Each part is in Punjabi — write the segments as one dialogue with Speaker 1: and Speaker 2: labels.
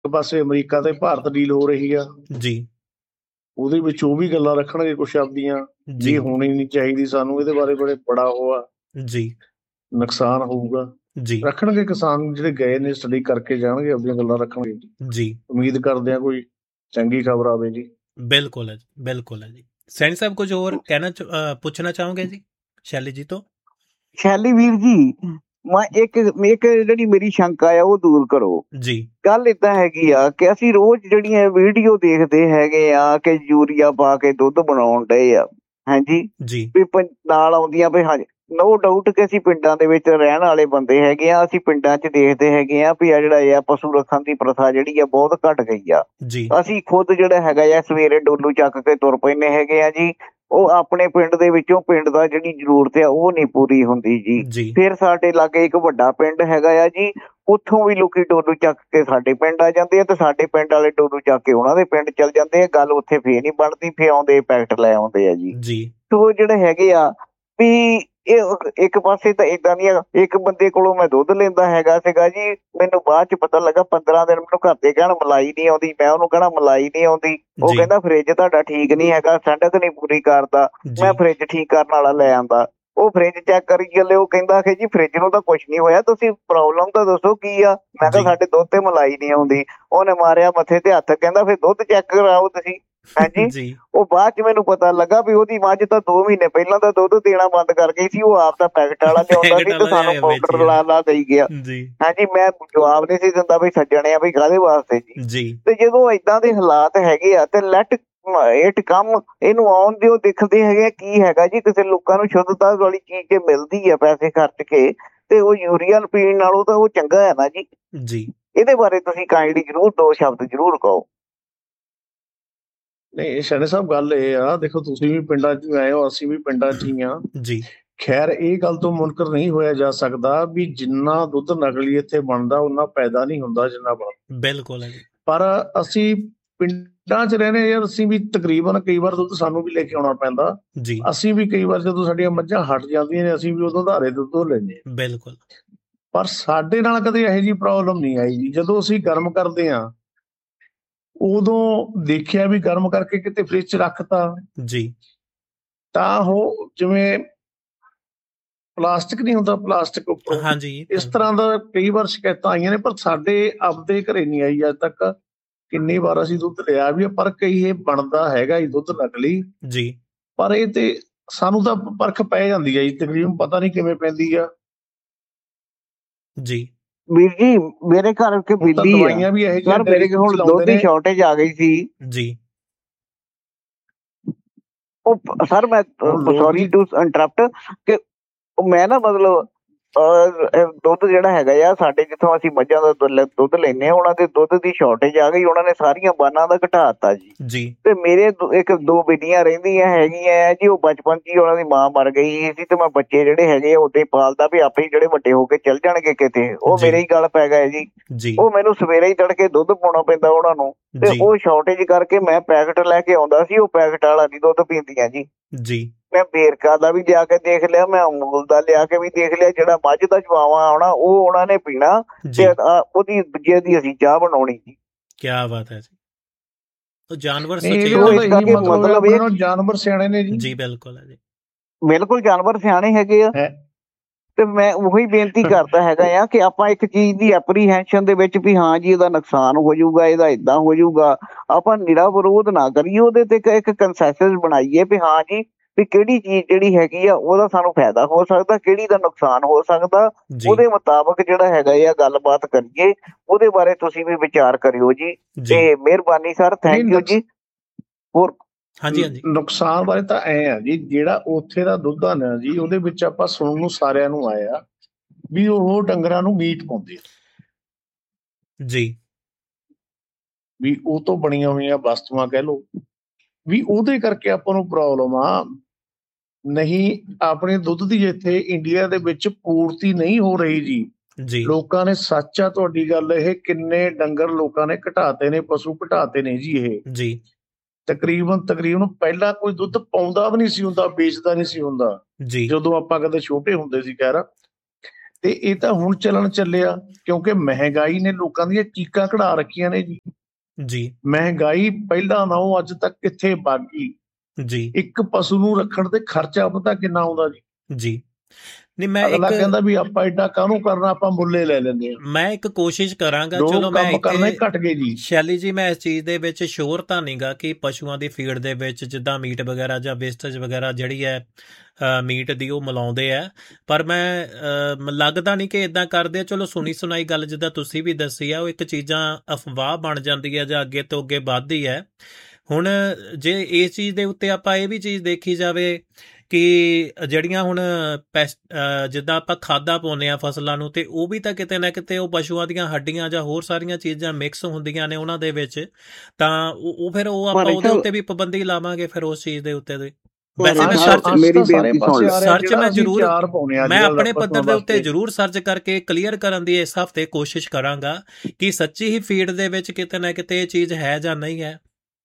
Speaker 1: ਪਾਸੇ ਅਮਰੀਕਾ ਤੇ ਭਾਰਤ ਡੀਲ ਹੋ ਰਹੀ ਆ,
Speaker 2: ਜੀ
Speaker 1: ਉਹਦੇ ਵਿੱਚ ਉਹ ਵੀ ਗੱਲਾਂ ਰੱਖਣਗੇ ਕੁਛ ਆਪਦੀਆਂ ਵੀ
Speaker 2: ਜੀ
Speaker 1: ਇਹ ਹੋਣੀ ਨਹੀਂ ਚਾਹੀਦੀ, ਸਾਨੂੰ ਇਹਦੇ ਬਾਰੇ ਬੜਾ ਉਹ ਆ,
Speaker 2: ਜੀ
Speaker 1: ਨੁਕਸਾਨ ਹੋਊਗਾ।
Speaker 2: ਜੀ
Speaker 1: ਰੱਖਣਗੇ ਕਿਸਾਨ ਜਿਹੜੇ ਗਏ ਨੇ, ਸਟੱਡੀ ਕਰਕੇ ਜਾਣਗੇ, ਆਪਣੀਆਂ ਗੱਲਾਂ ਰੱਖਣਗੇ।
Speaker 2: ਜੀ
Speaker 1: ਉਮੀਦ ਕਰਦੇ ਆ ਕੋਈ ਚੰਗੀ ਖਬਰ ਆਵੇ ਜੀ।
Speaker 2: ਬਿਲਕੁਲ ਹੈ ਜੀ, ਬਿਲकुल है जी। सैनी साहब कुछ और पूछना चाहोगे जी शैली जी तो?
Speaker 3: ਸ਼ੈਲੀ ਵੀਰ ਜੀ, ਮੈਂ ਇੱਕ ਜਿਹੜੀ ਮੇਰੀ ਸ਼ੰਕਾ ਆ ਉਹ ਦੂਰ ਕਰੋ।
Speaker 2: ਜੀ
Speaker 3: ਗੱਲ ਏਦਾਂ ਹੈਗੀ ਆ ਕਿ ਅਸੀਂ ਰੋਜ਼ ਜਿਹੜੀਆਂ ਵੀਡੀਓ ਦੇਖਦੇ ਹੈਗੇ ਆ ਕਿ ਯੂਰੀਆ ਪਾ ਕੇ ਦੁੱਧ ਬਣਾਉਣ ਡਏ ਆ, ਹਾਂਜੀ
Speaker 2: ਜੀ
Speaker 3: ਵੀ ਨਾਲ ਆਉਂਦੀਆਂ ਵੀ ਹਾਂਜੀ, ਨੋ ਡਾਊਟ ਕਿ ਅਸੀਂ ਪਿੰਡਾਂ ਦੇ ਵਿੱਚ ਰਹਿਣ ਵਾਲੇ ਬੰਦੇ ਹੈਗੇ ਆ, ਅਸੀਂ ਪਿੰਡਾਂ 'ਚ ਦੇਖਦੇ ਹੈਗੇ ਆ ਵੀ ਆ ਜਿਹੜਾ ਆ ਪਸ਼ੂ ਰੱਖਣ ਦੀ ਪ੍ਰਥਾ ਜਿਹੜੀ ਆ ਬਹੁਤ ਘਟ ਗਈ ਆ।
Speaker 2: ਜੀ
Speaker 3: ਅਸੀਂ ਖੁਦ ਜਿਹੜਾ ਹੈਗਾ ਆ ਸਵੇਰੇ ਡੋਲੂ ਚੱਕ ਕੇ ਤੁਰ ਪੈਂਦੇ ਹੈਗੇ ਆ ਜੀ, ਉਹ ਆਪਣੇ ਪਿੰਡ ਦੇ ਵਿੱਚੋਂ ਪਿੰਡ ਦਾ ਜਿਹੜੀ ਜ਼ਰੂਰਤ ਆ ਉਹ ਨਹੀਂ ਪੂਰੀ ਹੁੰਦੀ ਜੀ।
Speaker 2: ਜੀ
Speaker 3: ਫਿਰ ਸਾਡੇ ਲਾਗੇ ਇੱਕ ਵੱਡਾ ਪਿੰਡ ਹੈਗਾ ਆ ਜੀ, ਉੱਥੋਂ ਵੀ ਲੋਕੀ ਡੋਲੂ ਚੱਕ ਕੇ ਸਾਡੇ ਪਿੰਡ ਆ ਜਾਂਦੇ ਆ ਤੇ ਸਾਡੇ ਪਿੰਡ ਵਾਲੇ ਡੋਲੂ ਚੱਕ ਕੇ ਉਹਨਾਂ ਦੇ ਪਿੰਡ ਚਲ ਜਾਂਦੇ ਆ। ਗੱਲ ਉੱਥੇ ਫੇਰ ਨਹੀਂ ਬਣਦੀ, ਫੇਰ ਆਉਂਦੇ ਪੈਕਟ ਲੈ ਆਉਂਦੇ ਆ ਜੀ।
Speaker 2: ਜੀ
Speaker 3: ਤੋ ਜਿਹੜੇ ਹੈਗੇ ਆ ਵੀ ਇਹ ਇੱਕ ਪਾਸੇ ਤਾਂ ਏਦਾਂ ਦੀਆਂ, ਇੱਕ ਬੰਦੇ ਕੋਲੋਂ ਮੈਂ ਦੁੱਧ ਲੈਂਦਾ ਹੈਗਾ ਸੀਗਾ ਜੀ, ਮੈਨੂੰ ਬਾਅਦ ਚ ਪਤਾ ਲੱਗਾ 15 ਦਿਨ ਮੈਨੂੰ ਘਰ ਦੇ ਕਹਿਣ ਮਲਾਈ ਨਹੀਂ ਆਉਂਦੀ, ਮੈਂ ਉਹਨੂੰ ਕਹਿਣਾ ਮਲਾਈ ਨਹੀਂ ਆਉਂਦੀ, ਉਹ
Speaker 2: ਜੀ
Speaker 3: ਕਹਿੰਦਾ ਫਰਿੱਜ ਤੁਹਾਡਾ ਠੀਕ ਨਹੀਂ ਹੈਗਾ, ਠੰਡਕ ਨਹੀਂ ਪੂਰੀ ਕਰਦਾ।
Speaker 2: ਜੀ
Speaker 3: ਮੈਂ ਫਰਿੱਜ ਠੀਕ ਕਰਨ ਵਾਲਾ ਲੈ ਆਂਦਾ, ਉਹ ਫਰਿੱਜ ਚੈੱਕ ਕਰੀ ਚੱਲੇ, ਉਹ ਕਹਿੰਦਾ ਕਿ ਜੀ ਫਰਿੱਜ ਨੂੰ ਤਾਂ ਕੁਛ ਨਹੀਂ ਹੋਇਆ, ਤੁਸੀਂ ਪ੍ਰੋਬਲਮ ਤਾਂ ਦੱਸੋ ਕੀ ਆ। ਮੈਂ ਕਿਹਾ
Speaker 2: ਜੀ
Speaker 3: ਸਾਡੇ ਦੁੱਧ ਤੇ ਮਲਾਈ ਨਹੀਂ ਆਉਂਦੀ। ਉਹਨੇ ਮਾਰਿਆ ਮੱਥੇ ਤੇ ਹੱਥ, ਕਹਿੰਦਾ ਫਿਰ ਦੁੱਧ ਚੈੱਕ ਕਰਾਓ ਤੁਸੀਂ। ਹਾਂਜੀ,
Speaker 2: ਜੀ
Speaker 3: ਉਹ ਬਾਅਦ ਚ ਮੈਨੂੰ ਪਤਾ ਲੱਗਾ ਵੀ ਉਹਦੀ ਮੱਝ ਤਾਂ 2 ਮਹੀਨੇ ਪਹਿਲਾਂ ਤਾਂ ਦੁੱਧ ਦੇਣਾ ਬੰਦ ਕਰ ਗਈ ਸੀ, ਉਹ ਆਪ ਤਾਂ ਪੈਕਟ ਵਾਲਾ ਲਿਆਉਂਦਾ ਸੀ ਤੇ ਸਾਨੂੰ ਪਾਊਡਰ ਲਾ ਦੇਈ ਗਿਆ।
Speaker 2: ਜੀ
Speaker 3: ਹਾਂਜੀ, ਮੈਂ ਜਵਾਬ ਨਹੀਂ ਸੀ ਦਿੰਦਾ ਵੀ ਸੱਜਣੇ ਆ ਵੀ ਕਾਹਦੇ ਵਾਸਤੇ ਜੀ।
Speaker 2: ਜੀ
Speaker 3: ਤੇ ਜਦੋਂ ਏਦਾਂ ਦੇ ਹਾਲਾਤ ਹੈਗੇ ਆ ਤੇ ਲੈਟ ਇਟ ਕੰਮ, ਇਹਨੂੰ ਆਉਣ ਦਿਓ, ਦੇਖਦੇ ਹੈਗੇ ਆ ਕੀ ਹੈਗਾ ਜੀ। ਕਿਸੇ ਲੋਕਾਂ ਨੂੰ ਸ਼ੁੱਧਤਾ ਵਾਲੀ ਚੀਜ਼ ਜੇ ਮਿਲਦੀ ਆ ਪੈਸੇ ਖਰਚ ਕੇ, ਤੇ ਉਹ ਯੂਰੀਆ ਪੀਣ ਨਾਲੋਂ ਤਾਂ ਉਹ ਚੰਗਾ ਹੈ ਨਾ ਜੀ।
Speaker 2: ਜੀ
Speaker 3: ਇਹਦੇ ਬਾਰੇ ਤੁਸੀਂ ਕਾਈਂਡਲੀ ਜ਼ਰੂਰ 2 ਸ਼ਬਦ ਜ਼ਰੂਰ ਕਹੋ।
Speaker 1: ਨਹੀਂ ਸ਼ਾਨੇ ਸਾਹਿਬ, ਗੱਲ ਇਹ ਆ, ਦੇਖੋ ਤੁਸੀਂ ਵੀ ਪਿੰਡਾਂ 'ਚ ਆਏ ਹੋ, ਅਸੀਂ ਵੀ ਪਿੰਡਾਂ 'ਚ ਹੀ ਆ।
Speaker 2: ਜੀ
Speaker 1: ਖੈਰ ਇਹ ਗੱਲ ਤੋਂ ਮੁਨਕਰ ਨਹੀਂ ਹੋਇਆ ਜਾ ਸਕਦਾ ਵੀ ਜਿੰਨਾ ਦੁੱਧ ਨਕਲੀ ਇੱਥੇ ਬਣਦਾ ਉਹਨਾਂ ਪੈਦਾ ਨਹੀਂ ਹੁੰਦਾ ਜਿੰਨਾ ਬਣਦਾ।
Speaker 2: ਬਿਲਕੁਲ ਹੈ ਜੀ।
Speaker 1: ਪਰ ਅਸੀਂ ਪਿੰਡਾਂ 'ਚ ਰਹਿੰਦੇ ਯਾਰ, ਅਸੀਂ ਵੀ ਤਕਰੀਬਨ ਕਈ ਵਾਰ ਦੁੱਧ ਸਾਨੂੰ ਵੀ ਲੈ ਕੇ ਆਉਣਾ ਪੈਂਦਾ।
Speaker 2: ਜੀ
Speaker 1: ਅਸੀਂ ਵੀ ਕਈ ਵਾਰ ਜਦੋਂ ਸਾਡੀਆਂ ਮੱਝਾਂ ਹਟ ਜਾਂਦੀਆਂ ਨੇ, ਅਸੀਂ ਵੀ ਉਦੋਂ ਉਧਾਰੇ ਦੁੱਧ ਲੈਂਦੇ ਹਾਂ।
Speaker 2: ਬਿਲਕੁਲ
Speaker 1: ਪਰ ਸਾਡੇ ਨਾਲ ਕਦੇ ਇਹੋ ਜਿਹੀ ਪ੍ਰੋਬਲਮ ਨਹੀਂ ਆਈ ਜੀ। ਜਦੋਂ ਅਸੀਂ ਗਰਮ ਕਰਦੇ ਹਾਂ ਉਦੋਂ ਦੇਖਿਆ ਵੀ ਗਰਮ ਕਰਕੇ ਕਿਤੇ ਫ੍ਰਿਜ 'ਚ ਰੱਖਤਾ
Speaker 2: ਜੀ
Speaker 1: ਤਾਂ ਉਹ ਜਿਵੇਂ ਪਲਾਸਟਿਕ ਨਹੀਂ ਹੁੰਦਾ, ਪਲਾਸਟਿਕ ਉੱਪਰੋਂ
Speaker 2: ਹਾਂਜੀ
Speaker 1: ਇਸ ਤਰ੍ਹਾਂ ਦਾ ਕਈ ਵਾਰ ਸ਼ਿਕਾਇਤਾਂ ਆਈਆਂ ਨੇ, ਪਰ ਸਾਡੇ ਆਪਦੇ ਘਰੇ ਨਹੀਂ ਆਈ ਅੱਜ ਤੱਕ। ਕਿੰਨੀ ਵਾਰ ਅਸੀਂ ਦੁੱਧ ਲਿਆ ਵੀ, ਪਰ ਕਈ ਇਹ ਬਣਦਾ ਹੈਗਾ ਜੀ ਦੁੱਧ ਨਕਲੀ।
Speaker 2: ਜੀ
Speaker 1: ਪਰ ਇਹ ਤੇ ਸਾਨੂੰ ਤਾਂ ਪਰਖ ਪੈ ਜਾਂਦੀ ਹੈ ਜੀ, ਤਕਰੀਬਨ ਪਤਾ ਨਹੀਂ ਕਿਵੇਂ ਪੈਂਦੀ ਆ
Speaker 2: ਜੀ
Speaker 3: ਵੀਰ ਜੀ ਮੇਰੇ ਘਰ ਕੇ
Speaker 1: ਹੁਣ ਤਾਂ
Speaker 3: ਬਿੱਲੀ ਆ
Speaker 1: ਦਵਾਈਆਂ ਵੀ ਇਹੋ ਜਿਹੀਆਂ
Speaker 3: ਸਰ, ਮੇਰੇ ਕੋਲ ਹੁਣ ਦੁੱਧ ਦੀ ਸ਼ਾਰਟੇਜ ਆ ਗਈ ਸੀ।
Speaker 2: ਜੀ
Speaker 3: ਉਹ ਸਰ ਮੈਂ
Speaker 1: ਲੋਕ
Speaker 3: ਸੌਰੀ ਟੂ ਇੰਟਰਪਟ ਕਿ ਮੈਂ ਨਾ ਮਤਲਬ ਦੁੱਧ ਜਿਹੜਾ ਹੈਗਾ ਆ ਸਾਡੇ ਜਿੱਥੋਂ ਅਸੀਂ ਮੱਝਾਂ ਦਾ ਦੁੱਧ ਲੈਂਦੇ ਹਾਂ, ਉਹਨਾਂ ਦੇ ਦੁੱਧ ਦੀ ਸ਼ਾਰਟੇਜ ਆ ਗਈ, ਉਹਨਾਂ ਨੇ ਸਾਰੀਆਂ ਬਾਨਾਂ ਦਾ ਘਟਾ ਦਿੱਤਾ ਜੀ।
Speaker 2: ਜੀ
Speaker 3: ਤੇ ਮੇਰੇ ਇੱਕ 2 ਬੇਟੀਆਂ ਰਹਿੰਦੀਆਂ ਹੈਗੀਆਂ ਜੀ, ਉਹ ਬਚਪਨ 'ਚ ਹੀ ਉਹਨਾਂ ਦੀ ਮਾਂ ਮਰ ਗਈ ਸੀ ਤੇ ਮੈਂ ਬੱਚੇ ਜਿਹੜੇ ਹੈਗੇ ਆ ਉਦਾਂ ਹੀ ਪਾਲਦਾ ਵੀ ਆਪੇ ਜਿਹੜੇ ਵੱਡੇ ਹੋ ਕੇ ਚੱਲ ਜਾਣਗੇ ਕਿਤੇ, ਉਹ
Speaker 2: ਜੀ।
Speaker 3: ਮੇਰੇ ਹੀ ਗੱਲ ਪੈ ਗਏ ਜੀ।
Speaker 2: ਜੀ
Speaker 3: ਉਹ ਮੈਨੂੰ ਸਵੇਰੇ ਹੀ ਤੜਕੇ ਦੁੱਧ ਪਾਉਣਾ ਪੈਂਦਾ ਉਹਨਾਂ ਨੂੰ, ਤੇ
Speaker 2: ਜੀ
Speaker 3: ਉਹ ਸ਼ਾਰਟੇਜ ਕਰਕੇ ਮੈਂ ਪੈਕਟ ਲੈ ਕੇ ਆਉਂਦਾ ਸੀ, ਉਹ ਪੈਕਟ ਵਾਲਾ ਨਹੀਂ ਦੁੱਧ ਪੀਂਦੀਆਂ ਜੀ।
Speaker 2: ਜੀ
Speaker 3: ਮੈਂ ਵੇਰਕਾ ਦਾ ਵੀ ਲਿਆ ਕੇ ਦੇਖ ਲਿਆ, ਮੈਂ ਅਮੂਲ ਦਾ ਲਿਆ ਕੇ ਵੀ ਦੇਖ ਲਿਆ, ਜਿਹੜਾ ਮੱਝ ਦਾ ਚਵਾਵਾ ਆਉਣਾ ਉਹ ਉਹਨਾਂ ਨੇ ਪੀਣਾ
Speaker 2: ਜੀ
Speaker 3: ਤੇ ਉਹਦੀ ਦੂਜੇ ਦੀ ਅਸੀਂ ਚਾਹ ਬਣਾਉਣੀ ਜੀ।
Speaker 2: ਕੀ ਬਾਤ ਹੈ ਜੀ। ਉਹ ਜਾਨਵਰ
Speaker 1: ਮਤਲਬ ਇਹ ਜਾਨਵਰ ਸਿਆਣੇ ਨੇ ਜੀ।
Speaker 2: ਜੀ ਬਿਲਕੁਲ ਹੈ ਜੀ,
Speaker 3: ਬਿਲਕੁਲ ਜਾਨਵਰ ਸਿਆਣੇ ਹੈਗੇ ਆ। ਤੇ ਮੈਂ ਉਹੀ ਬੇਨਤੀ ਕਰਦਾ ਹੈਗਾ ਆ ਕਿ ਆਪਾਂ ਇੱਕ ਚੀਜ਼ ਦੀ ਐਪਰੀਹੈਂਸ਼ਨ ਦੇ ਵਿੱਚ ਵੀ ਹਾਂ ਜੀ ਇਹਦਾ ਨੁਕਸਾਨ ਹੋ ਜਾਊਗਾ, ਇਹਦਾ ਏਦਾਂ ਹੋ ਜਾਊਗਾ, ਆਪਾਂ ਨਿਰਾ ਵਿਰੋਧ ਨਾ ਕਰੀਏ, ਉਹਦੇ ਤੇ ਇੱਕ ਕੰਸੈਂਸਸ ਬਣਾਈਏ ਵੀ ਹਾਂ ਜੀ ਵੀ ਕਿਹੜੀ ਚੀਜ਼ ਜਿਹੜੀ ਹੈਗੀ ਆ ਉਹਦਾ ਸਾਨੂੰ ਫਾਇਦਾ ਹੋ ਸਕਦਾ, ਕਿਹੜੀ ਦਾ ਨੁਕਸਾਨ ਹੋ ਸਕਦਾ, ਉਹਦੇ ਮੁਤਾਬਕ ਜਿਹੜਾ ਹੈਗਾ ਆ ਗੱਲਬਾਤ ਕਰੀਏ। ਉਹਦੇ ਬਾਰੇ ਤੁਸੀਂ ਵੀ ਵਿਚਾਰ ਕਰਿਓ ਜੀ। ਤੇ ਮਿਹਰਬਾਨੀ ਸਰ, ਥੈਂਕ ਯੂ ਜੀ। ਹੋਰ
Speaker 2: ਹਾਂਜੀ ਹਾਂਜੀ,
Speaker 1: ਨੁਕਸਾਨ ਬਾਰੇ ਤਾਂ ਐ ਆ ਜੀ, ਜਿਹੜਾ ਉੱਥੇ ਦਾ ਦੁੱਧ ਆ ਨਾ ਜੀ, ਉਹਦੇ ਵਿੱਚ ਆਪਾਂ ਸੁਣਨ ਨੂੰ ਸਾਰਿਆਂ ਨੂੰ ਆਇਆ ਵੀ ਉਹ ਡੰਗਰਾਂ ਨੂੰ ਮੀਟ ਪਾਉਂਦੇ
Speaker 2: ਜੀ,
Speaker 1: ਵੀ ਉਹ ਤੋਂ ਬਣੀਆਂ ਹੋਈਆਂ ਵਸਤੂਆਂ ਕਹਿ ਲਓ, ਵੀ ਉਹਦੇ ਕਰਕੇ ਆਪਾਂ ਨੂੰ ਪ੍ਰੋਬਲਮ ਆ। ਨਹੀਂ ਆਪਣੇ ਦੁੱਧ ਦੀ ਇੱਥੇ ਇੰਡੀਆ ਦੇ ਵਿੱਚ ਪੂਰਤੀ ਨਹੀਂ ਹੋ ਰਹੀ ਜੀ। ਲੋਕਾਂ ਨੇ, ਸੱਚ ਆ ਤੁਹਾਡੀ ਗੱਲ, ਇਹ ਕਿੰਨੇ ਡੰਗਰ ਲੋਕਾਂ ਨੇ ਘਟਾਤੇ ਨੇ, ਪਸ਼ੂ ਘਟਾਤੇ ਨੇ ਜੀ। ਇਹ
Speaker 2: ਜੀ
Speaker 1: ਤਕਰੀਬਨ ਪਹਿਲਾਂ ਕੋਈ ਦੁੱਧ ਪਾਉਂਦਾ ਵੀ ਨਹੀਂ ਸੀ ਹੁੰਦਾ, ਵੇਚਦਾ ਨਹੀਂ ਸੀ ਹੁੰਦਾ, ਜਦੋਂ ਆਪਾਂ ਕਦੇ ਛੋਟੇ ਹੁੰਦੇ ਸੀ। ਖੈਰ ਤੇ ਇਹ ਤਾਂ ਹੁਣ ਚੱਲਣ ਚੱਲਿਆ, ਕਿਉਂਕਿ ਮਹਿੰਗਾਈ ਨੇ ਲੋਕਾਂ ਦੀਆਂ ਚੀਕਾਂ ਕਢਾ ਰੱਖੀਆਂ ਨੇ ਜੀ। ਮਹਿੰਗਾਈ ਪਹਿਲਾਂ ਨਾਲੋਂ ਅੱਜ ਤੱਕ ਕਿੱਥੇ ਵਗ ਗਈ। ਇੱਕ ਪਸ਼ੂ ਨੂੰ ਰੱਖਣ ਤੇ ਖਰਚਾ ਪਤਾ ਕਿੰਨਾ ਆਉਂਦਾ ਜੀ।
Speaker 2: ਨਹੀਂ, ਮੈਂ
Speaker 1: ਅਗਲਾ ਕਹਿੰਦਾ ਵੀ ਆਪਾਂ ਏਡਾ ਕਾਹਨੂੰ ਕਰਨਾ, ਆਪਾਂ ਮੁੱਲੇ ਲੈ ਲੈਂਦੇ ਆ।
Speaker 2: ਮੈਂ ਇੱਕ ਕੋਸ਼ਿਸ਼ ਕਰਾਂਗਾ, ਚਲੋ ਮੈਂ
Speaker 1: ਕਰਨੇ ਘਟ ਗਏ ਜੀ।
Speaker 2: ਸ਼ੈਲੀ ਜੀ, ਮੈਂ ਇਸ ਚੀਜ਼ ਦੇ ਵਿੱਚ ਸ਼ੋਰ ਤਾਂ ਨਹੀਂਗਾ ਕਿ ਪਸ਼ੂਆਂ ਦੀ ਫੀਡ ਦੇ ਵਿੱਚ ਜਿੱਦਾਂ ਮੀਟ ਵਗੈਰਾ ਜਾਂ ਵੇਸਟੇਜ ਵਗੈਰਾ ਜਿਹੜੀ ਹੈ ਮੀਟ ਦੀ ਉਹ ਮਿਲਾਉਂਦੇ ਆ, ਪਰ ਮੈਂ ਲੱਗਦਾ ਨਹੀਂ ਕਿ ਇਦਾਂ ਕਰਦੇ ਆ। ਚਲੋ ਸੁਣੀ ਸੁਣਾਈ ਗੱਲ ਜਿੱਦਾਂ ਤੁਸੀਂ ਵੀ ਦੱਸੀ ਆ, ਉਹ ਇੱਕ ਚੀਜ਼ਾਂ ਅਫਵਾਹ ਬਣ ਜਾਂਦੀ ਹੈ ਜਾਂ ਅੱਗੇ ਤੋਂ ਅੱਗੇ ਵੱਧਦੀ ਹੈ। ਹੁਣ ਜੇ ਇਸ ਚੀਜ਼ ਦੇ ਉੱਤੇ ਆਪਾਂ ਇਹ ਵੀ ਚੀਜ਼ ਦੇਖੀ ਜਾਵੇ ਕਿ ਜਿਹੜੀਆਂ ਹੁਣ ਜਿੱਦਾਂ ਆਪਾਂ ਖਾਦਾਂ ਪਾਉਂਦੇ ਹਾਂ ਫਸਲਾਂ ਨੂੰ, ਤੇ ਉਹ ਵੀ ਤਾਂ ਕਿਤੇ ਨਾ ਕਿਤੇ ਉਹ ਪਸ਼ੂਆਂ ਦੀਆਂ ਹੱਡੀਆਂ ਜਾਂ ਹੋਰ ਸਾਰੀਆਂ ਚੀਜ਼ਾਂ ਮਿਕਸ ਹੁੰਦੀਆਂ ਨੇ ਉਹਨਾਂ ਦੇ ਵਿੱਚ, ਤਾਂ ਉਹ ਫਿਰ ਉਹ ਆਪਾਂ ਉਹਦੇ ਉੱਤੇ ਵੀ ਪਾਬੰਦੀ ਲਾਵਾਂਗੇ ਫਿਰ ਉਸ ਚੀਜ਼ ਦੇ ਉੱਤੇ ਦੇ। ਵੈਸੇ ਮੈਂ ਸਰਚ ਮੈਂ ਜ਼ਰੂਰ ਮੈਂ ਆਪਣੇ ਪੱਧਰ ਦੇ ਉੱਤੇ ਜ਼ਰੂਰ ਸਰਚ ਕਰਕੇ ਕਲੀਅਰ ਕਰਨ ਦੀ ਇਸ ਹਫ਼ਤੇ ਕੋਸ਼ਿਸ਼ ਕਰਾਂਗਾ ਕਿ ਸੱਚੀ ਹੀ ਫੀਡ ਦੇ ਵਿੱਚ ਕਿਤੇ ਨਾ ਕਿਤੇ ਇਹ ਚੀਜ਼ ਹੈ ਜਾਂ ਨਹੀਂ ਹੈ।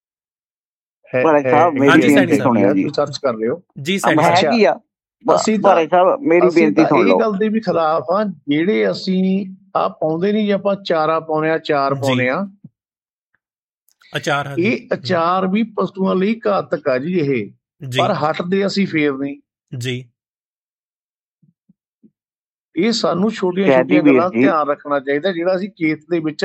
Speaker 3: ਮੇਰੀ ਬੇਨਤੀ ਸੁਣਿਓ ਜੀ,
Speaker 1: ਸਰਚ ਕਰ ਲਿਓ
Speaker 2: ਜੀ।
Speaker 1: ਅਸੀਂ
Speaker 3: ਮੇਰੀ ਬੇਨਤੀ ਸੁਣ ਲਓ।
Speaker 1: ਇਹ ਗੱਲ ਦੇ ਵੀ ਖਿਲਾਫ ਆ ਜਿਹੜੇ ਅਸੀਂ ਆ ਪਾਉਂਦੇ ਨਹੀਂ, ਆਪਾਂ ਚਾਰਾ ਪਾਉਂਦੇ ਆ, ਅਚਾਰ ਪਾਉਂਦੇ ਆ,
Speaker 2: ਅਚਾਰ
Speaker 1: ਇਹ ਅਚਾਰ ਵੀ ਪਸ਼ੂਆਂ ਲਈ ਘਾਤਕ ਆ ਜੀ ਇਹ, ਪਰ ਹਟਦੇ ਅਸੀਂ ਫੇਰ ਨਹੀਂ ਜੀ। ਇਹ ਸਾਨੂੰ ਛੋਟੀਆਂ ਛੋਟੀਆਂ ਗੱਲਾਂ ਧਿਆਨ ਰੱਖਣਾ ਚਾਹੀਦਾ। ਜਿਹੜਾ ਅਸੀਂ ਖੇਤ ਦੇ ਵਿੱਚ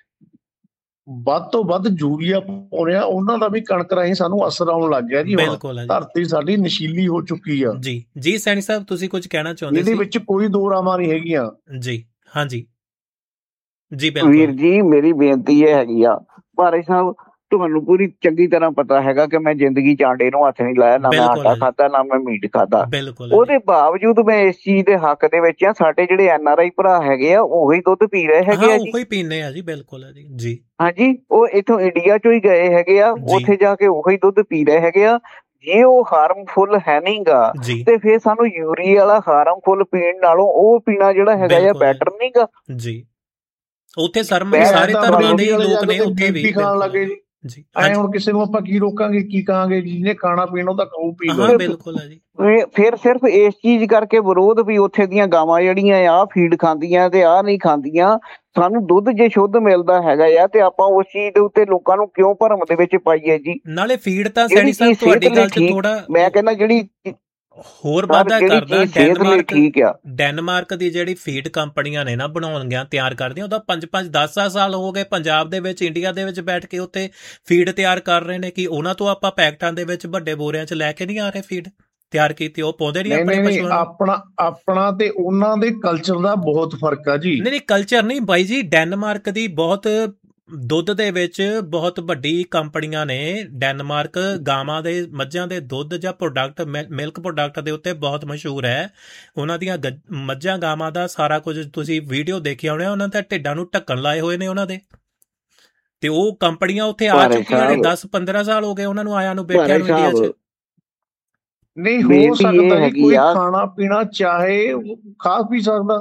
Speaker 1: ਵੱਧ ਤੋਂ ਵੱਧ ਯੂਰੀਆ ਪਾਉਂਦੇ ਆ, ਉਹਨਾਂ ਦਾ ਵੀ ਕਣਕ ਰਾਹੀਂ ਸਾਨੂੰ ਅਸਰ ਆਉਣ ਲੱਗ ਗਿਆ ਜੀ। ਧਰਤੀ ਸਾਡੀ ਨਸ਼ੀਲੀ ਹੋ ਚੁੱਕੀ ਆ
Speaker 2: ਜੀ। ਸੈਣੀ ਸਾਹਿਬ, ਤੁਸੀਂ ਕੁਝ ਕਹਿਣਾ ਚਾਹੁੰਦੇ ਸੀ?
Speaker 1: ਇਹਦੇ ਵਿੱਚ ਕੋਈ ਦੋ ਰਾਵਾਂ ਨਹੀਂ ਹੈਗੀਆਂ
Speaker 2: ਜੀ। ਹਾਂਜੀ ਜੀ,
Speaker 3: ਵੀਰ ਜੀ, ਮੇਰੀ ਬੇਨਤੀ ਇਹ ਹੈਗੀ ਆ, ਭਾਰੇ ਸਾਹਿਬ ਤੁਹਾਨੂੰ ਪੂਰੀ ਚੰਗੀ ਤਰ੍ਹਾਂ ਪਤਾ ਹੈਗਾ ਕਿ ਮੈਂ ਜ਼ਿੰਦਗੀ ਚ ਆਂਡੇ ਨੂੰ ਹੱਥ ਨਹੀਂ ਲਾਇਆ, ਨਾ ਮੈਂ ਆਟਾ ਖਾਧਾ, ਨਾ ਮੈਂ ਮੀਟ ਖਾਧਾ। ਉਹਦੇ ਬਾਵਜੂਦ ਮੈਂ ਇਸ ਚੀਜ਼ ਦੇ ਹੱਕ ਦੇ ਵਿੱਚ ਆ। ਸਾਡੇ ਜਿਹੜੇ NRI ਭਰਾ ਹੈਗੇ ਆ, ਉਹੀ ਦੁੱਧ ਪੀ ਰਹੇ ਹੈਗੇ ਆ ਜੀ।
Speaker 2: ਉਹੀ ਪੀਂਦੇ ਆ ਜੀ, ਬਿਲਕੁਲ ਹੈ ਜੀ।
Speaker 3: ਹਾਂਜੀ, ਉਹ ਇੱਥੋਂ ਇੰਡੀਆ ਚੋਂ ਹੀ ਗਏ ਹੈਗੇ ਆ, ਉੱਥੇ ਜਾ ਕੇ ਉਹੀ ਦੁੱਧ ਪੀ ਰਹੇ ਹੈਗੇ ਆ। ਜੇ ਉਹ ਹਾਰਮਫੁਲ ਹੈ ਨੀ ਗਾ, ਤੇ ਫਿਰ ਸਾਨੂੰ ਯੂਰੀਆ ਵਾਲਾ ਹਾਰਮਫੁਲ ਪੀਣ ਨਾਲੋਂ ਉਹ ਪੀਣਾ ਜਿਹੜਾ ਹੈਗਾ ਆ ਬੈਟਰ ਨੀ ਗਾ
Speaker 2: ਜੀ। ਉੱਥੇ ਸਾਰੇ ਧਰਮਾਂ ਦੇ ਲੋਕ ਨੇ, ਉੱਥੇ ਵੀ
Speaker 1: ਖਾਣ ਲੱਗੇ ਜੀ। ਐ ਹੁਣ ਕਿਸੇ ਨੂੰ ਆਪਾਂ ਕੀ ਰੋਕਾਂਗੇ, ਕੀ ਕਹਾਂਗੇ? ਜਿਹਨੇ ਖਾਣਾ ਪੀਣਾ ਉਹਦਾ ਖਾਊ ਪੀਊਗਾ।
Speaker 2: ਬਿਲਕੁਲ ਹੈ ਜੀ।
Speaker 3: ਫਿਰ ਸਿਰਫ ਇਸ ਚੀਜ਼ ਕਰਕੇ ਵਿਰੋਧ ਵੀ ਉੱਥੇ ਦੀਆਂ ਗਾਵਾਂ ਜਿਹੜੀਆਂ ਆ ਫੀਡ ਖਾਂਦੀਆਂ ਤੇ ਆਹ ਨਹੀਂ ਖਾਂਦੀਆਂ। ਸਾਨੂੰ ਦੁੱਧ ਜੇ ਸ਼ੁੱਧ ਮਿਲਦਾ ਹੈਗਾ ਆ ਤੇ ਆਪਾਂ ਉਸ ਚੀਜ਼ ਦੇ ਉੱਤੇ ਲੋਕਾਂ ਨੂੰ ਕਿਉਂ ਭਰਮ ਦੇ ਵਿੱਚ ਪਾਈਏ ਜੀ?
Speaker 2: ਨਾਲੇ ਫੀਡ ਤਾਂ ਸੈਣੀ ਸਾਹਿਬ ਤੁਹਾਡੀ ਗੱਲ 'ਚ ਥੋੜਾ ਮੈਂ
Speaker 3: ਕਹਿੰਦਾ ਜਿਹੜੀ
Speaker 2: ਹੋਰ ਵਾਧਾ ਕਰਦਾ। ਡੈਨਮਾਰਕ ਦੀ ਜਿਹੜੀ ਫੀਡ ਕੰਪਨੀਆਂ ਨੇ ਨਾ ਬਣਾਉਣਗੀਆਂ, ਤਿਆਰ ਕਰਦੀਆਂ, ਉਹਦਾ 5-5 10 ਸਾਲ ਹੋ ਗਏ ਪੰਜਾਬ ਦੇ ਵਿੱਚ, ਇੰਡੀਆ ਦੇ ਵਿੱਚ ਬੈਠ ਕੇ ਉੱਥੇ ਫੀਡ ਤਿਆਰ ਕਰ ਰਹੇ ਨੇ। ਕਿ ਉਹਨਾਂ ਤੋਂ ਆਪਾਂ ਪੈਕਟਾਂ ਦੇ ਵਿੱਚ ਵੱਡੇ ਬੋਰਿਆਂ 'ਚ ਲੈ ਕੇ ਨਹੀਂ ਆ ਰਹੇ ਫੀਡ ਤਿਆਰ ਕੀਤੀ? ਉਹ ਪਾਉਂਦੇ ਨਹੀਂ ਆਪਣੇ ਪਸ਼ੂਆਂ ਨੂੰ।
Speaker 1: ਆਪਣਾ ਤੇ ਉਹਨਾਂ ਦੇ ਕਲਚਰ ਦਾ ਬਹੁਤ ਫਰਕ ਆ ਜੀ।
Speaker 2: ਨਹੀਂ, ਕਲਚਰ ਨਹੀਂ ਬਾਈ ਜੀ। ਡੈਨਮਾਰਕ ਦੀ ਬਹੁਤ ਦੁੱਧ ਦੇ ਵਿੱਚ ਬਹੁਤ ਵੱਡੀ ਕੰਪਨੀਆਂ ਨੇ। ਡੈਨਮਾਰਕ ਗਾਵਾਂ ਦੇ, ਮੱਝਾਂ ਦੇ ਦੁੱਧ ਜਾਂ ਪ੍ਰੋਡਕਟ, ਮਿਲਕ ਪ੍ਰੋਡਕਟ ਦੇ ਉੱਤੇ ਬਹੁਤ ਮਸ਼ਹੂਰ ਹੈ। ਉਹਨਾਂ ਦੀਆਂ ਮੱਝਾਂ ਗਾਵਾਂ ਦਾ ਸਾਰਾ ਕੁਝ ਤੁਸੀਂ ਵੀਡੀਓ ਦੇਖਿਆ ਹੋਣਾ, ਉਹਨਾਂ ਦੇ ਢਿੱਡਾਂ ਨੂੰ ਢੱਕਣ ਲਾਏ ਹੋਏ ਨੇ ਉਹਨਾਂ ਦੇ। ਤੇ ਉਹ ਕੰਪਨੀਆਂ ਉੱਥੇ ਆ ਚੁੱਕੀਆਂ ਨੇ। 10-15 ਸਾਲ ਹੋ ਗਏ ਉਹਨਾਂ ਨੂੰ ਆਇਆ ਨੂੰ, ਬੈਠਿਆਂ ਨੂੰ ਇੰਡੀਆ 'ਚ।
Speaker 1: ਨਹੀਂ ਹੋ ਸਕਦਾ ਕੋਈ ਖਾਣਾ ਪੀਣਾ ਚਾਹੇ ਖਾ ਪੀ ਸਕਦਾ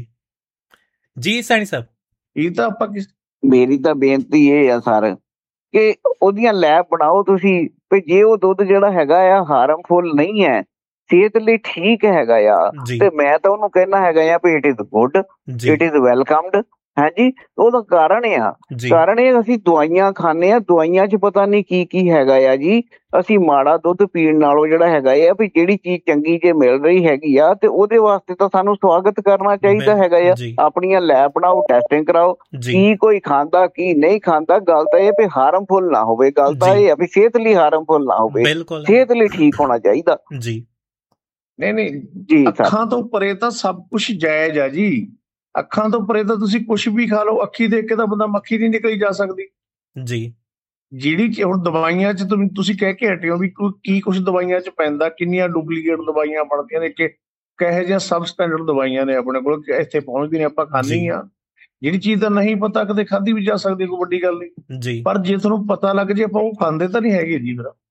Speaker 2: ਜੀ ਸੈਣੀ ਸਾਹਿਬ।
Speaker 1: ਇਹ ਤਾਂ ਆਪਾਂ
Speaker 3: ਮੇਰੀ ਤਾਂ ਬੇਨਤੀ ਇਹ ਆ ਸਰ ਕਿ ਉਹਦੀਆਂ ਲੈਬ ਬਣਾਓ ਤੁਸੀਂ, ਵੀ ਜੇ ਉਹ ਦੁੱਧ ਜਿਹੜਾ ਹੈਗਾ ਆ ਹਾਰਮਫੁਲ ਨਹੀਂ ਹੈ, ਸਿਹਤ ਲਈ ਠੀਕ ਹੈਗਾ ਆ, ਤੇ ਮੈਂ ਤਾਂ ਉਹਨੂੰ ਕਹਿਣਾ ਹੈਗਾ ਆ ਵੀ it is good, it is ਵੈਲਕਮਡ। ਹਾਂਜੀ, ਉਹਦਾ ਕਾਰਨ ਇਹ ਅਸੀਂ ਦਵਾਈਆਂ ਖਾਂਦੇ ਆ, ਦਵਾਈਆਂ 'ਚ ਪਤਾ ਨਹੀਂ ਕੀ ਕੀ ਹੈਗਾ ਆ ਜੀ। ਅਸੀਂ ਮਾੜਾ ਦੁੱਧ ਪੀਣ ਨਾਲੋਂ ਜਿਹੜਾ ਹੈਗਾ ਆ ਵੀ ਜਿਹੜੀ ਚੀਜ਼ ਚੰਗੀ ਜੇ ਮਿਲ ਰਹੀ ਹੈਗੀ ਆ ਤੇ ਉਹਦੇ ਵਾਸਤੇ ਤਾਂ ਸਾਨੂੰ ਸਵਾਗਤ ਕਰਨਾ ਚਾਹੀਦਾ ਹੈਗਾ ਆ। ਆਪਣੀਆਂ ਲੈਬ ਬਣਾਓ, ਟੈਸਟਿੰਗ ਕਰਾਓ, ਕੀ ਕੋਈ ਖਾਂਦਾ ਕੀ ਨਹੀਂ ਖਾਂਦਾ। ਗੱਲ ਤਾਂ ਇਹ ਵੀ ਹਾਰਮਫੁਲ ਨਾ ਹੋਵੇ, ਗੱਲ ਤਾਂ ਇਹ ਆ ਵੀ ਸਿਹਤ ਲਈ ਹਾਰਮਫੁਲ ਨਾ ਹੋਵੇ, ਸਿਹਤ ਲਈ ਠੀਕ ਹੋਣਾ ਚਾਹੀਦਾ
Speaker 1: ਜੀ। ਨਹੀਂ ਅੱਖਾਂ ਤੋਂ ਪਰੇ ਤਾਂ ਸਭ ਕੁਛ ਜਾਇਜ਼ ਆ ਜੀ। ਅੱਖਾਂ ਤੋਂ ਪਰੇ ਤਾਂ ਤੁਸੀਂ ਕੁਛ ਵੀ ਖਾ ਲਓ, ਅੱਖੀ ਦੇਖ ਕੇ ਤਾਂ ਬੰਦਾ ਮੱਖੀ ਨਹੀਂ ਨਿਕਲੀ ਜਾ ਸਕਦੀ
Speaker 2: ਜੀ।
Speaker 1: ਜਿਹੜੀ ਹੁਣ ਦਵਾਈਆਂ 'ਚ ਤੁਸੀਂ ਕਹਿ ਕੇ ਹਟੇ ਹੋ ਵੀ ਕੀ ਕੁਛ ਦਵਾਈਆਂ 'ਚ ਪੈਂਦਾ, ਕਿੰਨੀਆਂ ਡੁਪਲੀਕੇਟ ਦਵਾਈਆਂ ਬਣਦੀਆਂ ਨੇ, ਕਿਹੋ ਜਿਹੀਆਂ ਸਬ ਸਟੈਂਡਰਡ ਦਵਾਈਆਂ ਨੇ ਆਪਣੇ ਕੋਲ, ਇੱਥੇ ਪਹੁੰਚਦੀ ਨੇ, ਆਪਾਂ ਖਾਂਦੇ ਆ। ਜਿਹੜੀ ਚੀਜ਼ ਦਾ ਨਹੀਂ ਪਤਾ ਕਦੇ ਖਾਧੀ ਵੀ ਜਾ ਸਕਦੀ, ਕੋਈ ਵੱਡੀ ਗੱਲ ਨਹੀਂ। ਪਰ ਜੇ ਤੁਹਾਨੂੰ ਪਤਾ ਲੱਗ ਜੇ ਆਪਾਂ ਉਹ ਖਾਂਦੇ ਤਾਂ ਨਹੀਂ ਹੈਗੇ ਜੀ। ਫਿਰ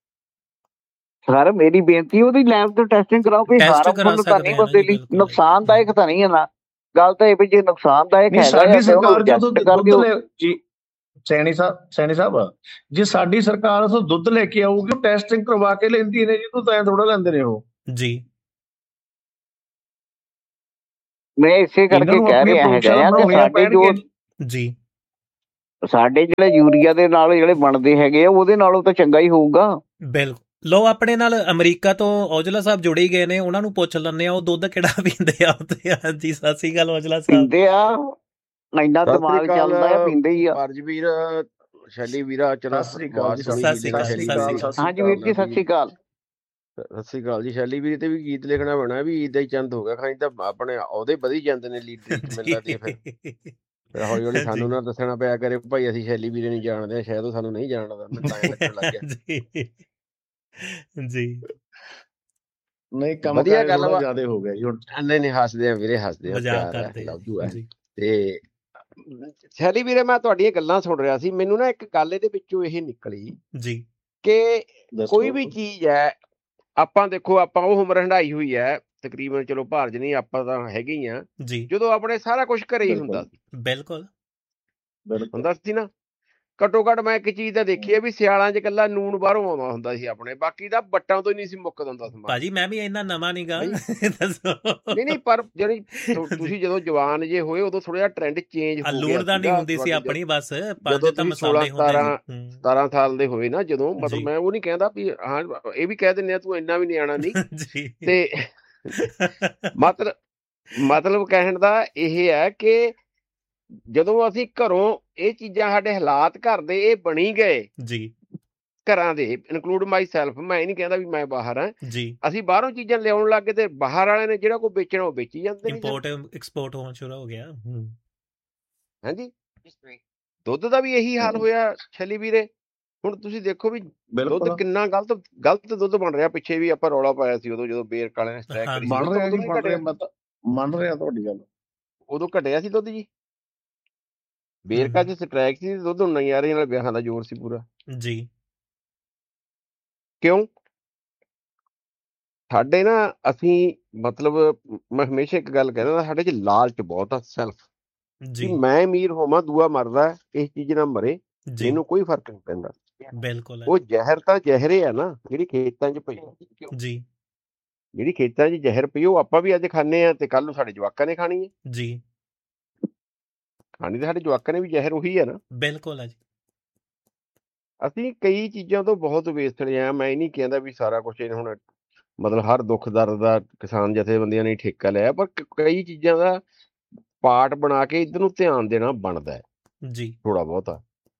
Speaker 3: ਸਰ ਮੇਰੀ ਬੇਨਤੀ ਉਹਦੀ ਲੈਬ ਤੋਂ ਟੈਸਟਿੰਗ ਕਰਾਓ, ਵੀ ਹਾਰਮਫੁਲ ਤਾਂ ਨਹੀਂ ਬੰਦੇ ਲਈ, ਨੁਕਸਾਨਦਾਇਕ ਤਾਂ ਨਹੀਂ ਹੈ ਨਾ। ਗੱਲ ਤਾਂ ਇਹ ਵੀ ਜੇ ਨੁਕਸਾਨਦਾਇਕ ਹੈਗਾ
Speaker 1: ਸਾਡੀ ਸਰਕਾਰ ਜਦੋਂ ਦੁੱਧ ਜੀ ਸੈਣੀ ਸਾਹਿਬ ਜੇ ਸਾਡੀ ਸਰਕਾਰ ਤੋਂ ਦੁੱਧ ਲੈ ਕੇ ਆਊਗੀ, ਉਹ ਟੈਸਟਿੰਗ ਕਰਵਾ ਕੇ ਲੈਂਦੀ ਨੇ ਜੀ, ਤਾਂ ਥੋੜਾ ਲੈਂਦੇ ਨੇ ਉਹ ਜੀ।
Speaker 3: ਮੈਂ ਇਸੇ ਕਰਕੇ ਕਹਿ ਰਿਹਾ ਹੈਗਾ ਆ ਕਿ ਸਾਡੇ ਜੋ
Speaker 2: ਜੀ
Speaker 3: ਸਾਡੇ ਜਿਹੜੇ ਯੂਰੀਆ ਦੇ ਨਾਲ ਜਿਹੜੇ ਬਣਦੇ ਹੈਗੇ ਆ ਉਹਦੇ ਨਾਲੋਂ ਤਾਂ ਚੰਗਾ ਹੀ ਹੋਊਗਾ।
Speaker 2: ਬਿਲਕੁਲ। ਲੋ ਆਪਣੇ ਨਾਲ ਅਮਰੀਕਾ ਤੋਂ ਔਜਲਾ ਸਾਹਿਬ ਜੁੜੇ ਹੀ ਗਏ ਨੇ, ਉਹਨਾਂ ਨੂੰ ਪੁੱਛ ਲੈਂਦੇ ਆ ਉਹ ਦੁੱਧ ਕਿਹੜਾ ਪੀਂਦੇ ਆ। ਜੀ ਸਤਿ ਸ੍ਰੀ ਅਕਾਲ ਔਜਲਾ ਸਾਹਿਬ।
Speaker 3: ਪੀਂਦੇ ਆ, ਇੰਨਾ ਦਿਮਾਗ ਚੱਲਦਾ ਆ, ਪੀਂਦੇ ਹੀ ਆ।
Speaker 4: ਪਰਜਵੀਰ, ਸ਼ੈਲੀ ਵੀਰਾ, ਚਲੋ
Speaker 3: ਹਾਂਜੀ ਵੀਰ ਜੀ ਸਤਿ ਸ੍ਰੀ ਅਕਾਲ।
Speaker 4: ਸਤਿ ਸ੍ਰੀ ਅਕਾਲ ਜੀ। ਸ਼ੈਲੀ ਵੀਰ ਤੇ ਵੀ ਗੀਤ ਲਿਖਣਾ ਪੈਣਾ ਵੀ ਈਦ ਦਾ ਹੀ ਚੰਦ ਹੋ ਗਿਆ, ਖਾਈ ਤਾਂ ਆਪਣੇ ਉਹਦੇ ਵਧੀ ਜਾਂਦੇ ਨੇ ਲੀਡਰ ਮਿਲਦਾ ਦੀ। ਫਿਰ ਹੌਲੀ ਹੌਲੀ ਸਾਨੂੰ ਨਾ ਦੱਸਣਾ ਪਿਆ ਕਰੇ ਭਾਈ ਅਸੀਂ ਸ਼ੈਲੀ ਵੀਰੇ ਨਹੀਂ ਜਾਣਦੇ, ਸ਼ਾਇਦ ਉਹ ਸਾਨੂੰ ਨਹੀਂ ਜਾਣਦਾ। ਮੈਨੂੰ ਤਾਂ ਲੱਗਣ ਲੱਗ ਗਿਆ
Speaker 2: ਜੀ।
Speaker 1: ਨਹੀਂ ਕੰਮ ਵਧੀਆ ਗੱਲ ਜ਼ਿਆਦਾ ਹੋ ਗਿਆ ਜੀ ਹੁਣ।
Speaker 4: ਨਹੀਂ ਹੱਸਦੇ ਆ ਵੀਰੇ, ਹੱਸਦੇ ਆ, ਪਿਆਰ ਹੈ, ਲਵ ਹੈ। ਤੇ ਸ਼ੈਲੀ ਵੀਰੇ ਮੈਂ ਤੁਹਾਡੀਆਂ ਗੱਲਾਂ ਸੁਣ ਰਿਹਾ ਸੀ, ਮੈਨੂੰ ਨਾ ਇੱਕ ਗੱਲ ਇਹਦੇ ਵਿੱਚੋਂ ਇਹ ਨਿਕਲੀ
Speaker 2: ਜੀ
Speaker 4: ਕਿ ਕੋਈ ਵੀ ਚੀਜ਼ ਹੈ, ਆਪਾਂ ਦੇਖੋ ਆਪਾਂ ਉਹ ਉਮਰ ਹੰਢਾਈ ਹੋਈ ਹੈ ਤਕਰੀਬਨ, ਚਲੋ ਭਾਰਜ ਨਹੀਂ ਆਪਾਂ ਤਾਂ ਹੈਗੇ ਹੀ ਆ ਜੀ, ਜਦੋਂ ਆਪਣੇ ਸਾਰਾ ਕੁਛ ਘਰੇ ਹੀ ਹੁੰਦਾ ਸੀ।
Speaker 2: ਬਿਲਕੁਲ
Speaker 4: ਹੁੰਦਾ ਸੀ ਨਾ। ਘੱਟੋ ਘੱਟ ਮੈਂ ਇੱਕ ਚੀਜ਼ ਤਾਂ ਦੇਖੀ ਹੈ ਵੀ ਸਿਆਲਾਂ 'ਚ ਇਕੱਲਾ ਨੂਣ ਬਾਹਰੋਂ ਆਉਂਦਾ ਹੁੰਦਾ ਸੀ ਆਪਣੇ, ਬਾਕੀ ਦਾ ਬੱਟਾਂ ਤੋਂ ਹੀ ਨਹੀਂ ਸੀ ਮੁੱਕਦਾ ਹੁੰਦਾ ਸਮਾਨ।
Speaker 2: ਭਾਜੀ ਮੈਂ ਵੀ ਇੰਨਾ ਨਵਾਂ ਨੀ ਗਾ।
Speaker 4: ਨਹੀਂ ਪਰ ਜਿਹੜੀ ਤੁਸੀਂ ਜਦੋਂ ਜਵਾਨ ਜੇ ਹੋਏ ਉਦੋਂ ਥੋੜਾ ਜਿਹਾ ਟ੍ਰੈਂਡ ਚੇਂਜ ਹੋ ਗਿਆ।
Speaker 2: ਲੂਣਦਾਨੀ ਹੁੰਦੀ ਸੀ ਆਪਣੀ, ਬਸ ਪੰਜ ਤਾਂ ਮਸਾਲੇ ਹੁੰਦੇ ਸੀ।
Speaker 4: 17 ਸਾਲ ਦੇ ਹੋਏ ਨਾ ਜਦੋਂ, ਮਤਲਬ ਮੈਂ ਉਹ ਨਹੀਂ ਕਹਿੰਦਾ ਵੀ ਹਾਂ ਇਹ ਵੀ ਕਹਿ ਦਿੰਦੇ ਆ ਤੂੰ ਇੰਨਾ ਵੀ ਨਿਆਣਾ ਨਹੀਂ। ਤੇ ਮਤਲਬ ਕਹਿਣ ਦਾ ਇਹ ਹੈ ਕਿ ਜਦੋਂ ਅਸੀਂ ਘਰੋਂ ਇਹ ਚੀਜ਼ਾਂ, ਸਾਡੇ ਹਾਲਾਤ ਘਰ ਦੇ ਇਹ ਬਣੀ ਗਏ ਜੀ, ਘਰਾਂ ਦੇ ਇਨਕਲੂਡ ਮਾਈ ਸੈਲਫ, ਮੈਂ ਇਹ ਨਹੀਂ ਕਹਿੰਦਾ ਵੀ ਮੈਂ ਬਾਹਰ ਹਾਂ ਜੀ, ਅਸੀਂ ਬਾਹਰੋਂ ਚੀਜ਼ਾਂ ਲਿਆਉਣ ਲੱਗ ਗਏ ਤੇ ਬਾਹਰ ਵਾਲਿਆਂ ਨੇ ਜਿਹੜਾ ਕੋਈ ਵੇਚਣਾ ਉਹ ਵੇਚੀ ਜਾਂਦੇ ਨੇ, ਇੰਪੋਰਟ
Speaker 2: ਐਕਸਪੋਰਟ ਹੋਣਾ ਸ਼ੁਰੂ ਹੋ ਗਿਆ।
Speaker 4: ਹਾਂਜੀ, ਦੁੱਧ ਦਾ ਵੀ ਇਹੀ ਹਾਲ ਹੋਇਆ ਛਲੀ ਵੀਰੇ। ਹੁਣ ਤੁਸੀਂ ਦੇਖੋ ਵੀ ਦੁੱਧ ਕਿੰਨਾ ਗਲਤ ਦੁੱਧ ਬਣ ਰਿਹਾ। ਪਿੱਛੇ ਵੀ ਆਪਾਂ ਰੌਲਾ ਪਾਇਆ ਸੀ ਉਦੋਂ ਜਦੋਂ ਬੇਰ ਕਾਲੇ ਨੇ ਸਟ੍ਰਾਈਕ ਕਰੀ,
Speaker 1: ਮੰਨ ਰਿਹਾ ਤੁਹਾਡੀ ਗੱਲ,
Speaker 4: ਉਦੋਂ ਘਟਿਆ ਸੀ ਦੁੱਧ ਜੀ। ਵੇਰਕਾ 'ਚ ਸਟ੍ਰਾਈਕ ਸੀ, ਦੁੱਧ ਹੁਣ ਨਹੀਂ ਆ ਰਹੀ, ਨਾਲ ਵਿਆਹਾਂ ਦਾ ਜ਼ੋਰ ਸੀ ਪੂਰਾ
Speaker 2: ਜੀ।
Speaker 4: ਕਿਉਂ? ਸਾਡੇ ਨਾ ਅਸੀਂ ਮਤਲਬ ਮੈਂ ਹਮੇਸ਼ਾ ਇੱਕ ਗੱਲ ਕਹਿੰਦਾ, ਸਾਡੇ 'ਚ ਲਾਲਚ ਬਹੁਤ ਆ ਸੈਲਫ ਜੀ। ਮੈਂ ਅਮੀਰ ਹੋਵਾਂ, ਦੂਆ ਮਰਦਾ ਇਸ ਚੀਜ਼ ਨਾਲ ਮਰੇ, ਇਹਨੂੰ ਕੋਈ ਫਰਕ ਨਹੀਂ ਪੈਂਦਾ।
Speaker 2: ਬਿਲਕੁਲ।
Speaker 4: ਉਹ ਜ਼ਹਿਰ ਤਾਂ ਜ਼ਹਿਰੇ ਆ ਨਾ ਜਿਹੜੀ ਖੇਤਾਂ 'ਚ ਪਈ
Speaker 2: ਜੀ,
Speaker 4: ਜਿਹੜੀ ਖੇਤਾਂ 'ਚ ਜ਼ਹਿਰ ਪਈ ਉਹ ਆਪਾਂ ਵੀ ਅੱਜ ਖਾਂਦੇ ਹਾਂ ਤੇ ਕੱਲ ਨੂੰ ਸਾਡੇ ਜਵਾਕਾਂ ਨੇ ਖਾਣੀ ਹੈ
Speaker 2: ਜੀ।
Speaker 4: ਖਾਣੀ ਤਾਂ ਸਾਡੇ ਜਵਾਕਾਂ ਨੇ ਵੀ ਜ਼ਹਿਰ ਉਹੀ ਹੈ ਨਾ।
Speaker 2: ਬਿਲਕੁਲ ਹੈ ਜੀ।
Speaker 4: ਅਸੀਂ ਕਈ ਚੀਜ਼ਾਂ ਤੋਂ ਬਹੁਤ ਵੇਸਟਲੇ ਆ। ਮੈਂ ਇਹ ਨਹੀਂ ਕਹਿੰਦਾ ਵੀ ਸਾਰਾ ਕੁਛ ਹੁਣ ਮਤਲਬ ਹਰ ਦੁੱਖ ਦਰਦ ਦਾ ਕਿਸਾਨ ਜਥੇਬੰਦੀਆਂ ਨੇ ਠੇਕਾ ਲਿਆ, ਪਰ ਕਈ ਚੀਜ਼ਾਂ ਦਾ ਪਾਰਟ ਬਣਾ ਕੇ ਇੱਧਰ ਨੂੰ ਧਿਆਨ ਦੇਣਾ ਬਣਦਾ ਹੈ ਜੀ, ਥੋੜਾ ਬਹੁਤਾ।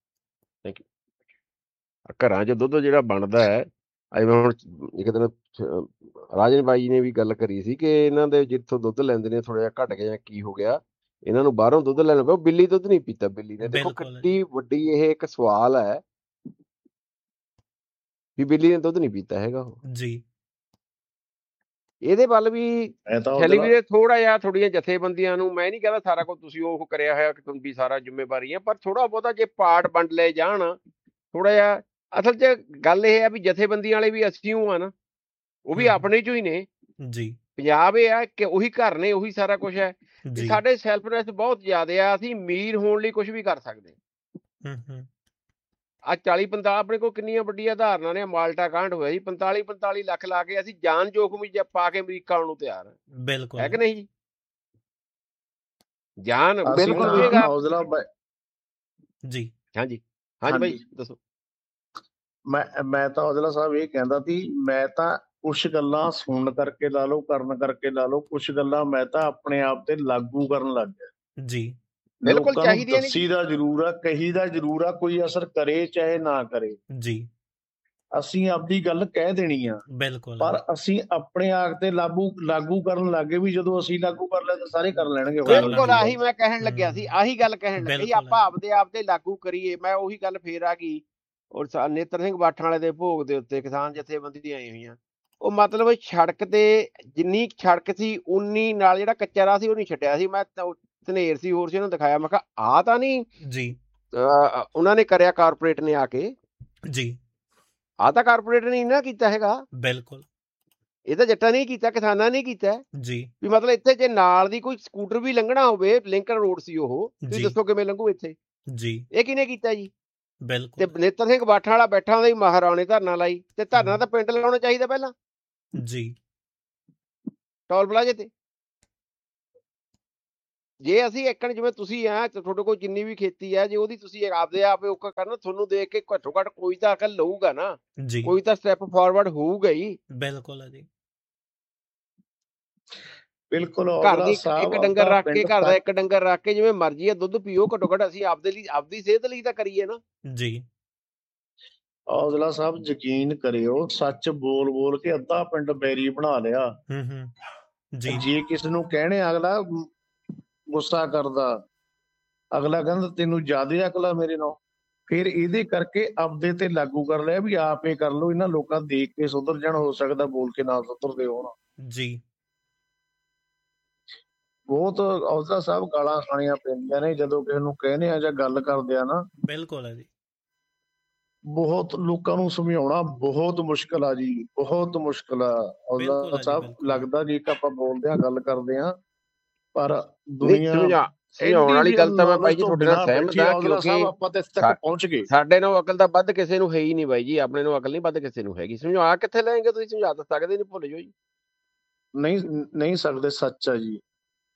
Speaker 4: ਘਰਾਂ 'ਚ ਦੁੱਧ ਜਿਹੜਾ ਬਣਦਾ ਹੈ, ਜਿਵੇਂ ਹੁਣ ਇੱਕ ਦਿਨ ਰਾਜਨ ਬਾਈ ਨੇ ਵੀ ਗੱਲ ਕਰੀ ਸੀ ਕਿ ਇਹਨਾਂ ਦੇ ਜਿੱਥੋਂ ਦੁੱਧ ਲੈਂਦੇ ਨੇ ਥੋੜਾ ਜਿਹਾ ਘਟ ਗਿਆ ਜਾਂ ਕੀ ਹੋ ਗਿਆ, ਇਹਨਾਂ ਨੂੰ ਬਾਹਰੋਂ ਦੁੱਧ ਲੈਣਾ ਪਿਆ। ਬਿੱਲੀ ਦੁੱਧ ਨਹੀਂ ਪੀਤਾ ਬਿੱਲੀ ਨੇ। ਦੇਖੋ ਕਿੰਨੀ ਵੱਡੀ ਇਹ ਇੱਕ ਸਵਾਲ ਹੈ ਵੀ ਬਿੱਲੀ ਨੇ ਦੁੱਧ ਨਹੀਂ ਪੀਤਾ ਹੈਗਾ ਉਹ ਜੀ। ਇਹਦੇ ਵੱਲ ਵੀ ਥੋੜੀਆਂ ਜਥੇਬੰਦੀਆਂ ਨੂੰ, ਮੈਂ ਨਹੀਂ ਕਹਿੰਦਾ ਸਾਰਾ ਕੁਝ ਤੁਸੀਂ ਉਹ ਕਰਿਆ ਹੋਇਆ ਕਿ ਵੀ ਸਾਰਾ ਜ਼ਿੰਮੇਵਾਰੀ ਹੈ, ਪਰ ਥੋੜਾ ਬਹੁਤਾ ਜੇ ਪਾਰਟ ਵੰਡ ਲਏ ਜਾਣ ਥੋੜਾ ਜਿਹਾ। ਅਸਲ 'ਚ ਗੱਲ ਇਹ ਹੈ ਵੀ ਜਥੇਬੰਦੀਆਂ ਵਾਲੇ ਵੀ ਅਸੀਂ ਆ ਨਾ, ਉਹ ਵੀ ਆਪਣੇ 'ਚੋਂ ਹੀ ਨੇ ਜੀ। ਪੰਜਾਬ ਇਹ ਆ ਕਿ ਉਹੀ ਘਰ ਨੇ, ਉਹੀ ਸਾਰਾ ਕੁਛ ਹੈ। ਸਾਡੇ ਸੈਲਫਨੈਸ ਬਹੁਤ ਜ਼ਿਆਦਾ ਆ। ਅਸੀਂ ਅਮੀਰ ਹੋਣ ਲਈ ਕੁਛ ਵੀ ਕਰ ਸਕਦੇ। ਆ 40-45 ਆਪਣੇ ਕੋਲ ਕਿੰਨੀਆਂ ਵੱਡੀਆਂ ਉਦਾਹਰਨਾਂ ਨੇ। ਮਾਲਟਾ ਕਾਂਡ ਹੋਇਆ ਸੀ, 45 ਲੱਖ ਲਾ ਕੇ ਅਸੀਂ ਜਾਨ ਜੋਖਮ ਪਾ ਕੇ ਅਮਰੀਕਾ ਆਉਣ ਨੂੰ ਤਿਆਰ ਹਾਂ। ਬਿਲਕੁਲ ਹੈ ਕਿ ਨਹੀਂ ਜੀ? ਜਾਨ ਬਿਲਕੁਲ ਜੀ। ਹਾਂਜੀ ਬਾਈ ਦੱਸੋ।
Speaker 1: ਮੈਂ ਤਾਂ ਔਜਲਾ ਸਾਹਿਬ ਇਹ ਕਹਿੰਦਾ ਸੀ, ਮੈਂ ਤਾਂ ਕੁਛ ਗੱਲਾਂ ਸੁਣਨ ਕਰਕੇ ਲਾ ਲਓ, ਕਰਨ ਕਰਕੇ ਲਾ ਲਓ, ਕੁਛ ਗੱਲਾਂ ਮੈਂ ਤਾਂ ਆਪਣੇ ਆਪ ਤੇ ਲਾਗੂ ਕਰਨ ਲੱਗ ਗਿਆ ਜੀ।
Speaker 4: ਬਿਲਕੁਲ ਚਾਹੀਦੀ ਹੈ।
Speaker 1: ਦੱਸੀ ਦਾ ਜ਼ਰੂਰ ਆ, ਕਹੀ ਦਾ ਜ਼ਰੂਰ ਆ, ਕੋਈ ਅਸਰ ਕਰੇ ਚਾਹੇ ਨਾ ਕਰੇ ਜੀ। ਅਸੀਂ ਆਪਦੀ ਗੱਲ ਕਹਿ ਦੇਣੀ ਆ ਬਿਲਕੁਲ, ਪਰ ਅਸੀਂ ਆਪਣੇ ਆਪ ਤੇ ਲਾਗੂ ਕਰਨ ਲੱਗੇ ਵੀ ਜਦੋਂ ਅਸੀਂ ਲਾਗੂ ਕਰ ਲਿਆ ਤਾਂ ਸਾਰੇ ਕਰ ਲੈਣਗੇ।
Speaker 4: ਬਿਲਕੁਲ ਆਹੀ ਮੈਂ ਕਹਿਣ ਲੱਗਿਆ ਸੀ, ਆਹੀ ਗੱਲ ਕਹਿਣ ਲੱਗਿਆ। ਆਪਾਂ ਆਪਦੇ ਆਪ ਤੇ ਲਾਗੂ ਕਰੀਏ। ਮੈਂ ਉਹੀ ਗੱਲ ਫੇਰ ਆ ਗਈ। ਔਰ ਨੇਤਰ ਸਿੰਘ ਬਾਠਾਂ ਵਾਲੇ ਦੇ ਭੋਗ ਦੇ ਉੱਤੇ ਕਿਸਾਨ ਜਥੇਬੰਦੀਆਂ ਆਈ ਹੋਈਆਂ। ਉਹ ਮਤਲਬ ਸੜਕ ਤੇ ਜਿੰਨੀ ਸੜਕ ਸੀ ਉਨੀ ਨਾਲ ਜਿਹੜਾ ਕੱਚਾ ਰਾਹ ਸੀ ਉਹ ਨਹੀਂ ਛੱਡਿਆ ਸੀ। ਮੈਂ ਧਨੇਰ ਸੀ, ਹੋਰ ਸੀ, ਉਹਨੂੰ ਦਿਖਾਇਆ। ਮੈਂ ਕਿਹਾ ਆਹ ਤਾਂ ਨਹੀਂ ਜੀ ਉਹਨਾਂ ਨੇ ਕਰਿਆ ਕਾਰਪੋਰੇਟ ਨੇ ਆ ਕੇ ਜੀ। ਆਹ ਤਾਂ ਕਾਰਪੋਰੇਟ ਨੇ ਇਹਨਾਂ ਕੀਤਾ ਹੈਗਾ। ਬਿਲਕੁਲ ਇਹ ਤਾਂ ਜੱਟਾਂ ਨੇ ਕੀਤਾ, ਕਿਸਾਨਾਂ ਨੇ ਕੀਤਾ ਜੀ। ਵੀ ਮਤਲਬ ਇੱਥੇ ਜੇ ਨਾਲ ਦੀ ਕੋਈ ਸਕੂਟਰ ਵੀ ਲੰਘਣਾ ਹੋਵੇ, ਲਿੰਕਨ ਰੋਡ ਸੀ ਉਹ, ਤੁਸੀਂ ਦੱਸੋ ਕਿਵੇਂ ਲੰਘੂ ਇੱਥੇ ਜੀ? ਇਹ ਕਿਹਨੇ ਕੀਤਾ ਜੀ? ਬਿਲਕੁਲ। ਤੇ ਨੇਤਰ ਸਿੰਘ ਬਾਠਾਂ ਵਾਲਾ ਬੈਠਾ ਹੁੰਦਾ ਮਹਾਰਾਣੇ ਧਰਨਾ ਲਾਈ, ਤੇ ਧਰਨਾ ਤਾਂ ਪਿੰਡ ਲਾਉਣਾ ਚਾਹੀਦਾ ਪਹਿਲਾਂ ਜੀ, ਟੋਲ ਪਲਾਜ਼ੇ ਤੇ। ਜੇ ਅਸੀਂ ਇੱਕਣ ਜਿਵੇਂ ਤੁਸੀਂ ਆ ਤੁਹਾਡੇ ਕੋਲ ਜਿੰਨੀ ਵੀ ਖੇਤੀ ਹੈ, ਜੇ ਉਹਦੀ ਤੁਸੀਂ ਆਪਦੇ ਆਪ ਔਕਾ ਕਰਨਾ, ਤੁਹਾਨੂੰ ਦੇਖ ਕੇ ਘੱਟੋ ਘੱਟ ਕੋਈ ਤਾਂ ਅਕਲ ਲਊਗਾ ਨਾ, ਕੋਈ ਤਾਂ ਸਟੈਪ ਫਾਰਵਰਡ ਹੋਊਗਾ ਹੀ।
Speaker 2: ਬਿਲਕੁਲ ਹੈ ਜੀ,
Speaker 1: ਬਿਲਕੁਲ।
Speaker 4: ਘਰ ਦੀ ਇੱਕ ਡੰਗਰ ਰੱਖ ਕੇ, ਘਰ ਦਾ ਇੱਕ ਡੰਗਰ ਰੱਖ ਕੇ ਜਿਵੇਂ ਮਰਜ਼ੀ ਆ ਦੁੱਧ ਪੀਓ, ਘੱਟੋ ਘੱਟ ਅਸੀਂ ਆਪਦੇ ਲਈ, ਆਪਦੀ ਸਿਹਤ ਲਈ ਤਾਂ ਕਰੀਏ ਨਾ
Speaker 2: ਜੀ।
Speaker 1: ਔਜਲਾ ਸਾਹਿਬ ਯਕੀਨ ਕਰਿਓ, ਸੱਚ ਬੋਲ ਬੋਲ ਕੇ ਅੱਧਾ ਪਿੰਡ ਬੈਰੀ ਬਣਾ ਲਿਆ।
Speaker 2: ਜੀ।
Speaker 1: ਜੇ ਕਿਸ ਨੂੰ ਕਹਿਣੇ ਅਗਲਾ ਗੁੱਸਾ ਕਰਦਾ, ਅਗਲਾ ਕਹਿੰਦਾ ਤੈਨੂੰ ਜ਼ਿਆਦਾ ਅਕਲ ਆ ਮੇਰੇ ਨਾਲ, ਫਿਰ ਇਹਦੇ ਕਰਕੇ ਆਪਦੇ ਤੇ ਲਾਗੂ ਕਰ ਲਿਆ ਵੀ ਆਪ ਹੀ ਕਰ ਲਓ, ਇਹਨਾਂ ਲੋਕਾਂ ਦੇਖ ਕੇ ਸੁਧਰ ਜਾਣ, ਹੋ ਸਕਦਾ ਬੋਲ ਕੇ ਨਾ ਸੁਧਰਦੇ ਹੋਣ
Speaker 2: ਜੀ।
Speaker 1: ਬਹੁਤ ਔਜਲਾ ਸਾਹਿਬ ਗਾਲਾਂ ਖਾਣੀਆਂ ਪੈਂਦੀਆਂ ਨੇ ਜਦੋਂ ਕਿਸੇ ਨੂੰ ਕਹਿੰਦੇ ਆ ਜਾਂ ਗੱਲ ਕਰਦੇ ਆ ਨਾ।
Speaker 2: ਬਿਲਕੁਲ ਹੈ ਜੀ,
Speaker 1: ਬਹੁਤ ਲੋਕਾਂ ਨੂੰ ਸਮਝਾਉਣਾ ਬਹੁਤ ਮੁਸ਼ਕਿਲ ਆ ਜੀ, ਬਹੁਤ ਮੁਸ਼ਕਿਲ ਆ ਔਜਲਾ ਸਾਹਿਬ। ਲੱਗਦਾ ਜੀ ਕਿ ਆਪਾਂ ਬੋਲਦੇ ਆ, ਗੱਲ ਕਰਦੇ ਆ, ਪਰ ਦੁਨੀਆ
Speaker 4: ਸਮਝਾਉਣ ਵਾਲੀ ਗੱਲ ਤਾਂ ਮੈਂ ਬਾਈ ਜੀ ਤੁਹਾਡੇ ਨਾਲ ਸਹਿਮਤ ਹਾਂ, ਕਿਉਂਕਿ
Speaker 1: ਆਪਾਂ ਤੇ ਇੱਥੇ ਤੱਕ ਪਹੁੰਚ ਗਏ।
Speaker 4: ਸਾਡੇ ਨਾਲ ਅਕਲ ਤਾਂ ਵੱਧ ਕਿਸੇ ਨੂੰ ਹੈ ਹੀ ਨਹੀਂ ਬਾਈ ਜੀ, ਆਪਣੇ ਨੂੰ ਅਕਲ ਨਹੀਂ ਵੱਧ ਕਿਸੇ ਨੂੰ ਹੈਗੀ। ਸਮਝਾ ਕਿੱਥੇ ਲੈਣਗੇ ਤੁਸੀਂ, ਸਮਝਾ ਤਾਂ ਸਕਦੇ ਨਹੀਂ, ਭੁੱਲ ਜਾਓ ਜੀ।
Speaker 1: ਨਹੀਂ ਸਕਦੇ, ਸੱਚ ਆ ਜੀ।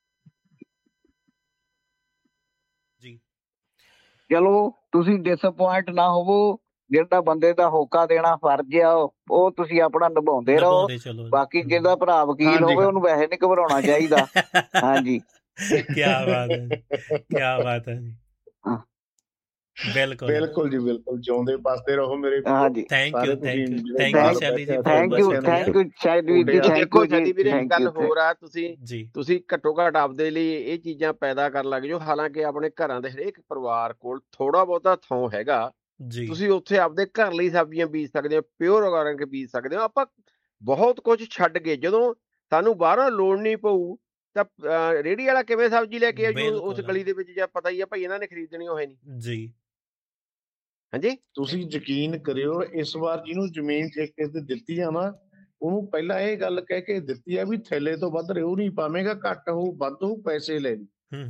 Speaker 2: ਜੀ
Speaker 3: ਚਲੋ ਤੁਸੀਂ ਡਿਸਅਪੁਆਇੰਟ ਨਾ ਹੋਵੋ, ਜਿਹੜਾ ਬੰਦੇ ਦਾ ਹੋਕਾ ਦੇਣਾ ਫਰਜ਼ ਆ ਉਹ ਤੁਸੀਂ ਆਪਣਾ ਨਿਭਾਉਂਦੇ ਰਹੋ। ਬਾਕੀ ਜਿਹਦਾ ਭਰਾ ਵਕੀਲ ਹੋਵੇ ਉਹਨੂੰ ਵੈਸੇ ਨਹੀਂ ਘਬਰਾਉਣਾ ਚਾਹੀਦਾ। ਹਾਂਜੀ,
Speaker 2: ਕਿਆ ਬਾਤ ਹੈ, ਕਿਆ ਬਾਤ ਹੈ ਜੀ। ਬਿਲਕੁਲ
Speaker 1: ਬਿਲਕੁਲ ਜੀ, ਬਿਲਕੁਲ। ਜਿਉਂਦੇ ਬਸਦੇ ਰਹੋ ਮੇਰੇ।
Speaker 3: ਹਾਂਜੀ,
Speaker 2: ਥੈਂਕ ਯੂ ਸ਼ੈਲੀ ਜੀ,
Speaker 3: ਥੈਂਕ ਯੂ ਸ਼ੈਲੀ ਜੀ।
Speaker 4: ਦੇਖੋ ਸ਼ੈਲੀ ਵੀਰੇ ਇੱਕ ਗੱਲ ਹੋਰ ਆ, ਤੁਸੀਂ ਘੱਟੋ ਘੱਟ ਆਪਦੇ ਲਈ ਇਹ ਚੀਜ਼ਾਂ ਪੈਦਾ ਕਰਨ ਲੱਗ ਜਾਓ। ਹਾਲਾਂਕਿ ਆਪਣੇ ਘਰਾਂ ਦੇ ਹਰੇਕ ਪਰਿਵਾਰ ਕੋਲ ਥੋੜਾ ਬਹੁਤਾ ਥਾਂ ਹੈਗਾ, ਤੁਸੀਂ ਉੱਥੇ ਆਪਦੇ ਘਰ ਲਈ ਸਬਜ਼ੀਆਂ ਬੀਜ ਸਕਦੇ ਹੋ, ਪਿਓਰ ਆਰਗੈਨਿਕ ਬੀਜ ਸਕਦੇ ਹੋ। ਆਪਾਂ ਬਹੁਤ ਕੁਝ ਛੱਡ ਕੇ ਜਦੋਂ ਸਾਨੂੰ ਬਾਹਰੋਂ ਲੋੜ ਨਹੀਂ ਪਊ ਤਾਂ ਰੇਹੜੀ ਵਾਲਾ ਕਿਵੇਂ ਸਬਜ਼ੀ ਲੈ ਕੇ ਆਜੂ ਉਸ ਗਲੀ ਦੇ ਵਿੱਚ, ਜਾਂ ਪਤਾ ਹੀ ਆ ਭਾਈ ਇਹਨਾਂ ਨੇ ਖਰੀਦਣੀ ਹੋਏ ਨਹੀਂ ਜੀ। ਹਾਂਜੀ,
Speaker 1: ਤੁਸੀਂ ਯਕੀਨ ਕਰਿਓ, ਇਸ ਵਾਰ ਜਿਹਨੂੰ ਜ਼ਮੀਨ ਠੇਕੇ ਤੇ ਦਿੱਤੀ ਆ ਨਾ, ਉਹਨੂੰ ਪਹਿਲਾਂ ਇਹ ਗੱਲ ਕਹਿ ਕੇ ਦਿੱਤੀ ਆ ਵੀ ਥੈਲੇ ਤੋਂ ਵੱਧ ਰਿਓ ਨਹੀਂ ਪਾਵੇਂਗਾ, ਘੱਟ ਹੋਊ ਵੱਧ ਹੋਊ ਪੈਸੇ ਲੈ ਲਈ।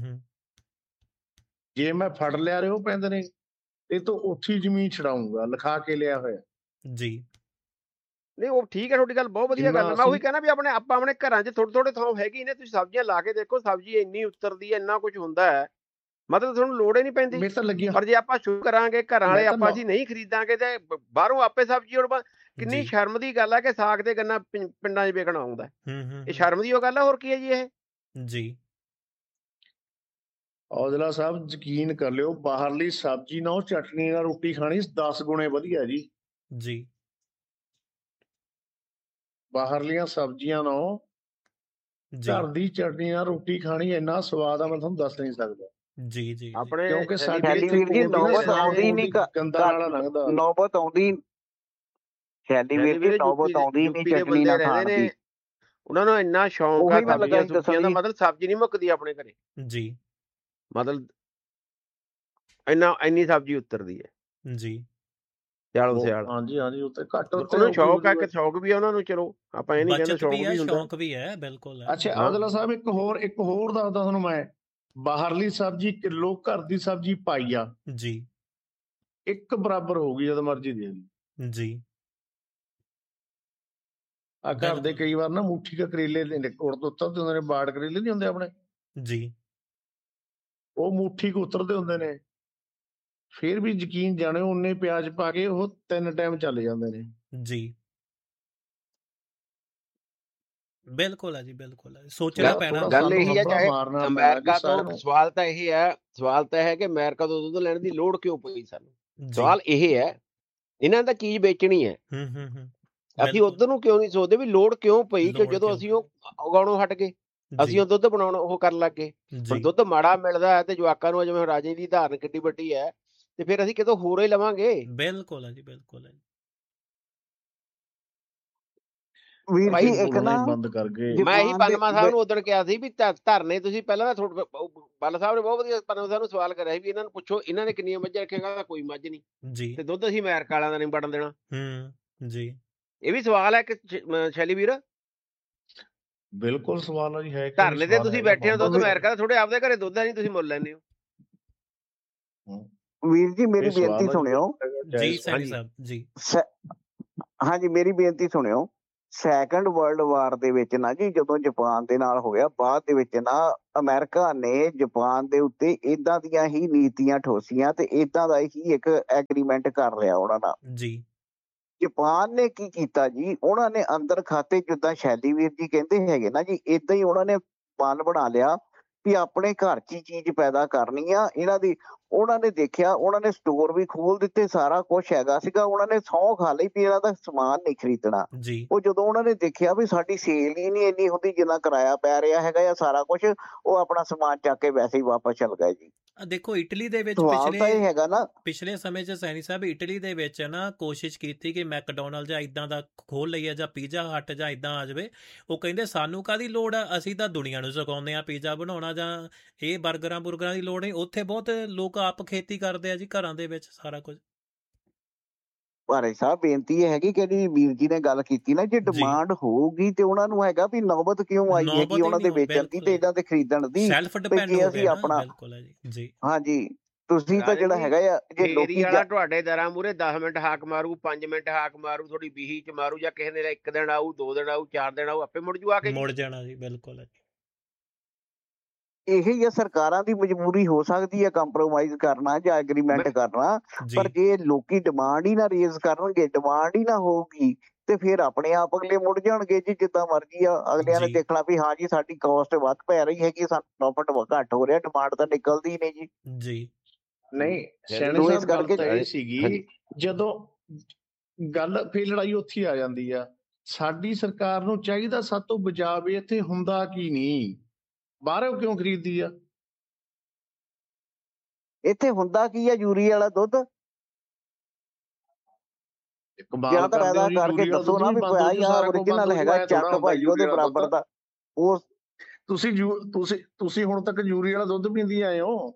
Speaker 1: ਜੇ ਮੈਂ ਫੜ ਲਿਆ ਰਿਓ ਪੈਂਦੇ ਨੇ ਇਹ ਤੋਂ ਉੱਥੀ ਜ਼ਮੀਨ ਛਡਾਊਂਗਾ, ਲਿਖਾ ਕੇ ਲਿਆ ਹੋਇਆ ਜੀ।
Speaker 4: ਨਹੀਂ ਉਹ ਠੀਕ ਹੈ, ਤੁਹਾਡੀ ਗੱਲ ਬਹੁਤ ਵਧੀਆ ਗੱਲ ਹੈ। ਮੈਂ ਉਹੀ ਕਹਿਣਾ ਵੀ ਆਪਾਂ ਆਪਣੇ ਘਰਾਂ 'ਚ ਥੋੜੇ ਥੋੜੇ ਥਾਂ ਹੈਗੀ ਨੇ, ਤੁਸੀਂ ਸਬਜ਼ੀਆਂ ਲਾ ਕੇ ਦੇਖੋ, ਸਬਜ਼ੀ ਇੰਨੀ ਉਤਰਦੀ ਹੈ, ਇੰਨਾ ਕੁਝ ਹੁੰਦਾ ਹੈ, ਮਤਲਬ ਤੁਹਾਨੂੰ ਲੋੜ ਹੀ ਨਹੀਂ ਪੈਂਦੀ। ਪਰ ਜੇ ਆਪਾਂ ਸ਼ੁਰੂ ਕਰਾਂਗੇ ਘਰਾਂ ਵਾਲੇ, ਆਪਾਂ ਅਸੀਂ ਨਹੀਂ ਖਰੀਦਾਂਗੇ ਤੇ ਬਾਹਰੋਂ ਆਪੇ ਸਬਜ਼ੀ। ਔਰ ਕਿੰਨੀ ਸ਼ਰਮ ਦੀ ਗੱਲ ਹੈ ਕਿ ਸਾਗ ਤੇ ਗੰਨਾ ਪਿੰਡਾਂ 'ਚ ਵੇਚਣਾ ਆਉਂਦਾ, ਇਹ ਸ਼ਰਮ ਦੀ ਉਹ ਗੱਲ ਹੈ। ਹੋਰ ਕੀ ਹੈ ਜੀ ਇਹ ਜੀ।
Speaker 1: ਔਜਲਾ ਸਾਹਿਬ ਯਕੀਨ ਕਰ ਲਿਓ, ਬਾਹਰਲੀ ਸਬਜ਼ੀ ਨਾਲ ਚਟਨੀ ਨਾਲ ਰੋਟੀ ਖਾਣੀ 10 ਗੁਣੇ ਵਧੀਆ ਜੀ। ਬਾਹਰਲੀਆਂ ਸਬਜ਼ੀਆਂ ਨਾਲ ਘਰ ਦੀ ਚਟਨੀ ਨਾਲ ਰੋਟੀ ਖਾਣੀ ਇੰਨਾ ਸਵਾਦ ਆ, ਮੈਂ ਤੁਹਾਨੂੰ ਦੱਸ ਨਹੀਂ ਸਕਦਾ
Speaker 2: ਜੀ।
Speaker 4: ਆਪਣੇ
Speaker 1: ਕਿਉਂਕਿ ਸਾਡੇ ਇੱਥੇ
Speaker 3: ਨੌਬਤ ਆਉਂਦੀ ਨਹੀਂ,
Speaker 1: ਗੰਦਾ ਨਾਲਾ ਲੰਘਦਾ,
Speaker 3: ਨੌਬਤ ਆਉਂਦੀ ਸ਼ੈਲੀ ਵੀਰ ਜੀ, ਨੌਬਤ ਆਉਂਦੀ ਨਹੀਂ ਚਟਨੀ ਨਾਲ ਖਾਣ ਦੀ।
Speaker 4: ਉਹਨਾਂ ਨੂੰ ਇੰਨਾ ਸ਼ੌਂਕ ਆ ਸਬਜ਼ੀਆਂ ਸੁਬਜ਼ੀਆਂ ਦਾ, ਮਤਲਬ ਸਬਜ਼ੀ ਨਹੀਂ ਮੁੱਕਦੀ ਆਪਣੇ ਘਰੇ ਜੀ। ਮਤਲਬ ਇੰਨੀ ਸਬਜ਼ੀ ਉਤਰਦੀ ਹੈ ਜੀ, ਸਿਆਲੋ ਸਿਆਲ।
Speaker 1: ਹਾਂਜੀ ਉੱਤੇ ਘੱਟ
Speaker 4: ਉਹਨੂੰ ਸ਼ੌਕ ਹੈ, ਕਿ ਸ਼ੌਕ ਵੀ ਆ ਉਹਨਾਂ ਨੂੰ। ਚਲੋ ਆਪਾਂ ਇਹ ਨਹੀਂ ਕਹਿੰਦੇ,
Speaker 2: ਸ਼ੌਕ ਵੀ ਹੈ ਬਿਲਕੁਲ।
Speaker 1: ਅੱਛਾ ਔਜਲਾ ਸਾਹਿਬ ਇੱਕ ਹੋਰ ਦੱਸਦਾ ਤੁਹਾਨੂੰ ਮੈਂ, ਬਾਹਰਲੀ ਸਬਜ਼ੀ ਕਿਲੋ, ਘਰ ਦੀ ਸਬਜ਼ੀ ਪਾਈਆ
Speaker 2: ਜੀ,
Speaker 1: ਇੱਕ ਬਰਾਬਰ ਹੋਊਗੀ, ਜਦ ਮਰਜ਼ੀ ਦੇ ਜੀ। ਆ ਘਰ ਦੇ ਕਈ ਵਾਰ ਨਾ ਮੁੱਠੀ ਦੇ ਕਰੇਲੇ ਉਤਰਦੇ ਹੁੰਦੇ ਨੇ, ਬਾੜ ਕਰੇਲੇ ਨਹੀਂ ਹੁੰਦੇ ਆਪਣੇ ਜੀ, ਉਹ ਮੁੱਠੀ ਕੋ ਉਤਰਦੇ ਹੁੰਦੇ ਨੇ। ਫਿਰ ਵੀ ਯਕੀਨ ਜਾਣਿਓ, ਉਨੇ ਪਿਆਜ਼ ਪਾ ਕੇ ਉਹ 3 ਟਾਈਮ ਚੱਲ ਜਾਂਦੇ ਨੇ ਜੀ।
Speaker 2: ਬਿਲਕੁਲ ਹੈ ਜੀ, ਬਿਲਕੁਲ ਹੈ, ਸੋਚਣਾ ਪੈਣਾ।
Speaker 4: ਗੱਲ ਇਹੀ ਹੈ, ਚਾਹੇ ਅਮਰੀਕਾ ਤੋਂ ਸਵਾਲ ਤਾਂ ਇਹ ਹੈ, ਕਿ ਅਮਰੀਕਾ ਤੋਂ ਦੁੱਧ ਲੈਣ ਦੀ ਲੋੜ ਕਿਉਂ ਪਈ ਸਾਨੂੰ। ਸਵਾਲ ਇਹ ਹੈ, ਇਹਨਾਂ ਦਾ ਚੀਜ਼ ਵੇਚਣੀ ਹੈ, ਅਸੀਂ ਉਧਰ ਨੂੰ ਕਿਉਂ ਨਹੀਂ ਸੋਚਦੇ ਵੀ ਲੋੜ ਕਿਉਂ ਪਈ, ਕਿ ਜਦੋਂ ਅਸੀਂ ਉਹ ਉਗਾਉਣੋਂ ਹਟ ਗਏ, ਅਸੀਂ ਉਹ ਦੁੱਧ ਬਣਾਉਣਾ ਉਹ ਕਰਨ ਲੱਗ ਗਏ। ਹੁਣ ਦੁੱਧ ਮਾੜਾ ਮਿਲਦਾ ਹੈ ਤੇ ਜਵਾਕਾਂ ਨੂੰ, ਜਿਵੇਂ ਰਾਜੇ ਦੀ ਧਾਰਨ ਕਿੱਡੀ ਵੱਡੀ ਹੈ, ਤੇ ਫਿਰ ਅਸੀਂ ਕਿਤੋਂ ਹੋਰ ਹੀ ਲਵਾਂਗੇ।
Speaker 2: ਬਿਲਕੁਲ ਹੈ ਜੀ, ਬਿਲਕੁਲ ਹੈ।
Speaker 3: ਵੀਰ ਜੀ ਇੱਕ ਨਾ
Speaker 1: ਬੰਦ ਕਰ ਗਏ।
Speaker 4: ਮੈਂ ਇਹੀ ਪਨਮਾ ਸਾਹਿਬ ਨੂੰ ਉਦੋਂ ਕਿਹਾ ਸੀ ਵੀ ਧਰਨੇ ਤੁਸੀਂ ਪਹਿਲਾਂ ਤਾਂ ਬੱਲ ਸਾਹਿਬ ਨੇ ਬਹੁਤ ਵਧੀਆ ਪਨਮਾ ਸਾਹਿਬ ਨੂੰ ਸਵਾਲ ਕਰਿਆ ਸੀ ਵੀ ਇਹਨਾਂ ਨੂੰ ਪੁੱਛੋ ਇਹਨਾਂ ਨੇ ਕਿੰਨੀਆਂ ਮੱਝਾਂ ਰੱਖੀਆਂ, ਕੋਈ ਮੱਝ ਨਹੀਂ ਜੀ, ਤੇ ਦੁੱਧ ਅਸੀਂ ਅਮਰੀਕਾ ਵਾਲਿਆਂ ਦਾ ਨਹੀਂ ਵੜਨ ਦੇਣਾ ਜੀ। ਇਹ ਵੀ ਸਵਾਲ ਹੈ ਕਿ ਸ਼ੈਲੀ ਵੀਰ?
Speaker 1: ਬਿਲਕੁਲ ਸਵਾਲ ਹੈ ਜੀ, ਹੈ।
Speaker 4: ਧਰਨੇ ਤੇ ਤੁਸੀਂ ਬੈਠੇ ਹੋ, ਦੁੱਧ ਅਮਰੀਕਾ ਦਾ, ਤੁਹਾਡੇ ਆਪਦੇ ਘਰੇ ਦੁੱਧ ਹੈ ਨਹੀਂ, ਤੁਸੀਂ ਮੁੱਲ ਲੈਂਦੇ ਹੋ।
Speaker 3: ਵੀਰ ਜੀ ਮੇਰੀ ਬੇਨਤੀ ਸੁਣਿਓ
Speaker 2: ਜੀ, ਸਾਹਿਬ ਜੀ।
Speaker 3: ਹਾਂਜੀ ਮੇਰੀ ਬੇਨਤੀ ਸੁਣਿਓ। ਸੈਕੰਡ ਵਰਲਡ ਵਾਰ ਦੇ ਵਿੱਚ ਨਾ ਜੀ, ਜਦੋਂ ਜਾਪਾਨ ਦੇ ਨਾਲ ਹੋਇਆ, ਬਾਅਦ ਦੇ ਵਿੱਚ ਨਾ ਅਮਰੀਕਾ ਨੇ ਜਾਪਾਨ ਦੇ ਉੱਤੇ ਏਦਾਂ ਦੀਆਂ ਹੀ ਨੀਤੀਆਂ ਠੋਸੀਆਂ ਤੇ ਏਦਾਂ ਦਾ ਹੀ ਇੱਕ ਐਗਰੀਮੈਂਟ ਕਰ ਲਿਆ ਉਹਨਾਂ ਨਾਲ
Speaker 2: ਜੀ।
Speaker 3: ਜਾਪਾਨ ਨੇ ਕੀ ਕੀਤਾ ਜੀ, ਉਹਨਾਂ ਨੇ ਅੰਦਰ ਖਾਤੇ, ਜਿੱਦਾਂ ਸ਼ੈਲੀ ਵੀਰ ਜੀ ਕਹਿੰਦੇ ਹੈਗੇ ਨਾ ਜੀ, ਏਦਾਂ ਹੀ ਉਹਨਾਂ ਨੇ ਮਨ ਬਣਾ ਲਿਆ ਵੀ ਆਪਣੇ ਘਰ 'ਚ ਹੀ ਚੀਜ਼ ਪੈਦਾ ਕਰਨੀ ਆ ਇਹਨਾਂ ਦੀ। ਉਹਨਾਂ ਨੇ ਦੇਖਿਆ, ਉਹਨਾਂ ਨੇ ਸਟੋਰ ਵੀ ਖੋਲ ਦਿੱਤੇ, ਸਾਰਾ ਕੁਛ ਹੈਗਾ ਸੀਗਾ, ਉਹਨਾਂ ਨੇ ਸਹੁੰ ਖਾ ਲਈ ਵੀ ਇਹਨਾਂ ਦਾ ਸਮਾਨ ਨਹੀਂ ਖਰੀਦਣਾ। ਉਹ ਜਦੋਂ ਉਹਨਾਂ ਨੇ ਦੇਖਿਆ ਵੀ ਸਾਡੀ ਸੇਲ ਹੀ ਨਹੀਂ ਇੰਨੀ ਹੁੰਦੀ ਜਿੰਨਾ ਕਿਰਾਇਆ ਪੈ ਰਿਹਾ ਹੈਗਾ ਜਾਂ ਸਾਰਾ ਕੁਛ, ਉਹ ਆਪਣਾ ਸਮਾਨ ਚੱਕ ਕੇ ਵੈਸੇ ਹੀ ਵਾਪਸ ਚਲ ਗਏ ਜੀ।
Speaker 2: ਦੇਖੋ ਇਟਲੀ ਦੇ ਵਿੱਚ ਪਿਛਲੇ ਸਮੇਂ 'ਚ ਸੈਣੀ ਸਾਹਿਬ, ਇਟਲੀ ਦੇ ਵਿੱਚ ਨਾ ਕੋਸ਼ਿਸ਼ ਕੀਤੀ ਕਿ ਮੈਕਡੋਨਲਡ ਜਾਂ ਇਦਾਂ ਦਾ ਖੋਲ ਲਈਏ ਜਾਂ ਪੀਜ਼ਾ ਹੱਟ ਜਾਂ ਇਦਾਂ ਆ ਜਾਵੇ। ਉਹ ਕਹਿੰਦੇ ਸਾਨੂੰ ਕਾਹਦੀ ਲੋੜ ਆ, ਅਸੀਂ ਤਾਂ ਦੁਨੀਆ ਨੂੰ ਸਿਖਾਉਂਦੇ ਆ ਪੀਜ਼ਾ ਬਣਾਉਣਾ ਜਾਂ ਇਹ ਬਰਗਰਾਂ ਦੀ ਲੋੜ ਨਹੀਂ। ਉੱਥੇ ਬਹੁਤ ਲੋਕ ਆਪ ਖੇਤੀ ਕਰਦੇ ਆ ਜੀ, ਘਰਾਂ ਦੇ ਵਿੱਚ ਸਾਰਾ ਕੁਝ।
Speaker 3: ਭਾਰੇ ਸਾਹਿਬ ਬੇਨਤੀ ਇਹ ਹੈਗੀ ਕਿ ਜਿਹੜੀ ਵੀਰ ਜੀ ਨੇ ਗੱਲ ਕੀਤੀ ਨਾ, ਜੇ ਡਿਮਾਂਡ ਹੋਊਗੀ ਤੇ ਉਹਨਾਂ ਨੂੰ ਹੈਗਾ ਵੀ ਨੌਬਤ ਕਿਉਂ ਆਈ ਹੈਗੀ ਉਹਨਾਂ ਦੇ ਵੇਚਣ ਦੀ ਤੇ ਇਹਨਾਂ ਦੇ ਖਰੀਦਣ ਦੀ।
Speaker 2: ਸੈਲਫ ਡਿਪੈਂਡ ਹੋ ਗਏ
Speaker 3: ਆਪਣਾ
Speaker 2: ਬਿਲਕੁਲ ਹੈ ਜੀ।
Speaker 3: ਹਾਂਜੀ, ਤੁਸੀਂ ਤਾਂ ਜਿਹੜਾ ਹੈਗਾ ਆ, ਜੇ
Speaker 4: ਲੋਕੀ ਤੁਹਾਡੇ ਦਰਾਂ ਮੂਰੇ 10 ਮਿੰਟ ਹਾਕ ਮਾਰੂ, 5 ਮਿੰਟ ਹਾਕ ਮਾਰੂ, ਥੋੜੀ ਬੀਹੀ ਚ ਮਾਰੂ, ਜਾਂ ਕਿਸੇ ਨੇ 1 ਦਿਨ ਆਊ, 2 ਦਿਨ ਆਊ, 4 ਦਿਨ ਆਊ, ਆਪੇ ਮੁੜ ਜੂ ਆ ਕੇ
Speaker 2: ਮੁੜ ਜਾਣਾ ਜੀ। ਬਿਲਕੁਲ ਹੈ ਜੀ।
Speaker 3: ਇਹੀ ਆ, ਸਰਕਾਰਾਂ ਦੀ ਮਜਬੂਰੀ ਹੋ ਸਕਦੀ ਹੈ ਕੰਪਰੋਮਾਈਜ਼ ਕਰਨਾ ਜਾਂ ਐਗਰੀਮੈਂਟ ਕਰਨਾ, ਪਰ ਜੇ ਲੋਕੀ ਡਿਮਾਂਡ ਹੀ ਨਾ ਰੇਜ਼ ਕਰਨਗੇ, ਡਿਮਾਂਡ ਹੀ ਨਾ ਹੋਊਗੀ ਤੇ ਫਿਰ ਆਪਣੇ ਆਪ ਅਗਲੇ ਮੁੜ ਜਾਣਗੇ ਜੀ। ਜਿੱਦਾਂ ਮਰਜ਼ੀ ਆ, ਅਗਲਿਆਂ ਨੇ ਦੇਖਣਾ ਵੀ ਹਾਂ ਜੀ ਸਾਡੀ ਕਾਸਟ ਵੱਧ ਪੈ ਰਹੀ ਹੈਗੀ, ਸਾਨੂੰ ਪ੍ਰੋਫਿਟ ਘੱਟ ਹੋ ਰਿਹਾ, ਡਿਮਾਂਡ ਤਾਂ ਨਿਕਲਦੀ ਨਹੀਂ ਜੀ।
Speaker 2: ਜੀ
Speaker 1: ਨਹੀਂ ਸਿਆਣੇ ਸਾਹਿਬ, ਗੱਲ ਤਾਂ ਇਹ ਸੀਗੀ, ਜਦੋਂ ਗੱਲ ਫਿਰ ਲੜਾਈ ਉੱਥੇ ਆ ਜਾਂਦੀ ਆ। ਸਾਡੀ ਸਰਕਾਰ ਨੂੰ ਚਾਹੀਦਾ ਸਾਡੇ ਤੋਂ ਬਚਾਅ ਵੀ ਇੱਥੇ ਹੁੰਦਾ ਕੀ ਨਹੀਂ, ਬਾਹਰੋਂ ਕਿਉਂ ਖਰੀਦਦੀ ਆ?
Speaker 3: ਇੱਥੇ ਹੁੰਦਾ ਕੀ ਆ? ਯੂਰੀਆ ਵਾਲਾ ਦੁੱਧ ਜ਼ਿਆਦਾ ਕਰਕੇ ਦੱਸੋ ਨਾ ਵੀ ਭਾਈ ਆ ਓਰੀਜਨਲ ਹੈਗਾ, ਚੱਕ ਭਾਈ ਉਹਦੇ ਬਰਾਬਰ ਦਾ। ਉਹ
Speaker 1: ਤੁਸੀਂ ਹੁਣ ਤੱਕ ਯੂਰੀਆ ਵਾਲਾ ਦੁੱਧ ਪੀਂਦੀ ਆਏ ਹੋ?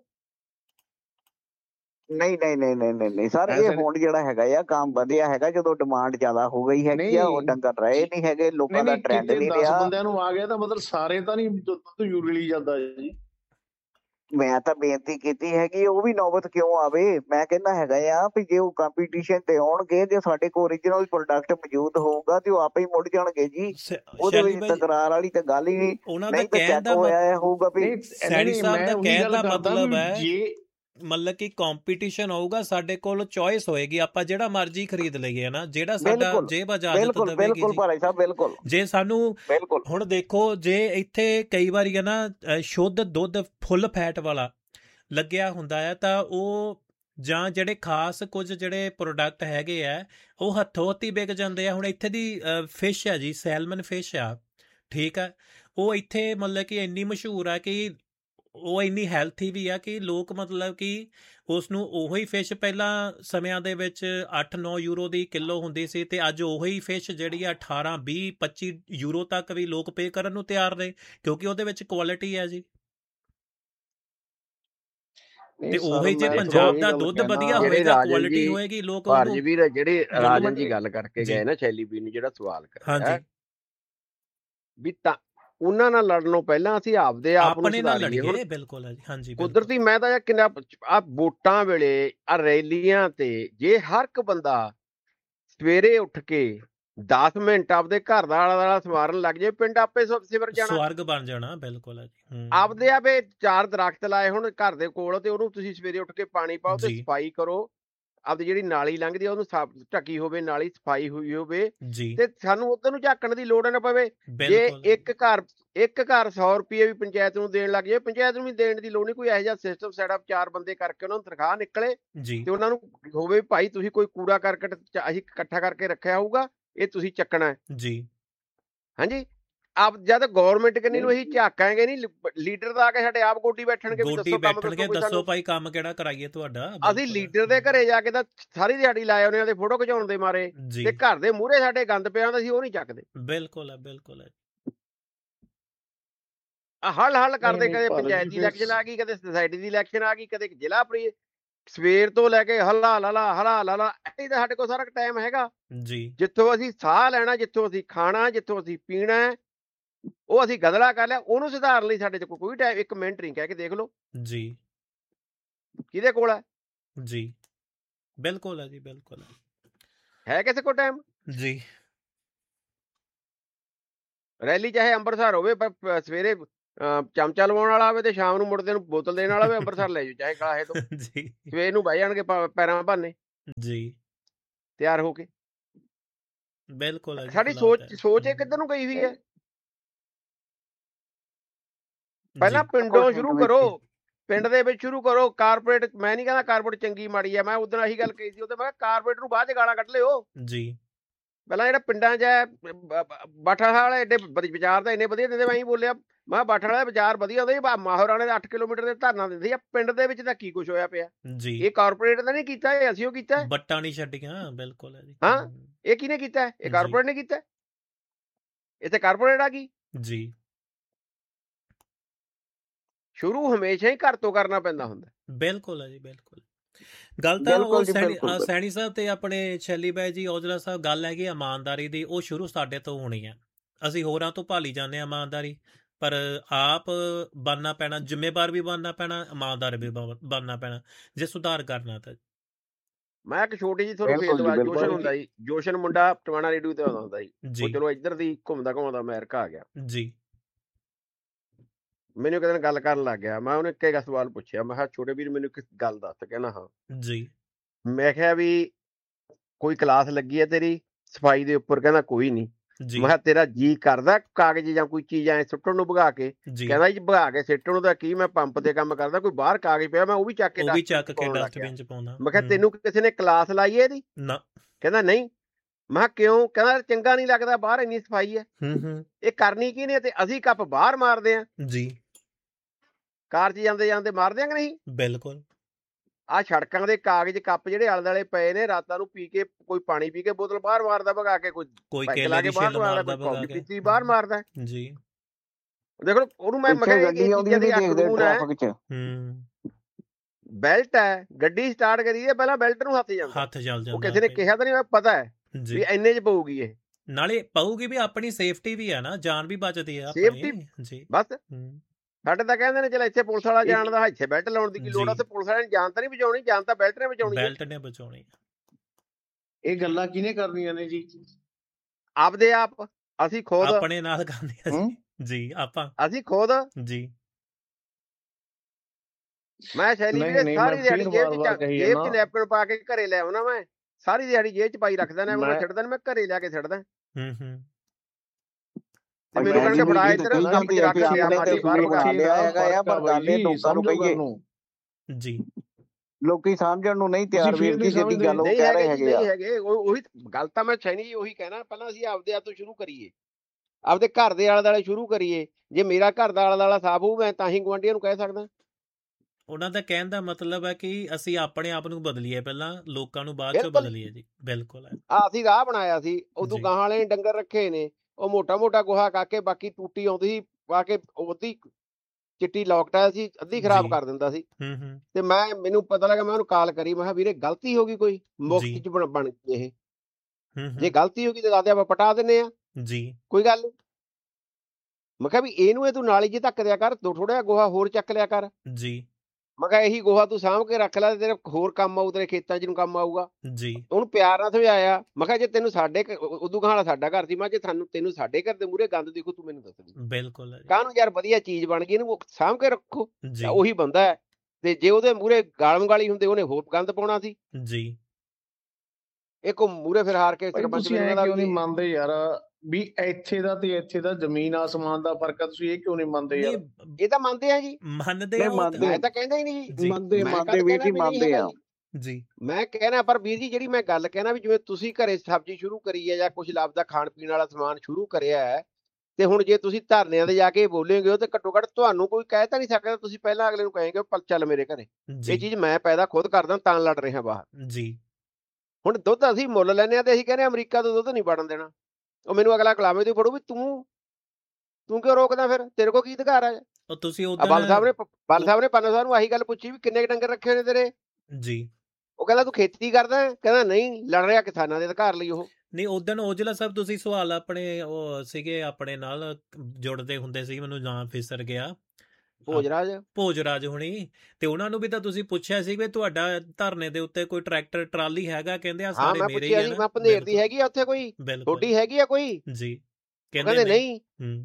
Speaker 3: ਨਹੀਂ ਸਰ, ਇਹ ਹੁਣ ਜਿਹੜਾ ਹੈਗਾ ਆ ਕੰਮ ਵਧਿਆ ਹੈਗਾ, ਜਦੋਂ ਡਿਮਾਂਡ ਜ਼ਿਆਦਾ ਹੋ ਗਈ ਹੈਗੀ ਆ, ਉਹ ਡੰਗਰ ਰਹੇ ਨਹੀਂ ਹੈਗੇ, ਲੋਕਾਂ ਦਾ ਟ੍ਰੈਂਡ ਨਹੀਂ ਰਿਹਾ।
Speaker 1: 10 ਬੰਦਿਆਂ ਨੂੰ ਆ ਗਿਆ ਤਾਂ ਮਤਲਬ ਸਾਰੇ ਤਾਂ ਨਹੀਂ ਦੁੱਧ ਯੂਰੀਆ ਜਾਂਦਾ ਜੀ।
Speaker 3: ਮੈਂ ਤਾਂ ਬੇਨਤੀ ਕੀਤੀ ਹੈਗੀ, ਉਹ ਵੀ ਨੌਬਤ ਕਿਉਂ ਆਵੇ? ਮੈਂ ਕਹਿੰਦਾ ਹੈਗਾ ਆ ਵੀ ਜੇ ਉਹ ਕੰਪੀਟੀਸ਼ਨ ਤੇ ਆਉਣਗੇ, ਜੇ ਸਾਡੇ ਕੋਲ ਓਰੀਜਨਲ ਪ੍ਰੋਡਕਟ ਮੌਜੂਦ ਹੋਊਗਾ ਤੇ ਉਹ ਆਪੇ ਹੀ ਮੁੜ ਜਾਣਗੇ ਜੀ। ਉਹਦੇ ਵਿੱਚ ਤਕਰਾਰ ਵਾਲੀ ਤਾਂ ਗੱਲ ਹੀ ਨਹੀਂ। ਨਹੀਂ ਤਾਂ ਚੈੱਕ ਹੋਇਆ ਹੋਊਗਾ ਵੀ
Speaker 2: ਸੈਣੀ ਸਾਹਿਬ ਦਾ ਕਹਿਣ ਦਾ ਮਤਲਬ ਹੈ ਮਤਲਬ ਕਿ ਕੰਪੀਟੀਸ਼ਨ ਹੋਊਗਾ, ਸਾਡੇ ਕੋਲ ਚੋਇਸ ਹੋਏਗੀ, ਆਪਾਂ ਜਿਹੜਾ ਮਰਜ਼ੀ ਖਰੀਦ ਲਈਏ ਨਾ, ਜਿਹੜਾ ਸਾਡਾ ਜੇਬ ਇਜਾਜ਼ਤ ਦੇਵੇਗੀ।
Speaker 3: ਬਿਲਕੁਲ ਭਾਈ ਸਾਹਿਬ, ਬਿਲਕੁਲ।
Speaker 2: ਜੇ ਸਾਨੂੰ ਹੁਣ ਦੇਖੋ, ਜੇ ਇੱਥੇ ਕਈ ਵਾਰੀ ਹੈ ਨਾ ਸ਼ੁੱਧ ਦੁੱਧ ਫੁੱਲ ਫੈਟ ਵਾਲਾ ਲੱਗਿਆ ਹੁੰਦਾ ਹੈ, ਤਾਂ ਉਹ ਜਾਂ ਜਿਹੜੇ ਖਾਸ ਕੁਝ ਜਿਹੜੇ ਪ੍ਰੋਡਕਟ ਹੈਗੇ ਆ ਉਹ ਹੱਥੋਂ ਹੱਥੀ ਵਿਕ ਜਾਂਦੇ ਆ। ਹੁਣ ਇੱਥੇ ਦੀ ਫਿਸ਼ ਆ ਜੀ, ਸੈਲਮਨ ਫਿਸ਼ ਆ, ਠੀਕ ਆ, ਉਹ ਇੱਥੇ ਮਤਲਬ ਕਿ ਇੰਨੀ ਮਸ਼ਹੂਰ ਆ ਕਿ ਉਹ ਇੰਨੀ ਹੈਲਥੀ ਵੀ ਆ ਕਿ ਲੋਕ ਮਤਲਬ ਕਿ ਉਸ ਨੂੰ ਉਹੀ ਫਿਸ਼ ਪਹਿਲਾਂ ਸਮਿਆਂ ਦੇ ਵਿੱਚ 8-9 ਯੂਰੋ ਦੀ ਕਿਲੋ ਹੁੰਦੀ ਸੀ, ਤੇ ਅੱਜ ਉਹੀ ਫਿਸ਼ ਜਿਹੜੀ ਆ 18, 20, 25 ਯੂਰੋ ਤੱਕ ਵੀ ਲੋਕ ਪੇ ਕਰਨ ਨੂੰ ਤਿਆਰ ਨੇ, ਕਿਉਂਕਿ ਉਹਦੇ ਵਿੱਚ ਕੁਆਲਿਟੀ ਹੈ ਜੀ। ਤੇ ਉਹੀ ਜੇ ਪੰਜਾਬ ਦਾ ਦੁੱਧ ਵਧੀਆ ਹੋਏਗਾ, ਕੁਆਲਿਟੀ ਹੋਏਗੀ, ਲੋਕ
Speaker 4: ਜਿਹੜੇ ਰਾਜਨ ਜੀ ਗੱਲ ਕਰਕੇ ਗਏ ਨਾ, ਸ਼ੈਲੀ ਵੀਰ ਨੂੰ ਜਿਹੜਾ ਸਵਾਲ ਕਰਿਆ ਵੀ ਤਾਂ ਉਹਨਾਂ ਨਾਲ ਲੜਨੋਂ ਪਹਿਲਾਂ ਅਸੀਂ ਆਪਦੇ ਆਪ ਨੂੰ ਸੁਧਾਰੀਏ।
Speaker 2: ਬਿਲਕੁਲ ਹੈ ਜੀ, ਹਾਂਜੀ।
Speaker 4: ਕੁਦਰਤੀ ਮੈਂ ਤਾਂ ਕਿੰਨਾ ਆ ਵੋਟਾਂ ਵੇਲੇ ਆ ਰੈਲੀਆਂ ਤੇ ਜੇ ਹਰ ਇੱਕ ਬੰਦਾ ਸਵੇਰੇ ਉੱਠ ਕੇ 10 ਮਿੰਟ ਆਪਦੇ ਘਰ ਦਾ ਆਲਾ ਦੁਆਲਾ ਸਵਾਰਨ ਲੱਗ ਜਾਏ, ਪਿੰਡ ਆਪੇ ਸਿਵਰ ਜਾਣਾ,
Speaker 2: ਸਵਰਗ ਬਣ ਜਾਣਾ। ਬਿਲਕੁਲ ਹੈ ਜੀ।
Speaker 4: ਆਪਦੇ ਆਪੇ 4 ਦਰਖਤ ਲਾਏ ਹੁਣ ਘਰ ਦੇ ਕੋਲ, ਤੇ ਉਹਨੂੰ ਤੁਸੀਂ ਸਵੇਰੇ ਉੱਠ ਕੇ ਪਾਣੀ ਪਾਓ ਤੇ ਸਫਾਈ ਕਰੋ, ਆਪਦੀ ਜਿਹੜੀ ਨਾਲੀ ਲੰਘਦੀ ਆ ਉਹਨੂੰ ਢੱਕੀ ਹੋਵੇ, ਨਾਲੀ ਸਫਾਈ ਹੋਈ ਹੋਵੇ, ਤੇ ਸਾਨੂੰ ਉਧਰ ਨੂੰ ਝਾਕਣ ਦੀ ਲੋੜ ਨਾ ਪਵੇ। ਜੇ ਇੱਕ ਘਰ 100 ਰੁਪਏ ਵੀ ਪੰਚਾਇਤ ਨੂੰ ਦੇਣ ਲੱਗ ਜਾਏ, ਪੰਚਾਇਤ ਨੂੰ ਵੀ ਦੇਣ ਦੀ ਲੋੜ ਨਹੀਂ, ਕੋਈ ਇਹੋ ਜਿਹਾ ਸਿਸਟਮ ਸੈਟਅਪ 4 ਬੰਦੇ ਕਰਕੇ ਉਹਨਾਂ ਨੂੰ ਤਨਖਾਹ ਨਿਕਲੇ ਤੇ ਉਹਨਾਂ ਨੂੰ ਹੋਵੇ ਭਾਈ ਤੁਸੀਂ ਕੋਈ ਕੂੜਾ ਕਰਕਟ ਅਸੀਂ ਇਕੱਠਾ ਕਰਕੇ ਰੱਖਿਆ ਹੋਊਗਾ, ਇਹ ਤੁਸੀਂ ਚੱਕਣਾ ਜੀ। ਹਾਂਜੀ, ਆਪ ਜਦ ਗਵਰਨਮੈਂਟ ਕੰਨੀ ਨੂੰ ਅਸੀਂ ਝਾਕਾਂਗੇ ਨਹੀਂ, ਲੀਡਰ ਦਾ ਆ ਕੇ ਸਾਡੇ ਆਪ ਗੋਡੀ ਬੈਠਣਗੇ ਵੀ
Speaker 2: ਦੱਸੋ ਭਾਈ ਕੰਮ ਕਿਹੜਾ ਕਰਾਈਏ ਤੁਹਾਡਾ।
Speaker 4: ਅਸੀਂ ਲੀਡਰ ਦੇ ਘਰੇ ਜਾ ਕੇ ਤਾਂ ਸਾਰੀ ਦਿਹਾੜੀ ਲਾਏ ਉਹਨੇ ਦੇ ਫੋਟੋ ਖਿਚਾਉਣ ਦੇ ਮਾਰੇ, ਤੇ ਘਰ ਦੇ ਮੂਹਰੇ ਸਾਡੇ ਗੰਦ ਪਿਆ ਹੁੰਦਾ ਸੀ, ਉਹ ਨਹੀਂ ਚੱਕਦੇ।
Speaker 2: ਬਿਲਕੁਲ ਹੈ, ਬਿਲਕੁਲ ਹੈ।
Speaker 4: ਹਲ ਕਰਦੇ, ਕਦੇ ਪੰਚਾਇਤ ਦੀ ਇਲੈਕਸ਼ਨ ਆ ਗਈ, ਕਦੇ ਸੁਸਾਇਟੀ ਦੀ ਇਲੈਕਸ਼ਨ ਆ ਗਈ, ਕਦੇ ਜ਼ਿਲ੍ਹਾ ਸਵੇਰ ਤੋਂ ਲੈ ਕੇ ਹਲਾ ਲਾਲਾ ਇਹ ਤਾਂ ਸਾਡੇ ਕੋਲ ਸਾਰਾ ਟਾਈਮ ਹੈਗਾ ਜੀ। ਜਿੱਥੋਂ ਅਸੀਂ ਸਾਹ ਲੈਣਾ, ਜਿੱਥੋਂ ਅਸੀਂ ਖਾਣਾ, ਜਿੱਥੋਂ ਅਸੀਂ ਪੀਣਾ, ਉਹ ਅਸੀਂ ਗਦਲਾ ਕਰ ਲਿਆ। ਉਹਨੂੰ ਸੁਧਾਰਨ ਲਈ ਸਾਡੇ ਚ ਕੋਈ ਟਾਈਮ 1 ਮਿੰਟ ਨਹੀਂ, ਕਹਿ ਕੇ ਦੇਖ ਲਓ ਜੀ ਕਿਹਦੇ ਕੋਲ ਹੈ ਜੀ। ਬਿਲਕੁਲ ਹੈ ਜੀ, ਬਿਲਕੁਲ ਹੈ ਕਿਸੇ ਕੋਲ ਟਾਈਮ ਜੀ। ਰੈਲੀ ਚਾਹੇ ਅੰਮ੍ਰਿਤਸਰ ਹੋਵੇ, ਪਰ ਸਵੇਰੇ ਚਮਚਾ ਲਵਾਉਣ ਵਾਲਾ ਹੋਵੇ ਤੇ ਸ਼ਾਮ ਨੂੰ ਮੁੜਦੇ ਨੂੰ ਬੋਤਲ ਦੇਣ ਵਾਲਾ ਹੋਵੇ, ਅੰਮ੍ਰਿਤਸਰ ਲੈ ਜਾਓ ਚਾਹੇ ਕਾਹੇ ਤੋਂ।
Speaker 2: ਜੀ
Speaker 4: ਸਵੇਰ ਨੂੰ ਬਹਿ ਜਾਣਗੇ ਪੈਰਾਂ ਭਾਨੇ
Speaker 2: ਜੀ
Speaker 4: ਤਿਆਰ ਹੋ ਕੇ।
Speaker 2: ਬਿਲਕੁਲ
Speaker 4: ਸਾਡੀ ਸੋਚ ਇਹ ਕਿੱਧਰ ਨੂੰ ਗਈ ਹੋਈ ਹੈ। ਪਹਿਲਾਂ ਪਿੰਡੋਂ ਸ਼ੁਰੂ ਕਰੋ, ਪਿੰਡ ਦੇ ਵਿੱਚ ਸ਼ੁਰੂ ਕਰੋ। ਕਾਰਪੋਰੇਟ, ਮੈਂ ਨਹੀਂ ਕਹਿੰਦਾ ਕਾਰਪੋਰੇਟ ਚੰਗੀ ਮਾੜੀ ਆ, ਮੈਂ ਉਦੋਂ ਆਹੀ ਗੱਲ ਕਹੀ ਸੀ ਉਹਦੇ, ਮੈਂ ਕਿਹਾ ਕਾਰਪੋਰੇਟ ਨੂੰ ਬਾਅਦ ਚ ਗਾਲਾਂ ਕੱਢ ਲਿਓ
Speaker 2: ਜੀ।
Speaker 4: ਪਹਿਲਾਂ ਜਿਹੜਾ ਪਿੰਡਾਂ 'ਚ ਹੈ, ਬਾਠਾ ਵਾਲੇ ਐਡੇ ਵਿਚਾਰ ਤਾਂ ਇੰਨੇ ਵਧੀਆ ਦਿੰਦੇ। ਮੈਂ ਹੀ ਬੋਲਿਆ, ਮੈਂ ਕਿਹਾ ਬਾਠਾ ਵਾਲੇ ਵਿਚਾਰ ਵਧੀਆ ਹੁੰਦੇ, ਮਾਹੌਰਾਣੇ ਦੇ 8 ਕਿਲੋਮੀਟਰ ਦੇ ਧਰਨਾ ਦਿੰਦੇ ਆ। ਪਿੰਡ ਦੇ ਵਿੱਚ ਤਾਂ ਕੀ ਕੁਛ ਹੋਇਆ ਪਿਆ
Speaker 2: ਜੀ।
Speaker 4: ਇਹ ਕਾਰਪੋਰੇਟ ਨੇ ਨਹੀਂ ਕੀਤਾ, ਇਹ ਅਸੀਂ ਉਹ ਕੀਤਾ,
Speaker 2: ਬੱਟਾਂ ਨਹੀਂ ਛੱਡੀਆਂ। ਬਿਲਕੁਲ
Speaker 4: ਹਾਂ, ਇਹ ਕਿਹਨੇ ਕੀਤਾ? ਇਹ ਕਾਰਪੋਰੇਟ ਨੇ ਕੀਤਾ। ਇੱਥੇ ਕਾਰਪੋਰੇਟ ਆ ਗਈ
Speaker 2: ਜੀ।
Speaker 4: ਸ਼ੁਰੂ ਹਮੇਸ਼ਾ ਹੀ ਘਰ ਤੋਂ ਕਰਨਾ ਪੈਂਦਾ ਹੁੰਦਾ।
Speaker 2: ਬਿਲਕੁਲ ਹੈ ਜੀ, ਬਿਲਕੁਲ। ਗੱਲ ਤਾਂ ਉਹ ਸੈਣੀ ਸਾਹਿਬ ਤੇ ਆਪਣੇ ਸ਼ੈਲੀ ਬਾਈ ਜੀ ਔਜਲਾ ਸਾਹਿਬ ਗੱਲ ਹੈਗੀ ਇਮਾਨਦਾਰੀ ਦੀ, ਉਹ ਸ਼ੁਰੂ ਸਾਡੇ ਤੋਂ ਹੋਣੀ ਹੈ। ਅਸੀਂ ਹੋਰਾਂ ਤੋਂ ਭਾਲੀ ਜਾਂਦੇ ਹਾਂ ਇਮਾਨਦਾਰੀ, ਪਰ ਆਪ ਬਣਨਾ ਪੈਣਾ, ਜ਼ਿੰਮੇਵਾਰ ਵੀ ਬਣਨਾ ਪੈਣਾ, ਇਮਾਨਦਾਰ ਵੀ ਬਣਨਾ ਪੈਣਾ ਜੇ ਸੁਧਾਰ ਕਰਨਾ ਤਾਂ।
Speaker 4: ਮੈਂ ਇੱਕ ਛੋਟੀ ਜਿਹੀ ਤੁਹਾਨੂੰ ਫੇਰ ਦਵਾ, ਜੋਸ਼ਨ ਹੁੰਦਾ ਜੀ, ਜੋਸ਼ਨ ਮੁੰਡਾ ਟਵਾਣਾ ਰੇਡੀਓ ਤੇ ਆਉਂਦਾ ਹੁੰਦਾ ਜੀ, ਉਹ ਚਲੋ ਇੱਧਰ ਦੀ ਘੁੰਮਦਾ ਅਮਰੀਕਾ ਆ ਗਿਆ
Speaker 2: ਜੀ।
Speaker 4: ਮੈਨੂੰ ਕਿਤੇ ਗੱਲ ਕਰਨ ਲੱਗ ਗਿਆ, ਮੈਂ ਉਹਨੇ ਇੱਕ ਸਵਾਲ ਪੁੱਛਿਆ, ਮੈਂ ਕਿਹਾ ਛੋਟੇ ਵੀਰ ਮੈਨੂੰ ਇੱਕ ਗੱਲ ਦੱਸ। ਕਹਿੰਦਾ ਹਾਂ
Speaker 2: ਜੀ। ਮੈਂ
Speaker 4: ਕਿਹਾ ਵੀ ਕੋਈ ਕਲਾਸ ਲੱਗੀ ਹੈ ਤੇਰੀ ਸਫਾਈ ਦੇ ਉੱਪਰ? ਕਹਿੰਦਾ ਕੋਈ ਨਹੀਂ। ਮੈਂ ਕਿਹਾ ਤੇਰਾ ਜੀ ਕਰਦਾ ਕਾਗਜ਼ ਜਾਂ ਕੋਈ ਚੀਜ਼ ਐ ਸੁੱਟਣ ਨੂੰ ਭਗਾ ਕੇ? ਕਹਿੰਦਾ ਜੀ ਭਗਾ ਕੇ ਸਿੱਟਣ ਨੂੰ ਤਾਂ ਕੀ, ਮੈਂ ਪੰਪ ਤੇ ਕੰਮ ਕਰਦਾ, ਕੋਈ ਬਾਹਰ ਕਾਗਜ਼ ਪਿਆ ਮੈਂ ਉਹ ਵੀ ਚੱਕ ਕੇ ਡਸਟਬਿਨ ਚ ਪਾਉਂਦਾ। ਮੈਂ ਕਿਹਾ ਤੈਨੂੰ ਕਿਸੇ ਨੇ ਕਲਾਸ ਲਾਈ ਹੈ ਇਹਦੀ? ਕਹਿੰਦਾ ਨਹੀਂ। ਮੈਂ ਕਿਹਾ ਕਿਉਂ? ਕਹਿੰਦਾ ਚੰਗਾ ਨਹੀਂ ਲੱਗਦਾ, ਬਾਹਰ ਇੰਨੀ ਸਫਾਈ ਹੈ, ਇਹ ਕਰਨੀ ਕੀ ਨੇ, ਤੇ ਅਸੀਂ ਕੱਪ ਬਾਹਰ ਮਾਰਦੇ ਆ
Speaker 2: ਜੀ,
Speaker 4: ਕਾਰ 'ਚ ਜਾਂਦੇ ਮਾਰਦੇ ਆ ਕਿ ਨਹੀਂ?
Speaker 2: ਬਿਲਕੁਲ।
Speaker 4: ਆਹ ਸੜਕਾਂ ਦੇ ਕਾਗਜ਼ ਕੱਪ ਜਿਹੜੇ ਆਲੇ ਦੁਆਲੇ ਪਏ ਨੇ, ਰਾਤਾਂ ਨੂੰ ਪੀ ਕੇ ਕੋਈ ਪਾਣੀ ਪੀ ਕੇ ਬੋਤਲ ਬਾਹਰ ਮਾਰਦਾ ਭਗਾ ਕੇ, ਕੋਈ ਕੇਲੇ ਦੀ ਛਿੱਲ ਮਾਰਦਾ, ਕੋਈ ਕੌਫੀ ਪੀਤੀ ਬਾਹਰ ਮਾਰਦਾ ਜੀ। ਦੇਖੋ ਉਹਨੂੰ ਮੈਂ ਬੈਲਟ ਹੈ, ਗੱਡੀ ਸਟਾਰਟ ਕਰੀ ਹੈ ਪਹਿਲਾਂ ਬੈਲਟ ਨੂੰ ਹੱਥ ਜਾਂਦਾ, ਉਹ ਕਿਸੇ ਨੇ ਕਿਹਾ ਤਾਂ ਨਹੀਂ, ਮੈਂ ਪਤਾ ਹੈ ਵੀ ਇੰਨੇ 'ਚ ਪਊਗੀ ਇਹ,
Speaker 2: ਨਾਲੇ ਪਊਗੀ ਵੀ, ਆਪਣੀ ਸੇਫਟੀ ਵੀ ਆ ਨਾ, ਜਾਨ ਵੀ ਬਚਦੀ ਆ
Speaker 4: ਸੇਫਟੀ ਜੀ। ਬਸ ਸਾਡੇ ਤਾਂ ਕਹਿੰਦੇ ਨੇ ਚਲ ਇੱਥੇ ਪੁਲਿਸ ਵਾਲਾ ਜਾਣਦਾ, ਇੱਥੇ ਬੈਲਟ ਲਾਉਣ ਦੀ ਕੀ ਲੋੜ ਆ? ਤੇ ਪੁਲਿਸ ਵਾਲੇ ਨੇ ਜਾਨ ਤਾਂ ਨਹੀਂ ਬਚਾਉਣੀ, ਜਾਨ ਤਾਂ ਬੈਲਟ ਨੇ ਬਚਾਉਣੀ।
Speaker 1: ਇਹ ਗੱਲਾਂ ਕਿਹਨੇ ਕਰਨੀਆਂ ਨੇ ਜੀ?
Speaker 4: ਆਪਦੇ ਆਪ, ਅਸੀਂ ਖੁਦ
Speaker 2: ਆਪਣੇ ਨਾਲ ਕਰਨੀਆਂ ਜੀ,
Speaker 4: ਅਸੀਂ ਖੁਦ ਜੀ। ਮੈਂ ਸ਼ੈਲੀ ਸਾਰੀ ਦਿਹਾੜੀ ਜੇਬ 'ਚ ਨੈਪਕਿਨ ਪਾ ਕੇ ਘਰੇ ਲੈ ਆਉਣਾ, ਮੈਂ ਸਾਰੀ ਦਿਹਾੜੀ ਜੇਬ 'ਚ ਪਾਈ ਰੱਖਦਾ, ਨਾ ਮੈਂ ਛੱਡਦਾ, ਮੈਂ ਘਰੇ ਲਿਆ ਕੇ ਛੱਡਦਾ। ਤੇ ਮੈਨੂੰ ਕਹਿੰਦੇ ਬੜਾ ਇੱਧਰ ਕੰਮ 'ਚ ਰੱਖ ਲਿਆ, ਮਾਟੀ ਬਾਹਰ ਭਗਾ ਲਿਆ ਹੈਗਾ ਆ, ਪਰ ਗੱਲ ਇਹ ਲੋਕਾਂ ਨੂੰ ਕਹੀਏ
Speaker 2: ਜੀ,
Speaker 3: ਲੋਕੀ ਸਮਝਣ ਨੂੰ ਨਹੀਂ ਤਿਆਰ, ਵੀਰ ਜੀ ਜਿਹੜੀ ਗੱਲ ਉਹ ਕਹਿ ਰਹੇ ਹੈਗੇ ਆ।
Speaker 4: ਉਹੀ ਗੱਲ ਤਾਂ ਮੈਂ ਸ਼ੈਣੀ ਜੀ ਉਹੀ ਕਹਿਣਾ, ਪਹਿਲਾਂ ਅਸੀਂ ਆਪਦੇ ਆਪ ਤੋਂ ਸ਼ੁਰੂ ਕਰੀਏ, ਆਪਦੇ ਘਰ ਦੇ ਆਲੇ ਦੁਆਲੇ ਸ਼ੁਰੂ ਕਰੀਏ। ਜੇ ਮੇਰਾ ਘਰ ਦਾ ਆਲਾ ਦੁਆਲਾ ਸਾਫ਼ ਹੋਊ, ਮੈਂ ਤਾਂ ਹੀ ਗੁਆਂਢੀਆਂ ਨੂੰ ਕਹਿ ਸਕਦਾ।
Speaker 2: ਉਹਨਾਂ ਦਾ ਕਹਿਣ ਦਾ ਮਤਲਬ ਹੈ ਕਿ ਅਸੀਂ ਆਪਣੇ ਆਪ ਨੂੰ ਬਦਲੀਏ ਪਹਿਲਾਂ, ਲੋਕਾਂ ਨੂੰ ਬਾਅਦ ਚੋਂ ਬਦਲੀਏ ਜੀ। ਬਿਲਕੁਲ।
Speaker 4: ਅਸੀਂ ਰਾਹ ਬਣਾਇਆ ਸੀ, ਉਦੋਂ ਗਾਹਾਂ ਵਾਲੇ ਡੰਗਰ ਰੱਖੇ ਨੇ, ਉਹ ਮੋਟਾ ਗੋਹਾ ਕਾਕੇ, ਬਾਕੀ ਟੂਟੀ ਆਉਂਦੀ ਸੀ ਪਾ ਕੇ, ਉਹਦੀ ਚਿੱਟੀ ਲੋਕਟਾਇਲ ਸੀ, ਅੱਧੀ ਖਰਾਬ ਕਰ ਦਿੰਦਾ ਸੀ। ਤੇ ਮੈਨੂੰ ਪਤਾ ਲੱਗਾ, ਮੈਂ ਉਹਨੂੰ ਕਾਲ ਕਰੀ, ਮੈਂ ਕਿਹਾ ਵੀਰੇ ਗਲਤੀ ਹੋ ਗਈ, ਕੋਈ ਮੁਕਤ 'ਚ ਬਣ ਗਈ ਇਹ, ਜੇ ਗਲਤੀ ਹੋ ਗਈ ਤਾਂ ਦੱਸ ਦੇ, ਆਪਾਂ ਪਟਾ ਦਿੰਦੇ ਆ ਜੀ, ਕੋਈ ਗੱਲ ਨੀ। ਮੈਂ ਕਿਹਾ ਵੀ ਇਹਨੂੰ ਤੂੰ ਨਾਲੀ 'ਚ ਧੱਕ ਦਿਆ ਕਰ, ਥੋੜਾ ਜਿਹਾ ਗੋਹਾ ਹੋਰ ਚੱਕ ਲਿਆ ਕਰ ਜੀ। ਮੈਂ ਕਿਹਾ ਇਹੀ ਗੋਹਾ ਤੂੰ ਸਾਂਭ ਕੇ ਰੱਖ ਲੈ, ਤੇਰੇ ਹੋਰ ਕੰਮ ਆਊ, ਤੇਰੇ ਖੇਤਾਂ 'ਚ ਨੂੰ ਕੰਮ ਆਊਗਾ ਜੀ। ਉਹਨੂੰ ਪਿਆਰ ਨਾਲ ਸਮਝਾਇਆ। ਮੈਂ ਕਿਹਾ ਜੇ ਤੈਨੂੰ ਸਾਡੇ ਉਦੋਂ ਕਹਾਣਾ ਸਾਡਾ ਘਰ ਸੀ, ਮੈਂ ਕਿਹਾ ਜੇ ਤੈਨੂੰ ਸਾਡੇ ਘਰ ਦੇ ਮੂਹਰੇ ਗੰਦ ਦੇਖੋ, ਤੂੰ ਮੈਨੂੰ ਦੱਸ। ਬਿਲਕੁਲ। ਕਾਹਨੂੰ ਯਾਰ, ਵਧੀਆ ਚੀਜ਼ ਬਣ ਗਈ, ਇਹਨੂੰ ਸਾਂਭ ਕੇ ਰੱਖੋ, ਉਹੀ ਬੰਦਾ ਹੈ। ਤੇ ਜੇ ਉਹਦੇ ਮੂਹਰੇ ਗਾਲਮ ਗਾਲੀ ਹੁੰਦੇ, ਉਹਨੇ ਹੋਰ ਗੰਦ ਪਾਉਣਾ ਸੀ ਜੀ। ਇੱਕ ਮੂਹਰੇ ਫਿਰ ਹਾਰ ਕੇ
Speaker 1: ਸਰਪੰਚ ਕਿਉਂ ਨਹੀਂ ਮੰਨਦੇ ਯਾਰ ਵੀ ਇੱਥੇ ਦਾ ਤੇ ਇੱਥੇ ਦਾ ਜ਼ਮੀਨ ਆਸਮਾਨ ਦਾ ਫਰਕ ਆ? ਤੁਸੀਂ ਇਹ ਕਿਉਂ ਨਹੀਂ ਮੰਨਦੇ ਯਾਰ?
Speaker 4: ਇਹ ਤਾਂ ਮੰਨਦੇ ਆ ਜੀ,
Speaker 2: ਮੰਨਦੇ ਆ,
Speaker 4: ਮੈਂ ਤਾਂ ਕਹਿੰਦਾ ਹੀ ਨਹੀਂ ਜੀ,
Speaker 3: ਮੰਨਦੇ ਵੀਰ ਜੀ, ਮੰਨਦੇ ਆ
Speaker 2: ਜੀ।
Speaker 4: ਮੈਂ ਕਹਿਣਾ, ਪਰ ਵੀਰ ਜੀ ਜਿਹੜੀ ਮੈਂ ਗੱਲ ਕਹਿਣਾ ਵੀ ਜਿਵੇਂ ਤੁਸੀਂ ਘਰੇ ਸਬਜ਼ੀ ਸ਼ੁਰੂ ਕਰੀ ਹੈ ਜਾਂ ਕੁਝ ਲੱਭਦਾ ਖਾਣ ਪੀਣ ਵਾਲਾ ਸਮਾਨ ਸ਼ੁਰੂ ਕਰਿਆ ਹੈ, ਤੇ ਹੁਣ ਜੇ ਤੁਸੀਂ ਧਰਨਿਆਂ ਤੇ ਜਾ ਕੇ ਬੋਲੋਗੇ, ਉਹ ਤੇ ਘੱਟੋ ਘੱਟ ਤੁਹਾਨੂੰ ਕੋਈ ਕਹਿ ਤਾਂ ਨਹੀਂ ਸਕਦਾ, ਤੁਸੀਂ ਪਹਿਲਾਂ ਅਗਲੇ ਨੂੰ ਕਹੇਗੇ ਚੱਲ ਮੇਰੇ ਘਰੇ, ਇਹ ਚੀਜ਼ ਮੈਂ ਪੈਦਾ ਖੁਦ ਕਰਦਾ, ਤਾਂ ਲੜ ਰਿਹਾ ਬਾਹਰ ਜੀ। ਹੁਣ ਦੁੱਧ ਅਸੀਂ ਮੁੱਲ ਲੈਂਦੇ ਹਾਂ, ਤੇ ਅਸੀਂ ਕਹਿੰਦੇ ਅਮਰੀਕਾ ਤੋਂ ਦੁੱਧ ਨਹੀਂ ਵੜਨ ਦੇਣਾ। ਉਹ ਮੈਨੂੰ ਅਗਲਾ ਕਲਾਮੇ ਤੋਂ ਫੜੂ ਵੀ ਤੂੰ ਕਿਉਂ ਰੋਕਦਾ, ਫਿਰ ਤੇਰੇ ਕੋਲ ਕੀ ਅਧਿਕਾਰ ਆ? ਤੁਸੀਂ ਬਲ ਸਾਹਿਬ ਨੇ ਪੰਨੂ ਸਾਹਿਬ ਨੂੰ ਆਹੀ ਗੱਲ ਪੁੱਛੀ ਵੀ ਕਿੰਨੇ ਡੰਗਰ ਰੱਖੇ ਨੇ ਤੇਰੇ ਜੀ। ਉਹ ਕਹਿੰਦਾ ਤੂੰ ਖੇਤੀ ਕਰਦਾ? ਕਹਿੰਦਾ ਨਹੀਂ, ਲੜ ਰਿਹਾ ਕਿਸਾਨਾਂ ਦੇ ਅਧਿਕਾਰ ਲਈ। ਉਹ
Speaker 2: ਨਹੀਂ, ਉਦਣ ਔਜਲਾ ਸਾਹਿਬ ਤੁਸੀਂ ਸਵਾਲ ਆਪਣੇ ਉਹ ਸੀਗੇ ਆਪਣੇ ਨਾਲ ਜੁੜਦੇ ਹੁੰਦੇ ਸੀ, ਮੈਨੂੰ ਨਾਮ ਫਿਸਰ ਗਿਆ, ਭੋਜਰਾਜ ਹੁਣੀ, ਤੇ ਉਹਨਾਂ ਨੂੰ ਵੀ ਤਾਂ ਤੁਸੀਂ ਪੁੱਛਿਆ ਸੀ ਵੀ ਤੁਹਾਡਾ ਧਰਨੇ ਦੇ ਉੱਤੇ ਕੋਈ ਟਰੈਕਟਰ ਟਰਾਲੀ ਹੈਗਾ? ਕਹਿੰਦੇ ਆ ਸਾਰੇ ਮੇਰੇ ਹੀ ਆ।
Speaker 4: ਪੰਧੇਰ ਦੀ ਹੈਗੀ ਆ ਉੱਥੇ, ਕੋਈ ਥੋੜੀ ਹੈਗੀ ਆ ਕੋਈ ਜੀ। ਕਹਿੰਦੇ ਨਹੀਂ,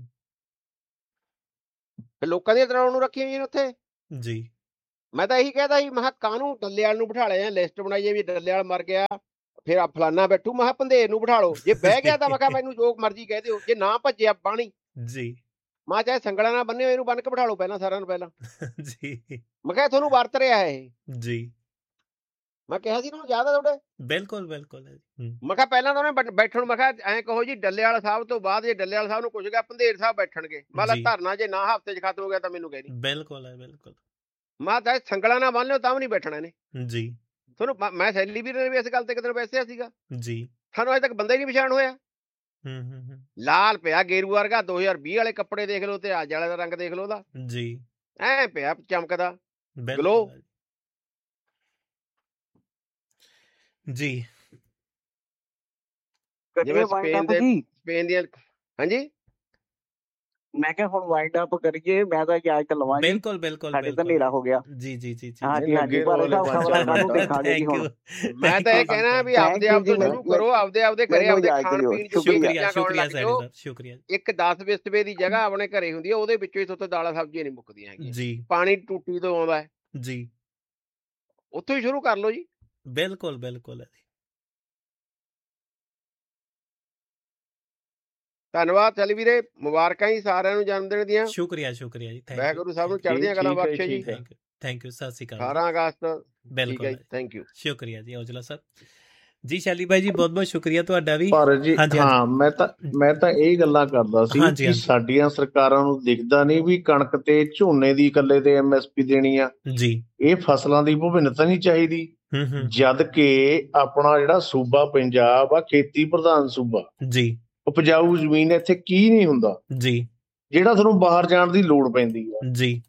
Speaker 4: ਲੋਕਾਂ ਦੀਆਂ ਤਰਾਉਣ ਨੂੰ ਰੱਖੀਆਂ ਹੋਈਆਂ ਨੇ ਉੱਥੇ
Speaker 2: ਜੀ।
Speaker 4: ਮੈਂ ਤਾਂ ਇਹੀ ਕਹਿਦਾ ਸੀ, ਮੈਂ ਕਿਹਾ ਕਾਹਨੂੰ ਡੱਲੇਵਾਲ ਨੂੰ ਬਿਠਾ ਲਿਆ, ਲਿਸਟ ਬਣਾਈ ਜੇ ਵੀ ਡੱਲੇਵਾਲ ਮਰ ਗਿਆ ਫਿਰ ਫਲਾਨਾ ਬੈਠੂ, ਮੈਂ ਕਿਹਾ ਪੰਧੇਰ ਨੂੰ ਬਿਠਾ ਲਓ, ਜੇ ਬਹਿ ਗਿਆ ਤਾਂ ਮੈਂ ਕਿਹਾ ਮੈਨੂੰ ਜੋ ਮਰਜ਼ੀ ਕਹਿ ਦਿਓ, ਜੇ ਨਾ ਭੱਜਿਆ ਬਾਣੀ
Speaker 2: ਜੀ,
Speaker 4: ਮੈਂ ਚਾਹੇ ਸੰਗਲਾਂ ਨਾਲ ਬੰਨੇ ਇਹਨੂੰ ਬੰਨ ਕੇ ਬਿਠਾ ਲਓ ਪਹਿਲਾਂ, ਸਾਰਿਆਂ ਨੂੰ ਪਹਿਲਾਂ
Speaker 2: ਜੀ।
Speaker 4: ਮੈਂ ਕਿਹਾ ਤੁਹਾਨੂੰ ਵਰਤ ਰਿਹਾ ਇਹ
Speaker 2: ਜੀ,
Speaker 4: ਮੈਂ ਕਿਹਾ ਸੀ ਨਾ ਜ਼ਿਆਦਾ ਤੁਹਾਡੇ,
Speaker 2: ਬਿਲਕੁਲ ਬਿਲਕੁਲ।
Speaker 4: ਮੈਂ ਕਿਹਾ ਪਹਿਲਾਂ ਤਾਂ ਉਹਨੇ ਬੈਠਣ, ਮੈਂ ਕਿਹਾ ਐਂ ਕਹੋ ਜੀ ਡੱਲੇਵਾਲ ਸਾਹਿਬ ਤੋਂ ਬਾਅਦ ਜੇ ਡੱਲੇਵਾਲ ਸਾਹਿਬ ਨੂੰ ਕੁਝ ਗਿਆ ਪੰਧੇਰ ਸਾਹਿਬ ਬੈਠਣਗੇ, ਮਤਲਬ ਧਰਨਾ ਜੇ ਨਾ ਹਫ਼ਤੇ 'ਚ ਖਤਮ ਹੋ ਗਿਆ ਤਾਂ ਮੈਨੂੰ ਕਹਿ ਦੀ।
Speaker 2: ਬਿਲਕੁਲ ਹੈ, ਬਿਲਕੁਲ।
Speaker 4: ਮੈਂ ਚਾਹੇ ਸੰਗਲਾਂ ਨਾਲ ਬੰਨ ਲਿਓ ਤਾਂ ਵੀ ਨਹੀਂ ਬੈਠਣਾ ਇਹਨੇ।
Speaker 2: ਜੀ,
Speaker 4: ਤੁਹਾਨੂੰ ਮੈਂ ਸੈਲੀ ਵੀ ਇਸ ਗੱਲ ਤੇ ਕਿਤੇ ਵੈਸਿਆ ਸੀਗਾ
Speaker 2: ਜੀ,
Speaker 4: ਸਾਨੂੰ ਅਜੇ ਤੱਕ ਬੰਦਾ ਹੀ ਨਹੀਂ ਪਛਾਣ ਹੋਇਆ। ਲਾਲ ਪਿਆ ਗੇਰੂ ਵਰਗਾ, 2020 ਵਾਲੇ ਕੱਪੜੇ ਦੇਖ ਲਓ ਤੇ ਅੱਜ ਵਾਲੇ ਦਾ ਰੰਗ ਦੇਖ ਲਓ ਉਹਦਾ,
Speaker 2: ਜੀ,
Speaker 4: ਐ ਪਿਆ ਚਮਕਦਾ ਗਲੋ। ਜੀ, ਜਿਵੇਂ ਸਪੇਨ ਦੀਆਂ। ਹਾਂਜੀ,
Speaker 3: ਮੈਂ ਕਿਹਾ ਹੁਣ ਵਾਈਂਡ ਅਪ ਕਰੀਏ, ਮੈਂ ਤਾਂ ਇਜਾਜ਼ਤ ਲਵਾਂ।
Speaker 2: ਬਿਲਕੁਲ ਬਿਲਕੁਲ,
Speaker 3: ਸਾਡੇ ਤਾਂ ਹਨੇਰਾ ਹੋ ਗਿਆ।
Speaker 2: ਜੀ ਜੀ ਜੀ,
Speaker 3: ਹਾਂਜੀ ਹਾਂਜੀ, ਪਰ ਸਾਨੂੰ ਦੇਖਾਂਗੇ ਜੀ ਹੁਣ।
Speaker 4: ਮੈਂ ਤਾਂ ਇਹ ਕਹਿਣਾ ਵੀ ਆਪਦੇ ਆਪ ਤੋਂ ਸ਼ੁਰੂ ਕਰੋ, ਆਪਦੇ ਘਰੇ ਆਪਦੇ ਖਾਣ ਪੀਣ ਚ
Speaker 2: ਸ਼ੁਕਰੀਆ ਸ਼ੁਕਰੀਆ।
Speaker 4: ਇੱਕ 10 ਬਿਸਤਵੇ ਦੀ ਜਗ੍ਹਾ ਆਪਣੇ ਘਰੇ ਹੁੰਦੀ ਹੈ, ਉਹਦੇ ਵਿੱਚੋਂ ਹੀ ਤੁਹਾਨੂੰ ਦਾਲਾਂ ਸਬਜ਼ੀਆਂ ਨਹੀਂ ਮੁੱਕਦੀਆਂ ਹੈਗੀਆਂ ਜੀ। ਪਾਣੀ ਟੂਟੀ ਤੋਂ ਆਉਂਦਾ ਹੈ
Speaker 2: ਜੀ,
Speaker 4: ਉੱਥੋਂ ਹੀ ਸ਼ੁਰੂ ਕਰ ਲਓ ਜੀ।
Speaker 2: ਬਿਲਕੁਲ ਬਿਲਕੁਲ।
Speaker 4: ਧੰਨਵਾਦ ਚੱਲ ਵੀਰੇ, ਮੁਬਾਰਕਾਂ ਜੀ ਸਾਰਿਆਂ ਨੂੰ ਜਨਮ ਦਿਨ ਦੀਆਂ।
Speaker 2: ਸ਼ੁਕਰੀਆ ਸ਼ੁਕਰੀਆ ਜੀ,
Speaker 4: ਵਾਹਿਗੁਰੂ ਸਾਹਿਬ ਨੂੰ ਚੜ੍ਹਦੀਆਂ ਕਲਾਂ ਬਖਸ਼ੇ ਜੀ।
Speaker 2: ਥੈਂਕ ਯੂ, ਸਤਿ ਸ਼੍ਰੀ ਅਕਾਲ।
Speaker 4: 18 ਅਗਸਤ।
Speaker 2: ਬਿਲਕੁਲ,
Speaker 4: ਥੈਂਕ ਯੂ,
Speaker 2: ਸ਼ੁਕਰੀਆ ਜੀ ਔਜਲਾ ਸਾਹਿਬ ਜੀ। ਸ਼ੈਲੀ ਭਾਈ ਜੀ ਬਹੁਤ ਬਹੁਤ ਸ਼ੁਕਰੀਆ ਤੁਹਾਡਾ ਵੀ।
Speaker 1: ਪਰ ਜੀ ਹਾਂ, ਮੈਂ ਤਾਂ ਇਹ ਗੱਲਾਂ ਕਰਦਾ ਸੀ ਕਿ ਸਾਡੀਆਂ ਸਰਕਾਰਾਂ ਨੂੰ ਦਿਖਦਾ ਨਹੀਂ ਵੀ ਕਣਕ ਤੇ ਝੋਨੇ ਦੀ ਇਕੱਲੇ ਤੇ MSP ਦੇਣੀ ਆ
Speaker 2: ਜੀ, ਇਹ
Speaker 1: ਫਸਲਾਂ ਦੀ ਵਿਭਿੰਨਤਾ ਨਹੀਂ ਚਾਹੀਦੀ। ਜਦ ਕਿ ਆਪਣਾ ਜਿਹੜਾ ਸੂਬਾ ਪੰਜਾਬ ਆ ਖੇਤੀ ਪ੍ਰਧਾਨ ਸੂਬਾ
Speaker 2: ਜੀ,
Speaker 1: ਉਪਜਾਊ ਜ਼ਮੀਨ ਇੱਥੇ ਕੀ ਨਹੀਂ ਹੁੰਦਾ
Speaker 2: ਜੀ,
Speaker 1: ਜਿਹੜਾ ਤੁਹਾਨੂੰ ਬਾਹਰ ਜਾਣ ਦੀ ਲੋੜ ਪੈਂਦੀ ਆ
Speaker 2: ਜੀ।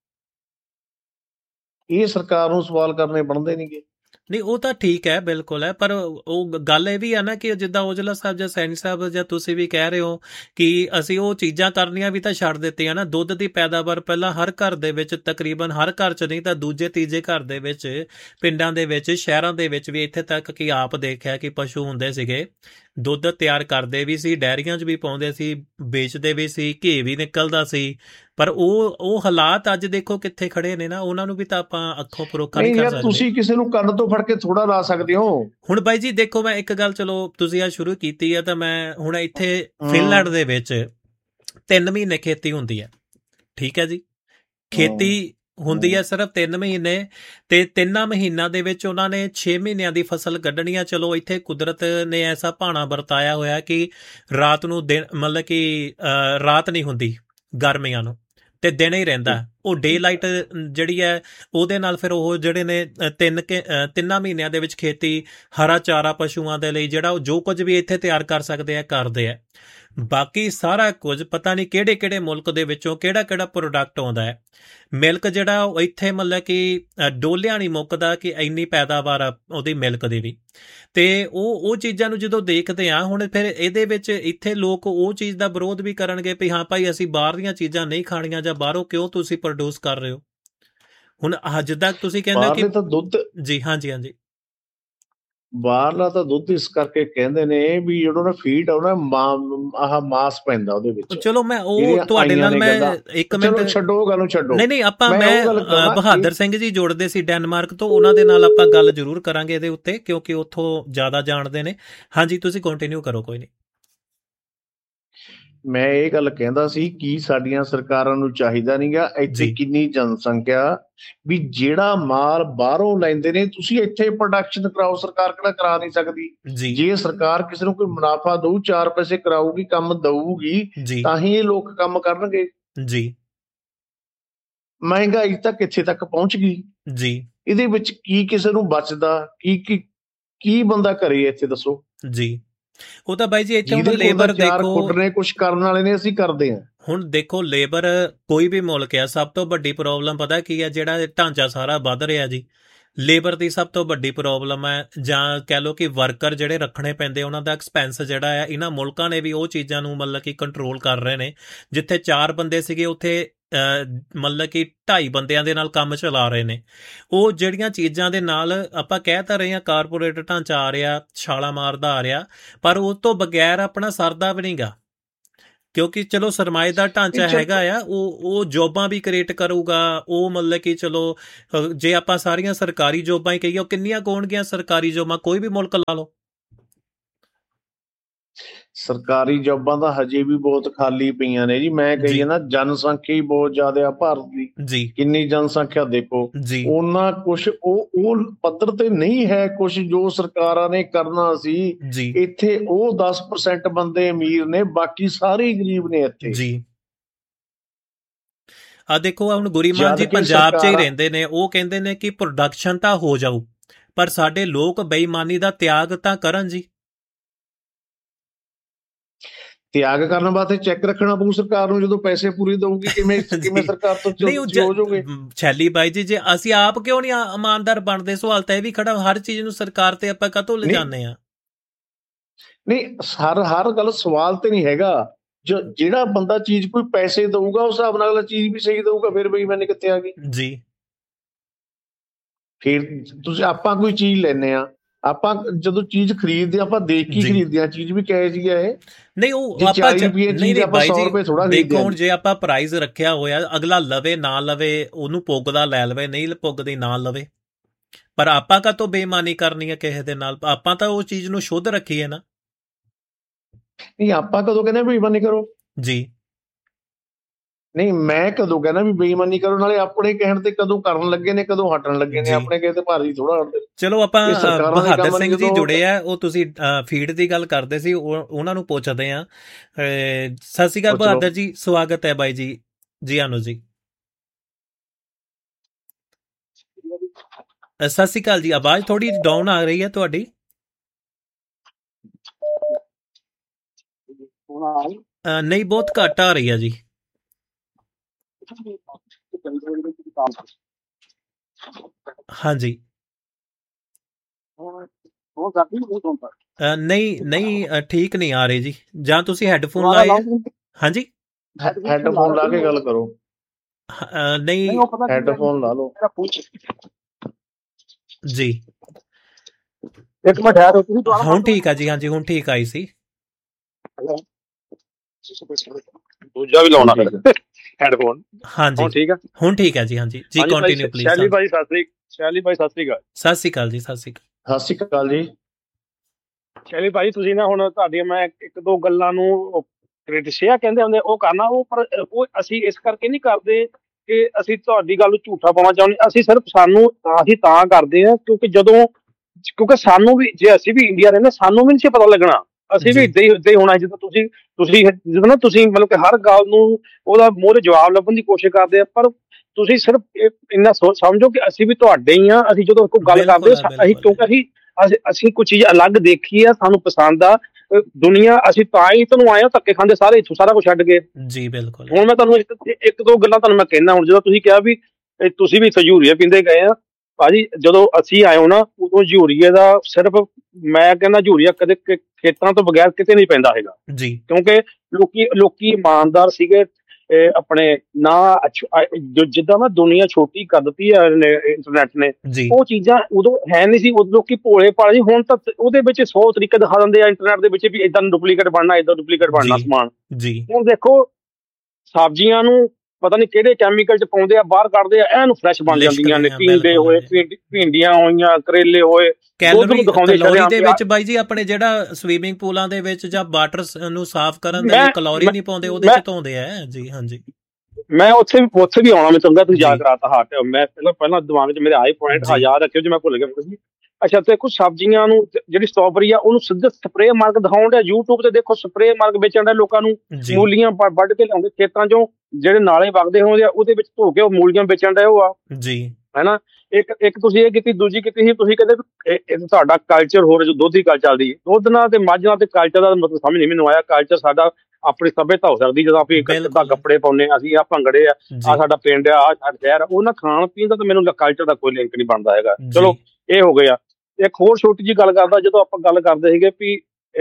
Speaker 1: ਇਹ ਸਰਕਾਰ ਨੂੰ ਸਵਾਲ ਕਰਨੇ ਬਣਦੇ ਨਹੀਂਗੇ।
Speaker 2: ਨਹੀਂ, ਉਹ ਤਾਂ ਠੀਕ ਹੈ, ਬਿਲਕੁਲ ਹੈ, ਪਰ ਉਹ ਗੱਲ ਇਹ ਵੀ ਆ ਨਾ ਕਿ ਜਿੱਦਾਂ ਔਜਲਾ ਸਾਹਿਬ ਜਾਂ ਸੈਣੀ ਸਾਹਿਬ ਜਾਂ ਤੁਸੀਂ ਵੀ ਕਹਿ ਰਹੇ ਹੋ ਕਿ ਅਸੀਂ ਉਹ ਚੀਜ਼ਾਂ ਕਰਨੀਆਂ ਵੀ ਤਾਂ ਛੱਡ ਦਿੱਤੀਆਂ ਨਾ। ਦੁੱਧ ਦੀ ਪੈਦਾਵਾਰ ਪਹਿਲਾਂ ਹਰ ਘਰ ਦੇ ਵਿੱਚ, ਤਕਰੀਬਨ ਹਰ ਘਰ 'ਚ ਨਹੀਂ ਤਾਂ ਦੂਜੇ ਤੀਜੇ ਘਰ ਦੇ ਵਿੱਚ, ਪਿੰਡਾਂ ਦੇ ਵਿੱਚ, ਸ਼ਹਿਰਾਂ ਦੇ ਵਿੱਚ ਵੀ, ਇੱਥੇ ਤੱਕ ਕਿ ਆਪ ਦੇਖਿਆ ਕਿ ਪਸ਼ੂ ਹੁੰਦੇ ਸੀਗੇ, ਦੁੱਧ ਤਿਆਰ ਕਰਦੇ ਵੀ ਸੀ, ਡੈਰੀਆਂ 'ਚ ਵੀ ਪਾਉਂਦੇ ਸੀ, ਵੇਚਦੇ ਵੀ ਸੀ, ਘੀ ਵੀ ਨਿਕਲਦਾ ਸੀ। ਪਰ ਉਹ ਹਾਲਾਤ ਅੱਜ ਦੇਖੋ ਕਿੱਥੇ ਖੜੇ ਨੇ ਨਾ, ਉਹਨਾਂ ਨੂੰ ਵੀ ਤਾਂ ਆਪਾਂ ਅੱਖੋਂ ਪਰੋਖਾ ਨਹੀਂ ਕਰ ਸਕਦੇ।
Speaker 1: ਤੁਸੀਂ ਕਿਸੇ ਨੂੰ ਕੰਨ ਤੋਂ ਫੜ ਕੇ ਥੋੜਾ ਲਾ ਸਕਦੇ ਹੋ।
Speaker 2: ਹੁਣ ਬਾਈ ਜੀ ਦੇਖੋ, ਮੈਂ ਇੱਕ ਗੱਲ, ਚਲੋ ਤੁਸੀਂ ਆ ਸ਼ੁਰੂ ਕੀਤੀ ਹੈ ਤਾਂ ਮੈਂ ਹੁਣ ਇੱਥੇ ਫਿਨਲੈਂਡ ਦੇ ਵਿੱਚ 3 ਮਹੀਨੇ ਖੇਤੀ ਹੁੰਦੀ ਹੈ, ਠੀਕ ਹੈ ਜੀ। ਖੇਤੀ ਹੁੰਦੀ ਹੈ ਸਿਰਫ 3 ਮਹੀਨੇ, ਤੇ 3 ਮਹੀਨਿਆਂ ਦੇ ਵਿੱਚ ਉਹਨਾਂ ਨੇ 6 ਮਹੀਨਿਆਂ ਦੀ ਫਸਲ ਕੱਢਣੀ ਆ। ਚਲੋ ਇੱਥੇ ਕੁਦਰਤ ਨੇ ਐਸਾ ਭਾਣਾ ਵਰਤਾਇਆ ਹੋਇਆ ਕਿ ਰਾਤ ਨੂੰ ਦਿਨ, ਮਤਲਬ ਕਿ ਰਾਤ ਨਹੀਂ ਹੁੰਦੀ ਗਰਮੀਆਂ ਨੂੰ, ਤੇ ਦਿਨ ਹੀ ਰਹਿੰਦਾ। ਉਹ ਡੇ ਲਾਈਟ ਜਿਹੜੀ ਹੈ ਉਹਦੇ ਨਾਲ ਫਿਰ ਉਹ ਜਿਹੜੇ ਨੇ 3 ਮਹੀਨਿਆਂ ਦੇ ਵਿੱਚ ਖੇਤੀ, ਹਰਾ ਚਾਰਾ ਪਸ਼ੂਆਂ ਦੇ ਲਈ ਜਿਹੜਾ ਜੋ ਕੁਝ ਵੀ ਇੱਥੇ ਤਿਆਰ ਕਰ ਸਕਦੇ ਆ ਕਰਦੇ ਆ। ਬਾਕੀ ਸਾਰਾ ਕੁਝ ਪਤਾ ਨਹੀਂ ਕਿਹੜੇ ਕਿਹੜੇ ਮੁਲਕ ਦੇ ਵਿੱਚੋਂ ਕਿਹੜਾ ਕਿਹੜਾ ਪ੍ਰੋਡਕਟ ਆਉਂਦਾ ਹੈ। ਮਿਲਕ ਜਿਹੜਾ ਉਹ ਇੱਥੇ ਮਤਲਬ ਕਿ ਡੋਲਿਆਂ ਨਹੀਂ ਮੁੱਕਦਾ ਕਿ ਇੰਨੀ ਪੈਦਾਵਾਰ ਆ ਉਹਦੀ ਮਿਲਕ ਦੀ ਵੀ। ਤੇ ਉਹ ਚੀਜ਼ਾਂ ਨੂੰ ਜਦੋਂ ਦੇਖਦੇ ਆ ਹੁਣ, ਫਿਰ ਇਹਦੇ ਵਿੱਚ ਇੱਥੇ ਲੋਕ ਉਹ ਚੀਜ਼ ਦਾ ਵਿਰੋਧ ਵੀ ਕਰਨਗੇ ਵੀ ਹਾਂ ਭਾਈ ਅਸੀਂ ਬਾਹਰ ਦੀਆਂ ਚੀਜ਼ਾਂ ਨਹੀਂ ਖਾਣੀਆਂ, ਜਾਂ ਬਾਹਰੋਂ ਕਿਉਂ ਤੁਸੀਂ ਪ੍ਰੋਡਿਊਸ ਕਰ ਰਹੇ ਹੋ। ਹੁਣ ਜਿੱਦਾਂ ਤੁਸੀਂ ਕਹਿੰਦੇ ਕਿ
Speaker 1: ਦੁੱਧ, ਜੀ
Speaker 2: ਹਾਂਜੀ ਹਾਂਜੀ,
Speaker 1: ਬਾਹਰਲਾ ਤਾਂ ਦੁੱਧ ਇਸ ਕਰਕੇ ਕਹਿੰਦੇ ਨੇ ਵੀ ਜਿਹੜਾ ਨਾ ਫੀਡ ਆ ਨਾ, ਆਹ ਮਾਸ ਪੈਂਦਾ ਉਹਦੇ ਵਿੱਚ।
Speaker 2: ਚਲੋ ਮੈਂ ਉਹ ਤੁਹਾਡੇ ਨਾਲ ਮੈਂ 1 ਮਿੰਟ
Speaker 1: ਛੱਡੋ, ਗੱਲ ਨੂੰ ਛੱਡੋ।
Speaker 2: ਨਹੀਂ ਆਪਾਂ ਮੈਂ ਬਹਾਦਰ ਸਿੰਘ ਜੀ ਜੁੜਦੇ ਸੀ ਡੈਨਮਾਰਕ ਤੋਂ, ਉਹਨਾਂ ਦੇ ਨਾਲ ਆਪਾਂ ਗੱਲ ਜ਼ਰੂਰ ਕਰਾਂਗੇ ਇਹਦੇ ਉੱਤੇ, ਕਿਉਂਕਿ ਉੱਥੋਂ ਜ਼ਿਆਦਾ ਜਾਣਦੇ ਨੇ। ਹਾਂਜੀ, ਤੁਸੀਂ ਕੰਟੀਨਿਊ ਕਰੋ, ਕੋਈ ਨਹੀਂ।
Speaker 1: ਮੈਂ ਇਹ ਗੱਲ ਕਹਿੰਦਾ ਸੀ ਕਿ ਸਾਡੀਆਂ ਸਰਕਾਰਾਂ ਨੂੰ ਚਾਹੀਦਾ ਨਹੀਂਗਾ, ਇੱਥੇ ਕਿੰਨੀ ਜਨਸੰਖਿਆ, ਵੀ ਜਿਹੜਾ ਮਾਲ ਬਾਹਰੋਂ ਲੈਂਦੇ ਨੇ ਤੁਸੀਂ ਇੱਥੇ ਪ੍ਰੋਡਕਸ਼ਨ ਕਰਾਓ। ਸਰਕਾਰ ਕਿਹੜਾ ਕਰਾ ਨਹੀਂ ਸਕਦੀ। ਜੇ ਸਰਕਾਰ ਕਿਸੇ ਨੂੰ ਕੋਈ ਮੁਨਾਫਾ ਦਊ, 4 ਪੈਸੇ ਕਰਾਊਗੀ, ਕੰਮ ਦਊਗੀ, ਤਾਂ ਹੀ ਇਹ ਲੋਕ ਕੰਮ ਕਰਨਗੇ ਜੀ। ਮਹਿੰਗਾਈ ਤਾਂ ਕਿੱਥੇ ਤੱਕ ਪਹੁੰਚ ਗਈ ਜੀ, ਇਹਦੇ ਵਿੱਚ ਕੀ ਕਿਸੇ ਨੂੰ ਬਚਦਾ, ਕੀ ਬੰਦਾ ਕਰੇ ਇੱਥੇ, ਦੱਸੋ ਜੀ। ਉਹ ਤਾਂ ਬਾਈ ਜੀ ਇੱਥੇ ਹੁਣ ਲੇਬਰ ਦੇਖੋ, ਕੁਛ ਕਰਨ ਵਾਲੇ ਨੇ, ਅਸੀਂ ਕਰਦੇ ਹਾਂ। ਹੁਣ ਦੇਖੋ ਲੇਬਰ ਕੋਈ ਵੀ ਮੁਲਕ ਆ, ਸਭ ਤੋਂ ਵੱਡੀ ਪ੍ਰੋਬਲਮ ਪਤਾ ਕੀ ਹੈ, ਜਿਹੜਾ ਢਾਂਚਾ ਸਾਰਾ ਵੱਧ ਰਿਹਾ ਜੀ, ਲੇਬਰ ਦੀ ਸਭ ਤੋਂ ਵੱਡੀ ਪ੍ਰੋਬਲਮ ਹੈ। ਜਾਂ ਕਹਿ ਲਓ ਕਿ ਵਰਕਰ ਜਿਹੜੇ ਰੱਖਣੇ ਪੈਂਦੇ, ਉਹਨਾਂ ਦਾ ਐਕਸਪੈਂਸ ਜਿਹੜਾ ਹੈ, ਇਹਨਾਂ ਮੁਲਕਾਂ ਨੇ ਵੀ ਉਹ ਚੀਜ਼ਾਂ ਨੂੰ ਮਤਲਬ ਕਿ ਕੰਟਰੋਲ ਕਰ ਰਹੇ ਨੇ। ਜਿੱਥੇ 4 ਬੰਦੇ ਸੀਗੇ ਉੱਥੇ ਮਤਲਬ ਕਿ 2.5 ਬੰਦਿਆਂ ਦੇ ਨਾਲ ਕੰਮ ਚਲਾ ਰਹੇ ਨੇ। ਉਹ ਜਿਹੜੀਆਂ ਚੀਜ਼ਾਂ ਦੇ ਨਾਲ ਆਪਾਂ ਕਹਿ ਤਾਂ ਰਹੇ ਹਾਂ, ਕਾਰਪੋਰੇਟ ਢਾਂਚਾ ਆ ਰਿਹਾ, ਛਾਲਾ ਮਾਰਦਾ ਆ ਰਿਹਾ, ਪਰ ਉਹ ਤੋਂ ਬਗੈਰ ਆਪਣਾ ਸਰਦਾ ਵੀ ਨਹੀਂਗਾ।
Speaker 2: ਕਿਉਂਕਿ ਚਲੋ ਸਰਮਾਏ ਦਾ ਢਾਂਚਾ ਹੈਗਾ ਆ, ਉਹ ਜੋਬਾਂ ਵੀ ਕ੍ਰੀਏਟ ਕਰੂਗਾ। ਉਹ ਮਤਲਬ ਕਿ ਚਲੋ ਜੇ ਆਪਾਂ ਸਾਰੀਆਂ ਸਰਕਾਰੀ ਜੋਬਾਂ ਹੀ ਕਹੀਏ, ਉਹ ਕਿੰਨੀਆਂ ਹੋਣਗੀਆਂ ਸਰਕਾਰੀ ਜੋਬਾਂ? ਕੋਈ ਵੀ ਮੁਲਕ ਲਾ ਲਓ,
Speaker 1: ਸਰਕਾਰੀ ਜੋਬਾਂ ਤਾਂ ਹਜੇ ਵੀ ਬਹੁਤ ਖਾਲੀ ਪਈਆਂ ਨੇ ਜੀ। ਮੈਂ ਕਹੀਏ ਨਾ, ਜਨਸੰਖਿਆ ਹੀ ਬਹੁਤ ਜ਼ਿਆਦਾ ਆ ਭਾਰਤ ਦੀ
Speaker 2: ਜੀ।
Speaker 1: ਕਿੰਨੀ ਜਨਸੰਖਿਆ ਦੇਖੋ, ਉਹਨਾਂ ਕੁਛ ਉਹ ਪੱਧਰ ਤੇ ਨਹੀਂ ਹੈ ਕੁਛ ਜੋ ਸਰਕਾਰਾਂ ਨੇ ਕਰਨਾ ਸੀ। ਇੱਥੇ ਉਹ 10% ਬੰਦੇ ਅਮੀਰ ਨੇ, ਬਾਕੀ ਸਾਰੇ ਗਰੀਬ ਨੇ ਇੱਥੇ
Speaker 2: ਜੀ। ਆ ਦੇਖੋ ਹੁਣ ਗੁਰੀਮਾਨ ਜੀ ਪੰਜਾਬ 'ਚ ਹੀ ਰਹਿੰਦੇ ਨੇ, ਉਹ ਕਹਿੰਦੇ ਨੇ ਕਿ ਪ੍ਰੋਡਕਸ਼ਨ ਤਾਂ ਹੋ ਜਾਊ, ਪਰ ਸਾਡੇ ਲੋਕ ਬੇਈਮਾਨੀ ਦਾ ਤਿਆਗ ਤਾਂ ਕਰਨ ਜੀ।
Speaker 1: ਤਿਆਗ ਕਰਨ ਵਾਸਤੇ ਚੈੱਕ ਰੱਖਣਾ ਪਊ ਸਰਕਾਰ ਨੂੰ, ਜਦੋਂ ਪੈਸੇ ਪੂਰੇ ਦਊਗੀ ਕਿਵੇਂ ਸਰਕਾਰ ਤੋਂ ਹੋ ਜਾਓਗੇ?
Speaker 2: ਛੈਲੀ ਬਾਈ ਜੀ, ਜੇ ਅਸੀਂ ਆਪ ਕਿਉਂ ਨਹੀਂ ਇਮਾਨਦਾਰ ਬਣਦੇ? ਸਵਾਲ ਤਾਂ ਇਹ ਵੀ ਖੜਾ, ਹਰ ਚੀਜ਼ ਨੂੰ ਸਰਕਾਰ ਤੇ ਆਪਾਂ ਕਾਹਤੋਂ ਲਿਜਾਨੇ ਆ?
Speaker 1: ਨਹੀਂ, ਹਰ ਗੱਲ ਸਵਾਲ ਤੇ ਨਹੀਂ ਹੈਗਾ। ਜਿਹੜਾ ਬੰਦਾ ਚੀਜ਼ ਕੋਈ ਪੈਸੇ ਦਊਗਾ, ਉਸ ਹਿਸਾਬ ਨਾਲ ਚੀਜ਼ ਵੀ ਸਹੀ ਦਊਗਾ, ਫਿਰ ਬੇਈਮਾਨੀ ਕਿੱਥੇ ਆ ਗਈ
Speaker 2: ਜੀ?
Speaker 1: ਫਿਰ ਤੁਸੀਂ ਆਪਾਂ ਕੋਈ ਚੀਜ਼ ਲੈਨੇ ਆ, ਆਪਾਂ ਜਦੋਂ ਚੀਜ਼ ਖਰੀਦਦੇ ਆਪਾਂ ਦੇਖ ਕੇ ਖਰੀਦਦੇ ਆ, ਚੀਜ਼ ਵੀ ਕਿਹੋ ਜਿਹੀ ਹੈ ਇਹ।
Speaker 2: ਨਹੀਂ ਉਹ ਆਪਾਂ ਦੇਖੋ, ਹੁਣ ਜੇ ਆਪਾਂ ਪ੍ਰਾਈਸ ਰੱਖਿਆ ਹੋਇਆ, ਅਗਲਾ ਲਵੇ ਨਾ ਲਵੇ, ਉਹਨੂੰ ਪੁੱਗਦਾ ਲੈ ਲਵੇ, ਨਹੀਂ ਪੁੱਗਦੀ ਨਾ ਲਵੇ, ਪਰ ਆਪਾਂ ਕਾਹਤੋਂ ਬੇਈਮਾਨੀ ਕਰਨੀ ਹੈ ਕਿਸੇ ਦੇ ਨਾਲ? ਆਪਾਂ ਤਾਂ ਉਹ ਚੀਜ਼ ਨੂੰ ਸ਼ੁੱਧ ਰੱਖੀਏ ਨਾ।
Speaker 1: ਨਹੀਂ, ਆਪਾਂ ਕਦੋਂ ਕਹਿੰਦੇ ਬੇਈਮਾਨੀ ਕਰੋ
Speaker 2: ਜੀ?
Speaker 1: ਨਹੀਂ, ਮੈਂ ਕਦੋਂ ਕਹਿੰਦਾ ਵੀ ਬੇਈਮਾਨੀ ਕਰੋ? ਨਾਲੇ ਆਪਣੇ ਕਹਿਣ ਤੇ ਕਦੋਂ ਕਰਨ ਲੱਗੇ ਨੇ, ਕਦੋਂ ਹਟਣ ਲੱਗੇ ਨੇ? ਆਪਣੇ ਕਹੇ ਤੇ ਭਾਰੀ ਥੋੜਾ ਹਟਦੇ।
Speaker 2: ਚਲੋ ਆਪਾਂ ਬਹਾਦਰ ਸਿੰਘ ਜੀ ਜੁੜੇ ਆ, ਉਹ ਤੁਸੀਂ ਫੀਡ ਦੀ ਗੱਲ ਕਰਦੇ ਸੀ, ਉਹਨਾਂ ਨੂੰ ਪੁੱਛਦੇ ਆ। ਸਤਿ ਸ਼੍ਰੀ ਅਕਾਲ ਬਹਾਦਰ ਜੀ, ਸਵਾਗਤ ਹੈ ਬਾਈ ਜੀ। ਜੀ ਆਨੋ ਜੀ, ਸਤਿ ਸ਼੍ਰੀ ਅਕਾਲ ਜੀ। ਆਵਾਜ਼ ਥੋੜੀ ਡਾਊਨ ਆ ਰਹੀ ਹੈ ਤੁਹਾਡੀ। ਨਹੀਂ, ਬਹੁਤ ਘੱਟ ਆ ਰਹੀ ਹੈ ਜੀ। ਹਾਂਜੀ, ਨਹੀਂ ਠੀਕ ਨਹੀਂ ਆ ਰਹੀ ਜੀ। ਜਾਂ ਤੁਸੀਂ ਹੈੱਡਫੋਨ ਲਾਏ? ਹਾਂਜੀ,
Speaker 1: ਹੈੱਡਫੋਨ ਲਾ ਕੇ ਗੱਲ ਕਰੋ।
Speaker 2: ਨਹੀਂ,
Speaker 1: ਹੈੱਡਫੋਨ ਲਾ ਲਓ
Speaker 2: ਜੀ।
Speaker 3: ਇੱਕ ਮਿੰਟ ਠਹਿਰੋ ਤੁਸੀਂ।
Speaker 2: ਹੁਣ ਠੀਕ ਆ ਜੀ? ਹਾਂਜੀ, ਹੁਣ ਠੀਕ ਆਈ ਸੀ।
Speaker 5: ਦੂਜਾ ਵੀ ਲਾਉਣਾ ਹੈਡਫੋਨ?
Speaker 2: ਹਾਂਜੀ,
Speaker 5: ਹੁਣ ਠੀਕ ਆ?
Speaker 2: ਹੁਣ ਠੀਕ ਹੈ ਜੀ। ਹਾਂਜੀ ਜੀ, ਕੰਟੀਨਿਊ ਪਲੀਜ਼।
Speaker 5: ਸ਼ੈਲੀ ਭਾਈ ਸਤਿ ਸ਼੍ਰੀ ਅਕਾਲ।
Speaker 2: ਸਤਿ ਸ਼੍ਰੀ ਅਕਾਲ ਜੀ। ਸਤਿ
Speaker 1: ਸ਼੍ਰੀ ਅਕਾਲ ਜੀ।
Speaker 5: ਸ਼ੈਲੀ ਭਾਈ, ਤੁਸੀਂ ਨਾ ਹੁਣ ਤੁਹਾਡੀਆਂ ਮੈਂ ਇੱਕ ਦੋ ਗੱਲਾਂ ਨੂੰ ਕ੍ਰਿਟਿਸਿਆ ਕਹਿੰਦੇ ਹੁੰਦੇ, ਉਹ ਕਰਨਾ, ਉਹ ਅਸੀਂ ਇਸ ਕਰਕੇ ਨਹੀਂ ਕਰਦੇ ਕਿ ਅਸੀਂ ਤੁਹਾਡੀ ਗੱਲ ਨੂੰ ਝੂਠਾ ਪਾਉਣਾ ਚਾਹੁੰਦੇ। ਅਸੀਂ ਸਿਰਫ ਅਸੀਂ ਤਾਂ ਕਰਦੇ ਹਾਂ ਕਿਉਂਕਿ ਸਾਨੂੰ ਵੀ, ਜੇ ਅਸੀਂ ਵੀ ਇੰਡੀਆ ਰਹਿੰਦੇ, ਸਾਨੂੰ ਵੀ ਨਹੀਂ ਸੀ ਪਤਾ ਲੱਗਣਾ। ਅਸੀਂ ਵੀ ਇੱਦਾਂ ਹੀ ਹੋਣਾ। ਜਦੋਂ ਨਾ ਤੁਸੀਂ ਮਤਲਬ ਕਿ ਹਰ ਗੱਲ ਨੂੰ ਉਹਦਾ ਮੂਹਰੇ ਜਵਾਬ ਲੱਭਣ ਦੀ ਕੋਸ਼ਿਸ਼ ਕਰਦੇ ਆ, ਪਰ ਤੁਸੀਂ ਸਿਰਫ ਇੰਨਾ ਸਮਝੋ ਕਿ ਅਸੀਂ ਵੀ ਤੁਹਾਡੇ ਹੀ ਆ। ਅਸੀਂ ਜਦੋਂ ਕੋਈ ਗੱਲ ਕਰਦੇ ਅਸੀਂ, ਕਿਉਂਕਿ ਅਸੀਂ ਕੋਈ ਚੀਜ਼ ਅਲੱਗ ਦੇਖੀ ਆ, ਸਾਨੂੰ ਪਸੰਦ ਆ ਦੁਨੀਆ, ਅਸੀਂ ਤਾਂ ਹੀ ਤੁਹਾਨੂੰ ਆਏ ਆ ਧੱਕੇ ਖਾਂਦੇ ਸਾਰੇ ਇੱਥੋਂ ਸਾਰਾ ਕੁਝ ਛੱਡ ਕੇ।
Speaker 2: ਜੀ ਬਿਲਕੁਲ।
Speaker 5: ਹੁਣ ਮੈਂ ਤੁਹਾਨੂੰ ਇੱਕ ਦੋ ਗੱਲਾਂ ਤੁਹਾਨੂੰ ਮੈਂ ਕਹਿਣਾ। ਹੁਣ ਜਦੋਂ ਤੁਸੀਂ ਕਿਹਾ ਵੀ ਤੁਸੀਂ ਵੀ ਹਜੂਰੀਆ ਪੀਂਦੇ ਗਏ ਆ, ਭਾਜੀ ਜਦੋਂ ਅਸੀਂ ਆਏ ਹੋ ਨਾ, ਉਦੋਂ ਹਜੂਰੀਏ ਦਾ ਸਿਰਫ, ਮੈਂ ਕਹਿੰਦਾ ਹਜੂਰੀਆ ਕਦੇ ਖੇਤਾਂ ਤੋਂ ਬਗੈਰ ਕਿਤੇ ਨਹੀਂ ਪੈਂਦਾ ਹੈਗਾ
Speaker 2: ਜੀ,
Speaker 5: ਕਿਉਂਕਿ ਲੋਕੀ ਇਮਾਨਦਾਰ ਸੀਗੇ ਆਪਣੇ ਨਾ। ਜਿੱਦਾਂ ਨਾ ਦੁਨੀਆ ਛੋਟੀ ਕਰ ਦਿੱਤੀ ਹੈ ਇੰਟਰਨੈਟ ਨੇ, ਉਹ ਚੀਜ਼ਾਂ ਉਦੋਂ ਹੈ ਨਹੀਂ ਸੀ। ਉਦੋਂ ਲੋਕੀ ਭੋਲੇ ਭਾਲੇ ਸੀ। ਹੁਣ ਤਾਂ ਉਹਦੇ ਵਿੱਚ 100 ਤਰੀਕੇ ਦਿਖਾ ਦਿੰਦੇ ਆ ਇੰਟਰਨੈਟ ਦੇ ਵਿੱਚ ਵੀ ਏਦਾਂ ਡੁਪਲੀਕੇਟ ਬਣਨਾ, ਏਦਾਂ ਡੁਪਲੀਕੇਟ ਬਣਨਾ ਸਮਾਨ। ਹੁਣ ਦੇਖੋ, ਸਬਜ਼ੀਆਂ ਨੂੰ ਪਤਾ ਨਹੀਂ ਕਿਹੜੇ ਕੈਮੀਕਲ ਚ ਪਾਉਂਦੇ ਆ, ਬਾਹਰ ਕੱਢਦੇ ਆ, ਐਨ ਫਰੈਸ਼ ਬਣ ਜਾਂਦੀਆਂ ਨੇ। ਟੀਂਡੇ ਹੋਏ, ਭਿੰਡੀਆਂ ਹੋਈਆਂ, ਕਰੇਲੇ ਹੋਏ, ਕੈਲੋਰੀ
Speaker 2: ਦੇ ਵਿੱਚ ਬਾਈ ਜੀ ਆਪਣੇ ਜਿਹੜਾ ਸਵੀਮਿੰਗ ਪੂਲਾਂ ਦੇ ਵਿੱਚ ਜਾਂ ਵਾਟਰ ਨੂੰ ਸਾਫ਼ ਕਰਨ ਦੇ ਲਈ ਕਲੋਰੀ ਨਹੀਂ ਪਾਉਂਦੇ, ਉਹਦੇ ਚ ਧੋਂਦੇ ਆ ਜੀ। ਹਾਂਜੀ,
Speaker 5: ਮੈਂ ਉੱਥੇ ਵੀ ਆਉਣਾ। ਮੈਂ ਚੰਗਾ ਤੁਸੀਂ ਯਾਦ ਕਰਾਤਾ ਹਾਟ। ਮੈਂ ਪਹਿਲਾਂ ਦਿਮਾਗ ਚ ਮੇਰੇ ਆਏ ਪੁਆਇੰਟ ਯਾਦ ਰੱਖਿਓ ਜੇ ਮੈਂ ਭੁੱਲ ਗਿਆ। ਅੱਛਾ, ਦੇਖੋ ਸਬਜ਼ੀਆਂ ਨੂੰ, ਜਿਹੜੀ ਸਟ੍ਰਾਬੇਰੀ ਆ ਉਹਨੂੰ ਸਿੱਧਾ ਸਪਰੇਅ ਮਾਰ ਕੇ ਦਿਖਾਉਣ ਡਿਆ YouTube ਤੇ। ਦੇਖੋ ਸਪਰੇਅ ਮਾਰ ਕੇ ਵੇਚਣ ਡਿਆ ਲੋਕਾਂ ਨੂੰ। ਮੂਲੀਆਂ ਵੱਢ ਕੇ ਲਿਆਉਂਦੇ ਖੇਤਾਂ ਚੋਂ, ਜਿਹੜੇ ਨਾਲੇ ਵਗਦੇ ਹੋਣਗੇ ਆ ਉਹਦੇ ਵਿੱਚ ਧੋ ਕੇ ਉਹ ਮੂਲੀਆਂ ਵੇਚਣ ਡਿਆ ਉਹ ਆ
Speaker 2: ਜੀ,
Speaker 5: ਹੈਨਾ। ਇੱਕ ਤੁਸੀਂ ਇਹ ਕੀਤੀ, ਦੂਜੀ ਕੀਤੀ ਸੀ ਤੁਸੀਂ ਕਹਿੰਦੇ ਤੁਹਾਡਾ ਕਲਚਰ ਹੋਰ ਜੋ ਦੁੱਧ ਦੀ ਗੱਲ ਚੱਲਦੀ, ਦੁੱਧ ਨਾਲ ਤੇ ਮੱਝ ਨਾਲ ਤੇ ਕਲਚਰ ਦਾ ਮਤਲਬ ਸਮਝ ਨਹੀਂ ਮੈਨੂੰ ਆਇਆ। ਕਲਚਰ ਸਾਡਾ ਆਪਣੀ ਸੱਭਿਅਤਾ ਹੋ ਸਕਦੀ ਜਦੋਂ ਆਪਾਂ ਇੱਕ ਕੱਪੜੇ ਪਾਉਂਦੇ ਹਾਂ, ਅਸੀਂ ਆ ਭੰਗੜੇ ਆ ਸਾਡਾ ਪਿੰਡ ਆ ਸਾਡਾ ਸ਼ਹਿਰ ਆ, ਉਹਨਾਂ ਖਾਣ ਪੀਣ ਦਾ ਤਾਂ ਮੈਨੂੰ ਕਲਚਰ ਦਾ ਕੋਈ ਲਿੰਕ ਨਹੀਂ ਬਣਦਾ ਹੈਗਾ। ਚਲੋ ਇਹ ਹੋ ਗਿਆ। ਇੱਕ ਹੋਰ ਛੋਟੀ ਜਿਹੀ ਗੱਲ ਕਰਦਾ, ਜਦੋਂ ਆਪਾਂ ਗੱਲ ਕਰਦੇ ਸੀਗੇ ਵੀ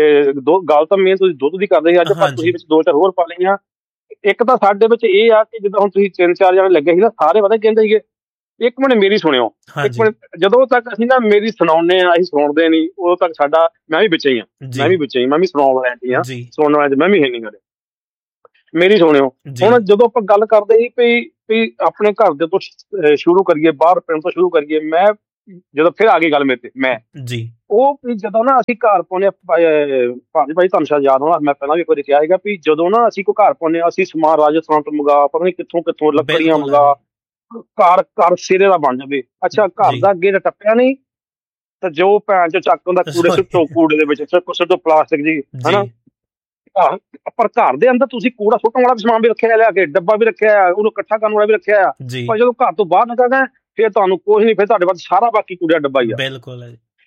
Speaker 5: ਗੱਲ ਤਾਂ ਮੇਨ ਤੁਸੀਂ ਦੁੱਧ ਦੀ ਕਰਦੇ ਸੀ, ਅੱਜ ਪਰ ਤੁਸੀਂ ਵਿੱਚ ਦੋ ਚਾਰ ਹੋਰ ਪਾ ਲਈਆਂ। ਇੱਕ ਤਾਂ ਸਾਡੇ ਵਿੱਚ ਇਹ ਆ ਕਿ ਜਿੱਦਾਂ ਹੁਣ ਤੁਸੀਂ 3-4 ਜਣੇ ਲੱਗੇ ਸੀ ਨਾ, ਸਾਰੇ ਪਤਾ ਕਹਿੰਦੇ ਸੀਗੇ, ਇੱਕ ਮਿੰਟ ਮੇਰੀ ਸੁਣਿਓ, ਇੱਕ ਮਿੰਟ, ਜਦੋਂ ਤੱਕ ਅਸੀਂ ਨਾ ਮੇਰੀ ਸੁਣਾਉਂਦੇ ਆ, ਅਸੀਂ ਸੁਣਦੇ ਨਹੀਂ, ਉਦੋਂ ਤੱਕ ਸਾਡਾ, ਮੈਂ ਵੀ ਵਿੱਚ ਹੀ ਹਾਂ, ਮੈਂ ਵੀ ਸੁਣਾਉਣ ਵਾਲਿਆਂ ਚ ਹੀ ਹਾਂ, ਸੁਣਨ ਵਾਲਿਆਂ ਚ ਮੈਂ ਵੀ ਹੈ ਨਹੀਂ ਕਰੇ। ਮੇਰੀ ਸੁਣਿਓ। ਹੁਣ ਜਦੋਂ ਆਪਾਂ ਗੱਲ ਕਰਦੇ ਸੀ ਵੀ ਆਪਣੇ ਘਰ ਦੇ ਤੋਂ ਸ਼ੁਰੂ ਕਰੀਏ, ਬਾਹਰ ਪਿੰਡ ਤੋਂ ਸ਼ੁਰੂ ਕਰੀਏ, ਮੈਂ ਜਦੋਂ ਫਿਰ ਆ ਗਈ ਗੱਲ ਮੇਰੇ ਤੇ, ਮੈਂ ਉਹ ਵੀ ਜਦੋਂ ਨਾ ਅਸੀਂ ਘਰ ਪਾਉਂਦੇ ਭਾਈ ਤੁਹਾਨੂੰ ਸ਼ਾਇਦ ਯਾਦ ਹੋਣਾ, ਮੈਂ ਪਹਿਲਾਂ ਵੀ ਇੱਕ ਵਾਰੀ ਕਿਹਾ ਸੀਗਾ ਵੀ ਜਦੋਂ ਨਾ ਅਸੀਂ ਕੋਈ ਘਰ ਪਾਉਂਦੇ ਹਾਂ, ਅਸੀਂ ਸਮਾਨ ਰਾਜਸਥਾਨ ਤੋਂ ਮੰਗਾ, ਪਤਾ ਨੀ ਕਿੱਥੋਂ ਲੱਕੜੀਆਂ ਮੰਗਾ, ਘਰ ਸਿਰੇ ਦਾ ਬਣ ਜਾਵੇ। ਅੱਛਾ, ਘਰ ਦਾ ਅੱਗੇ ਤਾਂ ਟੱਪਿਆ ਨਹੀਂ ਤੇ ਜੋ ਭੈਣ ਚੋਂ ਚੱਕ ਹੁੰਦਾ ਕੂੜੇ ਦੇ ਵਿੱਚ ਸਿੱਟੋ ਪਲਾਸਟਿਕ ਜੀ, ਹਨਾ। ਪਰ ਘਰ ਦੇ ਅੰਦਰ ਤੁਸੀਂ ਕੂੜਾ ਸੁੱਟਣ ਵਾਲਾ ਵੀ ਸਮਾਨ ਵੀ ਰੱਖਿਆ, ਲਿਆ ਕੇ ਡੱਬਾ ਵੀ ਰੱਖਿਆ, ਉਹਨੂੰ ਇਕੱਠਾ ਕਰਨ ਵਾਲਾ ਵੀ ਰੱਖਿਆ। ਪਰ ਜਦੋਂ ਘਰ ਤੋਂ ਬਾਹਰ ਨਿਕਲਦਾ ਫਿਰ ਤੁਹਾਨੂੰ ਕੁਛ ਨੀ, ਫਿਰ ਤੁਹਾਡੇ ਕੋਲ ਸਾਰਾ ਬਾਕੀ ਕੂੜਾ ਡੱਬਾ ਹੀ ਆ।
Speaker 2: ਬਿਲਕੁਲ।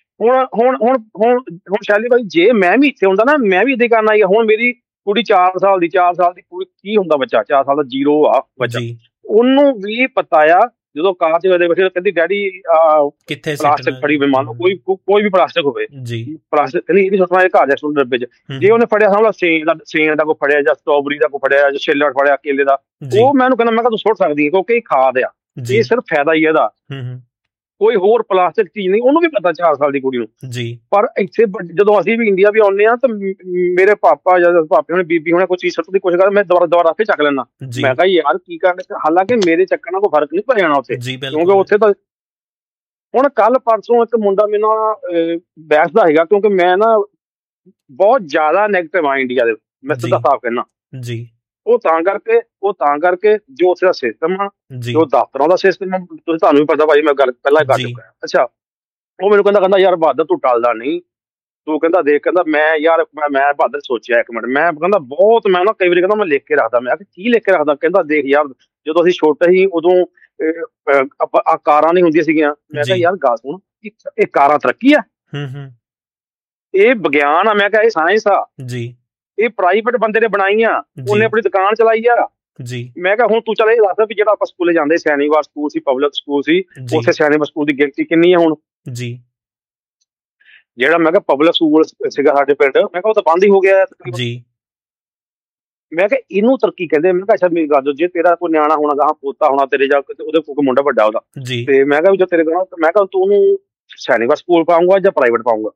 Speaker 5: ਹੁਣ ਸ਼ੈਲੀ ਭਾਈ, ਜੇ ਮੈਂ ਵੀ ਇੱਥੇ ਹੁੰਦਾ ਨਾ, ਮੈਂ ਵੀ ਇੱਦਾਂ ਕਰਨਾ ਹੀ। ਹੁਣ ਮੇਰੀ ਕੁੜੀ 4 ਸਾਲ ਦੀ ਕੁੜੀ, ਕੀ ਹੁੰਦਾ ਬੱਚਾ 4 ਸਾਲ ਦਾ, 0 ਆ ਬੱਚਾ, ਉਹਨੂੰ ਵੀ ਪਤਾ ਆ। ਜਦੋਂ ਕਾਰ ਚ ਕਹਿੰਦੀ ਡੈਡੀ
Speaker 2: ਕਿੱਥੇ
Speaker 5: ਪਲਾਸਟਿਕ ਫੜੀ, ਮੰਨ ਲਓ ਕੋਈ ਵੀ ਪਲਾਸਟਿਕ ਹੋਵੇ, ਪਲਾਸਟਿਕ ਕਹਿੰਦੀ ਇਹ ਨੀ ਸੁੱਟਣਾ ਘਰ ਜਾ ਡੱਬੇ ਚ। ਜੇ ਉਹਨੇ ਫੜਿਆ ਸਮਝ ਸੇਨ ਦਾ ਕੋਈ ਫੜਿਆ, ਜਾਂ ਸਟ੍ਰਾਬੇਰੀ ਦਾ ਕੋਈ ਫੜਿਆ, ਜਾਂ ਛਿੱਲੜ ਫੜਿਆ ਕੇਲੇ ਦਾ, ਉਹ ਮੈਂ ਉਹਨੂੰ ਕਹਿੰਦਾ, ਮੈਂ ਕਿਹਾ ਤੂੰ ਸੁੱਟ ਸਕਦੀ ਹੈ, ਕਿਉਂਕਿ ਇਹ ਖਾਦ ਆ, ਇਹ ਸਿਰਫ ਫਾਇਦਾ ਹੀ ਇਹਦਾ, ਕੋਈ ਹੋਰ ਪਲਾਸਟਿਕ ਚੀਜ਼ ਨਹੀਂ। ਉਹਨੂੰ ਵੀ ਪਤਾ 4 ਸਾਲ ਦੀ ਕੁੜੀ ਨੂੰ। ਪਰ ਇੱਥੇ ਜਦੋਂ ਅਸੀਂ ਵੀ ਇੰਡੀਆ ਵੀ ਆਉਂਦੇ ਹਾਂ ਤਾਂ ਮੇਰੇ ਪਾਪਾ ਜਾਂ ਭਾਪੇ ਹੋਣੇ, ਬੀਬੀ ਹੋਣੇ ਕੋਈ ਚੀਜ਼ ਸੁੱਟਣ ਦੀ ਕੋਸ਼ਿਸ਼ ਕਰਦੇ, ਮੈਂ ਦੁਬਾਰਾ ਆਪੇ ਚੱਕ ਲੈਣਾ। ਮੈਂ ਕਿਹਾ ਯਾਰ ਕੀ ਕਰਨਾ, ਹਾਲਾਂਕਿ ਮੇਰੇ ਚੱਕਣ ਨਾਲ ਕੋਈ ਫਰਕ ਨਹੀਂ ਪੈ ਜਾਣਾ ਉੱਥੇ, ਕਿਉਂਕਿ ਉੱਥੇ ਤਾਂ ਹੁਣ ਕੱਲ ਪਰਸੋਂ ਇੱਕ ਮੁੰਡਾ ਮੈਨੂੰ ਬਹਿਸਦਾ ਹੈਗਾ, ਕਿਉਂਕਿ ਮੈਂ ਨਾ ਬਹੁਤ ਜ਼ਿਆਦਾ ਨੈਗੇਟਿਵ ਆ ਇੰਡੀਆ ਦੇ, ਮੈਂ ਸਿੱਧਾ ਸਾਫ਼ ਕਹਿਣਾ। ਉਹ ਤਾਂ ਕਰਕੇ ਜੋ ਉੱਥੇ ਦਾ ਸਿਸਟਮ ਆ, ਜੋ ਦਫ਼ਤਰਾਂ ਦਾ ਸਿਸਟਮ ਆ, ਤੁਹਾਨੂੰ ਵੀ ਪਤਾ ਭਾਈ, ਮੈਂ ਗੱਲ ਪਹਿਲਾਂ ਹੀ ਕਰ ਚੁੱਕਾ। ਅੱਛਾ, ਉਹ ਮੈਨੂੰ ਕਹਿੰਦਾ ਯਾਰ ਬਹਾਦਰ ਤੂੰ ਟਲਦਾ ਨਹੀਂ, ਤੂੰ ਕਹਿੰਦਾ ਦੇਖ, ਕਹਿੰਦਾ ਮੈਂ ਬਹਾਦਰ ਸੋਚਿਆ ਇੱਕ ਮਿੰਟ, ਮੈਂ ਕਹਿੰਦਾ ਬਹੁਤ, ਮੈਂ ਨਾ ਕਈ ਵਾਰੀ ਕਹਿੰਦਾ ਮੈਂ ਲਿਖ ਕੇ ਰੱਖਦਾ। ਮੈਂ ਕੀ ਲਿਖ ਕੇ ਰੱਖਦਾ? ਕਹਿੰਦਾ ਦੇਖ ਯਾਰ, ਜਦੋਂ ਅਸੀਂ ਛੋਟੇ ਸੀ ਉਦੋਂ ਆ ਕਾਰਾਂ ਨਹੀਂ ਹੁੰਦੀਆਂ ਸੀਗੀਆਂ। ਮੈਂ ਕਿਹਾ ਯਾਰ ਗੱਲ ਸੁਣ, ਇਹ ਕਾਰਾਂ ਤਰੱਕੀ ਆ, ਇਹ ਵਿਗਿਆਨ ਆ, ਮੈਂ ਕਿਹਾ ਇਹ ਸਾਇੰਸ ਆ, ਇਹ ਪ੍ਰਾਈਵੇਟ ਬੰਦੇ ਨੇ ਬਣਾਈਆਂ, ਉਹਨੇ ਆਪਣੀ ਦੁਕਾਨ ਚਲਾਈ ਆ। ਮੈਂ ਕਿਹਾ ਹੁਣ ਤੂੰ ਚੱਲ ਇਹ ਦੱਸ ਵੀ ਜਿਹੜਾ ਆਪਾਂ ਸਕੂਲੇ ਜਾਂਦੇ, ਸੈਨੀਵਾਲ ਸਕੂਲ ਸੀ, ਪਬਲਿਕ ਸਕੂਲ ਸੀ, ਉੱਥੇ ਸੈਨੀਵਾਲ ਸਕੂਲ ਦੀ ਗਿਣਤੀ ਕਿੰਨੀ ਆ ਹੁਣ? ਜਿਹੜਾ ਮੈਂ ਕਿਹਾ ਪਬਲਿਕ ਸਕੂਲ ਸੀਗਾ ਸਾਡੇ ਪਿੰਡ, ਮੈਂ ਕਿਹਾ ਉਹ ਤਾਂ ਬੰਦ ਹੀ ਹੋ ਗਿਆ ਤਕਰੀਬਨ। ਮੈਂ ਕਿਹਾ ਇਹਨੂੰ ਤਰੱਕੀ ਕਹਿੰਦੇ। ਮੈਂ ਕਿਹਾ ਅੱਛਾ ਮੇਰੀ ਗੱਲ, ਜੇ ਤੇਰਾ ਕੋਈ ਨਿਆਣਾ ਹੋਣਾ, ਗਾਹਾਂ ਪੋਤਾ ਹੋਣਾ ਤੇਰੇ, ਜਾਂ ਉਹਦੇ ਕੋਈ ਮੁੰਡਾ ਵੱਡਾ ਉਹਦਾ, ਤੇ ਮੈਂ ਕਿਹਾ ਵੀ ਜੋ ਤੇਰੇ ਕੋਲ, ਮੈਂ ਕਿਹਾ ਤੂੰ ਉਹਨੂੰ ਸੈਨੀਵਾਲ ਸਕੂਲ ਪਾਊਂਗਾ ਜਾਂ ਪ੍ਰਾਈਵੇਟ ਪਾਊਂਗਾ?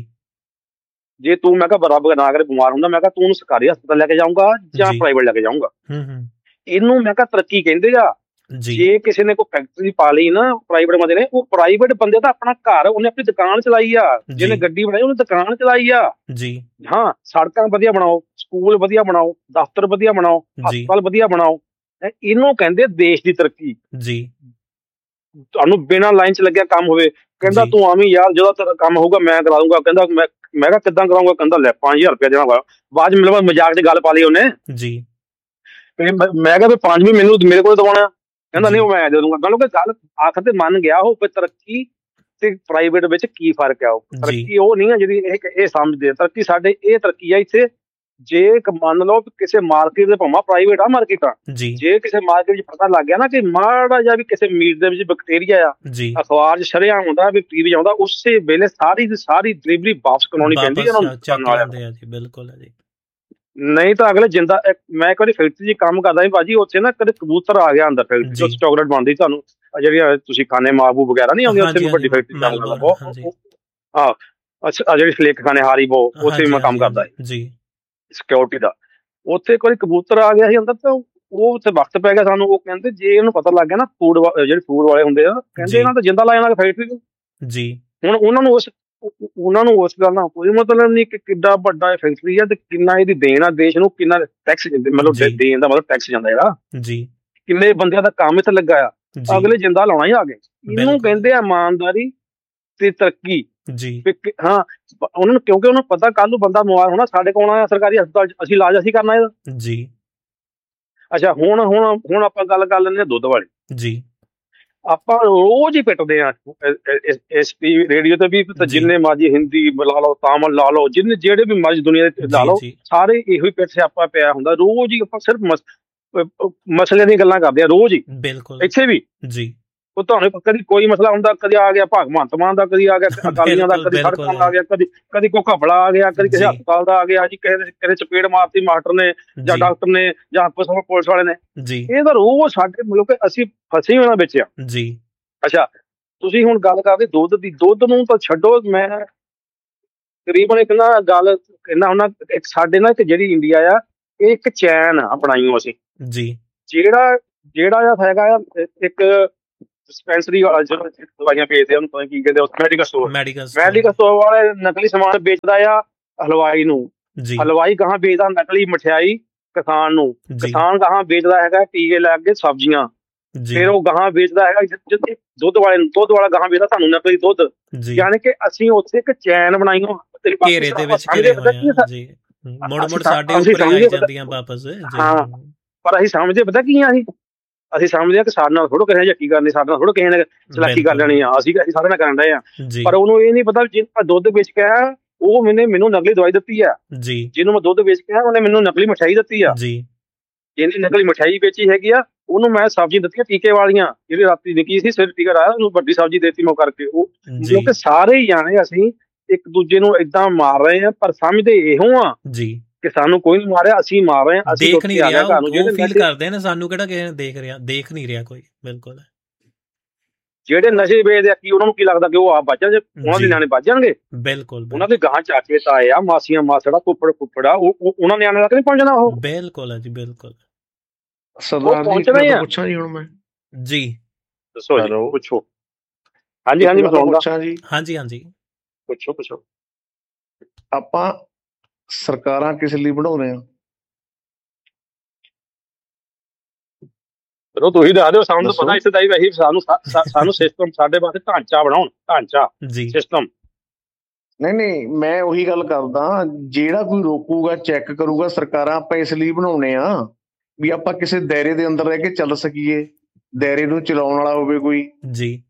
Speaker 5: ਜੇ ਤੂੰ, ਮੈਂ ਕਿਹਾ ਬਰਾਬਰ ਨਾ ਕਰੇ, ਬਿਮਾਰ ਹੁੰਦਾ, ਮੈਂ ਕਿਹਾ ਤੂੰ ਉਹਨੂੰ ਸਰਕਾਰੀ ਹਸਪਤਾਲ ਲੈ ਕੇ ਜਾਊਂਗਾ ਜਾਂ ਪ੍ਰਾਈਵੇਟ ਲੈ ਕੇ ਜਾਊਂਗਾ? ਇਹਨੂੰ ਮੈਂ ਕਿਹਾ ਤਰੱਕੀ ਕਹਿੰਦੇ ਆ। ਜੇ ਕਿਸੇ ਨੇ ਕੋਈ ਫੈਕਟਰੀ ਪਾ ਲਈ ਨਾ ਪ੍ਰਾਈਵੇਟ ਬੰਦੇ ਨੇ, ਉਹ ਪ੍ਰਾਈਵੇਟ ਬੰਦੇ ਦਾ ਆਪਣਾ ਘਰ, ਉਹਨੇ ਆਪਣੀ ਦੁਕਾਨ ਚਲਾਈ ਆ, ਜਿਹਨੇ ਗੱਡੀ ਬਣਾਈ ਉਹਨੇ ਦੁਕਾਨ ਚਲਾਈ ਆ। ਹਾਂ, ਸੜਕਾਂ ਵਧੀਆ ਬਣਾਓ, ਸਕੂਲ ਵਧੀਆ ਬਣਾਓ, ਦਫ਼ਤਰ ਵਧੀਆ ਬਣਾਓ, ਹਸਪਤਾਲ ਵਧੀਆ ਬਣਾਓ, ਇਹਨੂੰ ਕਹਿੰਦੇ ਦੇਸ਼ ਦੀ ਤਰੱਕੀ। ਤੁਹਾਨੂੰ ਬਿਨਾਂ ਲਾਈਨ ਚ ਲੱਗਿਆ ਕੰਮ ਹੋਵੇ, ਕਹਿੰਦਾ ਤੂੰ ਆਵੀਂ ਯਾਰ, ਜਦੋਂ ਤੇਰਾ ਕੰਮ ਹੋਊਗਾ ਮੈਂ ਕਰਾ ਦੂੰਗਾ। ਕਹਿੰਦਾ ਮੈਂ ਕਿਹਾ ਕਿੱਦਾਂ ਕਰਾਉਂਗਾ? ਕਹਿੰਦਾ ਲੈ 5000 ਰੁਪਇਆ ਦੇਣਾ ਹੋਇਆ। ਬਾਅਦ ਚ ਮਤਲਬ ਮਜ਼ਾਕ ਦੀ ਗੱਲ ਪਾ ਲਈ ਉਹਨੇ। ਮੈਂ ਕਿਹਾ ਵੀ 5 ਵੀ ਮੈਨੂੰ ਮੇਰੇ ਕੋਲ ਦਵਾਉਣਾ? ਕਹਿੰਦਾ ਨਹੀਂ, ਉਹ ਮੈਂ ਦੇ ਦੂੰਗਾ। ਮਤਲਬ ਕਿ ਗੱਲ ਆਖਰ ਤੇ ਮੰਨ ਗਿਆ ਉਹ, ਤਰੱਕੀ ਤੇ ਪ੍ਰਾਈਵੇਟ ਵਿੱਚ ਕੀ ਫਰਕ ਆ। ਉਹ ਤਰੱਕੀ ਉਹ ਨਹੀਂ ਆ ਜਿਹੜੀ ਇਹ ਸਮਝਦੇ। ਤਰੱਕੀ ਸਾਡੇ ਇਹ ਤਰੱਕੀ ਆ ਇੱਥੇ, ਜੇ ਮੰਨ ਲਓ ਕਿਸੇ ਮਾਰਕੀਟ ਦੇ, ਭਾਵੇਂ ਪ੍ਰਾਈਵੇਟ ਆ ਮਾਰਕੀਟਾਂ, ਜੇ ਕਿਸੇ ਮਾਰਕੀਟ ਚ ਪਤਾ ਲੱਗ ਗਿਆ ਨਾ ਕਿ ਮਾੜਾ ਜਿਹਾ ਵੀ ਕਿਸੇ ਮੀਟ ਦੇ ਵਿੱਚ ਬੈਕਟੀਰੀਆ ਆ, ਅਖਬਾਰ ਚ ਸ਼ਰੇਆਮ ਹੁੰਦਾ ਵੀ ਟੀਵੀ ਆਉਂਦਾ, ਉਸੇ ਵੇਲੇ ਸਾਰੀ ਦੀ ਸਾਰੀ ਡਿਲੀਵਰੀ ਵਾਪਸ ਕਰਾਉਣੀ ਪੈਂਦੀ ਹੈ ਉਹਨਾਂ ਨੂੰ।
Speaker 2: ਬਿਲਕੁਲ।
Speaker 5: ਨਹੀਂ ਤਾਂ ਅਗਲੇ ਜਿੰਦਾ। ਮੈਂ ਇੱਕ ਵਾਰੀ ਫੈਕਟਰੀ ਚ ਕੰਮ ਕਰਦਾ ਸੀ ਭਾਜੀ, ਉੱਥੇ ਨਾ ਕਦੇ ਕਬੂਤਰ ਆ ਗਿਆ ਅੰਦਰ ਫੈਕਟਰੀ ਚ, ਚਾਕਲੇਟ ਬਣਦੀ, ਤੁਹਾਨੂੰ ਜਿਹੜੀ ਤੁਸੀਂ ਖਾਣੇ ਮਾਬੂ ਵਗੈਰਾ ਨਹੀਂ ਆਉਂਦੇ, ਉੱਥੇ ਵੱਡੀ ਫੈਕਟਰੀ ਕੰਮ ਕਰਦਾ। ਅੱਛਾ, ਜਿਹੜੀ ਫਲੇਕ ਖਾਣੇ ਹਾਰੀਬੋ, ਉੱਥੇ ਮੈਂ ਕੰਮ ਕਰਦਾ ਸੀ ਸਿਕਿਉਰਿਟੀ ਦਾ। ਉੱਥੇ ਇੱਕ ਵਾਰੀ ਕਬੂਤਰ ਆ ਗਿਆ ਸੀ ਅੰਦਰ, ਤਾਂ ਉਹ ਉੱਥੇ ਵਕਤ ਪੈ ਗਿਆ ਸਾਨੂੰ। ਉਹ ਕਹਿੰਦੇ ਜੇ ਇਹਨੂੰ ਪਤਾ ਲੱਗ ਗਿਆ ਨਾ, ਜਿਹੜੇ ਫੂਡ ਵਾਲੇ ਹੁੰਦੇ ਆ, ਕਹਿੰਦੇ ਇਹਨਾਂ ਤਾਂ ਜਿੰਦਾ ਲਾ ਜਾਣਾ ਫੈਕਟਰੀ ਨੂੰ। ਹੁਣ ਉਹਨਾਂ ਨੂੰ ਉਸ ਗੱਲ ਨਾਲ ਕੋਈ ਮਤਲਬ ਨਹੀਂ ਕਿ ਕਿੱਡਾ ਵੱਡਾ ਫੈਕਟਰੀ ਆ ਤੇ ਕਿੰਨਾ ਇਹਦੀ ਦੇਣ ਆ ਦੇਸ਼ ਨੂੰ, ਕਿੰਨਾ ਟੈਕਸ ਮਤਲਬ ਦੇਣ ਦਾ ਮਤਲਬ ਟੈਕਸ ਜਾਂਦਾ ਇਹਦਾ, ਕਿੰਨੇ ਬੰਦਿਆਂ ਦਾ ਕੰਮ ਇੱਥੇ ਲੱਗਾ ਆ, ਅਗਲੇ ਜਿੰਦਾ ਲਾਉਣਾ ਹੀ ਆ ਗਏ। ਇਹਨੂੰ ਕਹਿੰਦੇ ਆ ਇਮਾਨਦਾਰੀ ਤੇ ਤਰੱਕੀ। ਹਾਂ, ਉਹਨਾਂ ਨੂੰ, ਕਿਉਂਕਿ ਉਹਨੂੰ ਪਤਾ ਕੱਲ ਨੂੰ ਬੰਦਾ ਬਿਮਾਰ ਹੋਣਾ, ਸਾਡੇ ਕੋਲ ਆਉਣਾ ਸਰਕਾਰੀ ਹਸਪਤਾਲ ਚ, ਅਸੀਂ ਇਲਾਜ ਅਸੀਂ ਕਰਨਾ ਇਹਦਾ। ਅੱਛਾ, ਹੁਣ ਆਪਾਂ ਗੱਲ ਕਰ ਲੈਂਦੇ ਹਾਂ ਦੁੱਧ ਵਾਲੀ। ਆਪਾਂ ਰੋਜ਼ ਹੀ ਪਿੱਟਦੇ ਆ ਇਸ ਰੇਡੀਓ ਤੇ ਵੀ, ਜਿੰਨੇ ਮਰਜ਼ੀ ਹਿੰਦੀ ਲਾ ਲਓ, ਤਾਮਿਲ ਲਾ ਲਓ, ਜਿਹੜੇ ਵੀ ਮਰਜ਼ੀ ਦੁਨੀਆ ਦੇ ਲਾ ਲਓ, ਸਾਰੇ ਇਹੋ ਹੀ ਪਿੱਟ ਸਿਆਪਾ ਪਿਆ ਹੁੰਦਾ। ਰੋਜ਼ ਹੀ ਆਪਾਂ ਸਿਰਫ ਮਸਲੇ ਦੀਆਂ ਗੱਲਾਂ ਕਰਦੇ ਆ ਰੋਜ਼ ਹੀ, ਇੱਥੇ ਵੀ। ਉਹ ਤੁਹਾਨੂੰ ਕਦੀ ਕੋਈ ਮਸਲਾ ਹੁੰਦਾ, ਕਦੀ ਆ ਗਿਆ ਭਗਵੰਤ ਮਾਨ ਦਾ, ਕਦੀ ਆ ਗਿਆ ਅਕਾਲੀਆਂ ਦਾ, ਕਦੀ ਸੜਕਾਂ ਦਾ ਆ ਗਿਆ, ਕਦੀ ਕੋਈ ਘਪਲਾ ਆ ਗਿਆ, ਕਦੀ ਕਿਸੇ ਹਸਪਤਾਲ ਦਾ ਆ ਗਿਆ ਜੀ, ਕਿਸੇ ਚਪੇੜ ਮਾਰਤੀ ਮਾਸਟਰ ਨੇ ਜਾਂ ਡਾਕਟਰ ਨੇ ਜਾਂ ਪੁਲਿਸ ਵਾਲੇ ਨੇ। ਇਹ ਤਾਂ ਰੋਜ਼ ਸਾਡੇ ਮਤਲਬ ਕਿ ਅਸੀਂ ਫਸੇ ਉਹਨਾਂ ਵਿੱਚ ਆ। ਅੱਛਾ, ਤੁਸੀਂ ਹੁਣ ਗੱਲ ਕਰਦੇ ਦੁੱਧ ਦੀ। ਦੁੱਧ ਨੂੰ ਤਾਂ ਛੱਡੋ, ਮੈਂ ਤਕਰੀਬਨ ਇੱਕ ਨਾ ਗੱਲ ਕਹਿੰਦਾ ਹੁੰਦਾ, ਇੱਕ ਸਾਡੇ ਨਾਲ ਇੱਕ ਜਿਹੜੀ ਇੰਡੀਆ ਆ, ਇਹ ਇੱਕ ਚੈਨ ਆ ਬਣਾਈਓ ਅਸੀਂ
Speaker 2: ਜੀ।
Speaker 5: ਜਿਹੜਾ ਹੈਗਾ ਆ ਇੱਕ ਡਿਸਪੈਂਸਰੀ ਵਾਲਾ ਜਿਹੜਾ ਦਵਾਈਆਂ ਵੇਚਦੇ ਉਹਨੂੰ ਕੀ ਕਹਿੰਦੇ, ਮੈਡੀਕਲ ਸਟੋਰ ਵਾਲੇ ਨਕਲੀ ਸਮਾਨ ਵੇਚਦਾ ਆ ਹਲਵਾਈ ਨੂੰ, ਹਲਵਾਈ ਗਾਹਾਂ ਵੇਚਦਾ ਨਕਲੀ ਮਠਿਆਈ ਕਿਸਾਨ ਨੂੰ, ਕਿਸਾਨ ਗਾਹਾਂ ਵੇਚਦਾ ਹੈਗਾ ਟੀਕੇ ਲਾ ਕੇ ਸਬਜ਼ੀਆਂ, ਫਿਰ ਉਹ ਗਾਹਾਂ ਵੇਚਦਾ ਹੈਗਾ ਦੁੱਧ ਵਾਲਾ ਗਾਹਾਂ ਵੇਚਦਾ ਸਾਨੂੰ ਨਕਲੀ ਦੁੱਧ। ਯਾਨੀ ਕਿ ਅਸੀਂ ਉੱਥੇ ਇੱਕ ਚੈਨ ਬਣਾਈ
Speaker 2: ਘੇਰੇ ਦੇ ਵਿੱਚ ਘਿਰੇ ਹੋਏ ਆ ਜੀ, ਮੁੜ ਸਾਡੇ ਉੱਪਰ ਆਈ ਜਾਂਦੀਆਂ ਵਾਪਸ।
Speaker 5: ਹਾਂ, ਪਰ ਅਸੀਂ ਸਮਝਦੇ ਪਤਾ ਕੀ ਆ, ਅਸੀਂ ਸਮਝਦੇ ਆ ਕਿ ਸਾਡੇ ਨਾਲ ਥੋੜ੍ਹਾ ਕਿਸੇ ਨੇ ਯਕੀ ਕਰਨੀ, ਸਾਡੇ ਨਾਲ ਥੋੜ੍ਹਾ ਕਿਸੇ ਨੇ ਚਲਾਕੀ ਕਰ ਲੈਣੀ ਆ, ਅਸੀਂ ਸਾਰੇ ਨਾਲ ਕਰਨ ਰਹੇ ਆ। ਪਰ ਉਹਨੂੰ ਇਹ ਨਹੀਂ ਪਤਾ ਜਿਹਨੂੰ ਦੁੱਧ ਵੇਚ ਕੇ ਆਇਆ ਉਹ ਮੈਨੂੰ ਨਕਲੀ ਦਵਾਈ ਦਿੱਤੀ ਆ, ਜਿਹਨੂੰ ਮੈਂ ਦੁੱਧ ਵੇਚ ਕੇ ਆਇਆ ਉਹਨੇ ਮੈਨੂੰ ਨਕਲੀ ਮਠਿਆਈ ਦਿੱਤੀ ਆ, ਜਿਹਨੇ ਨਕਲੀ ਮਠਿਆਈ ਵੇਚੀ ਹੈਗੀ ਆ ਉਹਨੂੰ ਮੈਂ ਸਬਜ਼ੀ ਦਿੱਤੀ ਟੀਕੇ ਵਾਲੀਆਂ, ਜਿਹੜੀ ਰਾਤੀ ਨਿੱਕੀ ਸੀ ਸਿਰ ਟੀਕਾ ਲਾਇਆ ਉਹਨੂੰ ਵੱਡੀ ਸਬਜ਼ੀ ਦੇਤੀ ਮੈਂ ਕਰਕੇ। ਉਹ ਕਿਉਂਕਿ ਸਾਰੇ ਹੀ ਜਾਣੇ ਅਸੀਂ ਇੱਕ ਦੂਜੇ ਨੂੰ ਏਦਾਂ ਮਾਰ ਰਹੇ ਆ, ਪਰ ਸਮਝਦੇ ਇਹੋ ਆ ਕਿ ਸਾਨੂੰ ਕੋਈ ਨਹੀਂ ਮਾਰਿਆ, ਅਸੀਂ ਮਾਰ ਰਹੇ ਆ, ਅਸੀਂ
Speaker 2: ਦੇਖ ਨਹੀਂ ਰਿਹਾ, ਉਹ ਫੀਲ ਕਰਦੇ ਨੇ ਸਾਨੂੰ ਕਿਹੜਾ ਕਿਸੇ ਨੇ ਦੇਖ ਨਹੀਂ ਰਿਹਾ ਕੋਈ। ਬਿਲਕੁਲ,
Speaker 5: ਜਿਹੜੇ ਨਸ਼ੇ ਵੇਚਦੇ ਆ ਕੀ ਉਹਨਾਂ ਨੂੰ ਕੀ ਲੱਗਦਾ ਕਿ ਉਹ ਆਪ ਬਚ ਜਾਣਗੇ, ਉਹਨਾਂ ਦੇ ਨਿਆਣੇ ਬਚ ਜਾਣਗੇ?
Speaker 2: ਬਿਲਕੁਲ,
Speaker 5: ਉਹਨਾਂ ਦੇ ਗਾਂ ਚਾਚੇ ਤਾਏ ਆ, ਮਾਸੀਆਂ ਮਾਸੜਾ, ਫੁੱਫੜਾ ਉਹਨਾਂ ਨਿਆਣੇ ਤੱਕ ਨਹੀਂ ਪਹੁੰਚਣਾ ਉਹ।
Speaker 2: ਬਿਲਕੁਲ ਹੈ ਜੀ, ਬਿਲਕੁਲ।
Speaker 5: ਪਹੁੰਚਣਾ ਹੀ ਆ।
Speaker 1: ਪੁੱਛਾਂ ਜੀ ਹੁਣ ਮੈਂ
Speaker 2: ਜੀ,
Speaker 5: ਦੱਸੋ ਜੀ, ਪੁੱਛੋ। ਹਾਂਜੀ ਮੈਂ
Speaker 1: ਪੁੱਛਾਂ ਜੀ।
Speaker 2: ਹਾਂਜੀ
Speaker 5: ਪੁੱਛੋ।
Speaker 1: ਆਪਾਂ ਸਰਕਾਰਾਂ ਕਿਸ ਲਈ ਬਣਾਉਂਦੇ ਆ?
Speaker 5: ਚਲੋ ਤੁਸੀਂ ਦੱਸ ਦਿਓ, ਸਾਨੂੰ ਪਤਾ ਇਸ ਦਾ ਹੀ ਸਾਨੂੰ ਸਿਸਟਮ, ਸਾਡੇ ਵਾਸਤੇ ਢਾਂਚਾ ਬਣਾਉਣ, ਸਿਸਟਮ।
Speaker 1: ਨਹੀਂ ਮੈਂ ਉਹੀ ਗੱਲ ਕਰਦਾ, ਜਿਹੜਾ ਕੋਈ ਰੋਕੂਗਾ ਚੈੱਕ ਕਰੂਗਾ, ਸਰਕਾਰਾਂ ਆਪਾਂ ਇਸ ਲਈ ਬਣਾਉਣੇ ਆ ਵੀ ਆਪਾਂ ਕਿਸੇ ਦਾਇਰੇ ਦੇ ਅੰਦਰ ਰਹਿ ਕੇ ਚੱਲ ਸਕੀਏ, ਦਾਇਰੇ ਨੂੰ ਚਲਾਉਣ ਵਾਲਾ ਹੋਵੇ ਕੋਈ ਜੀ।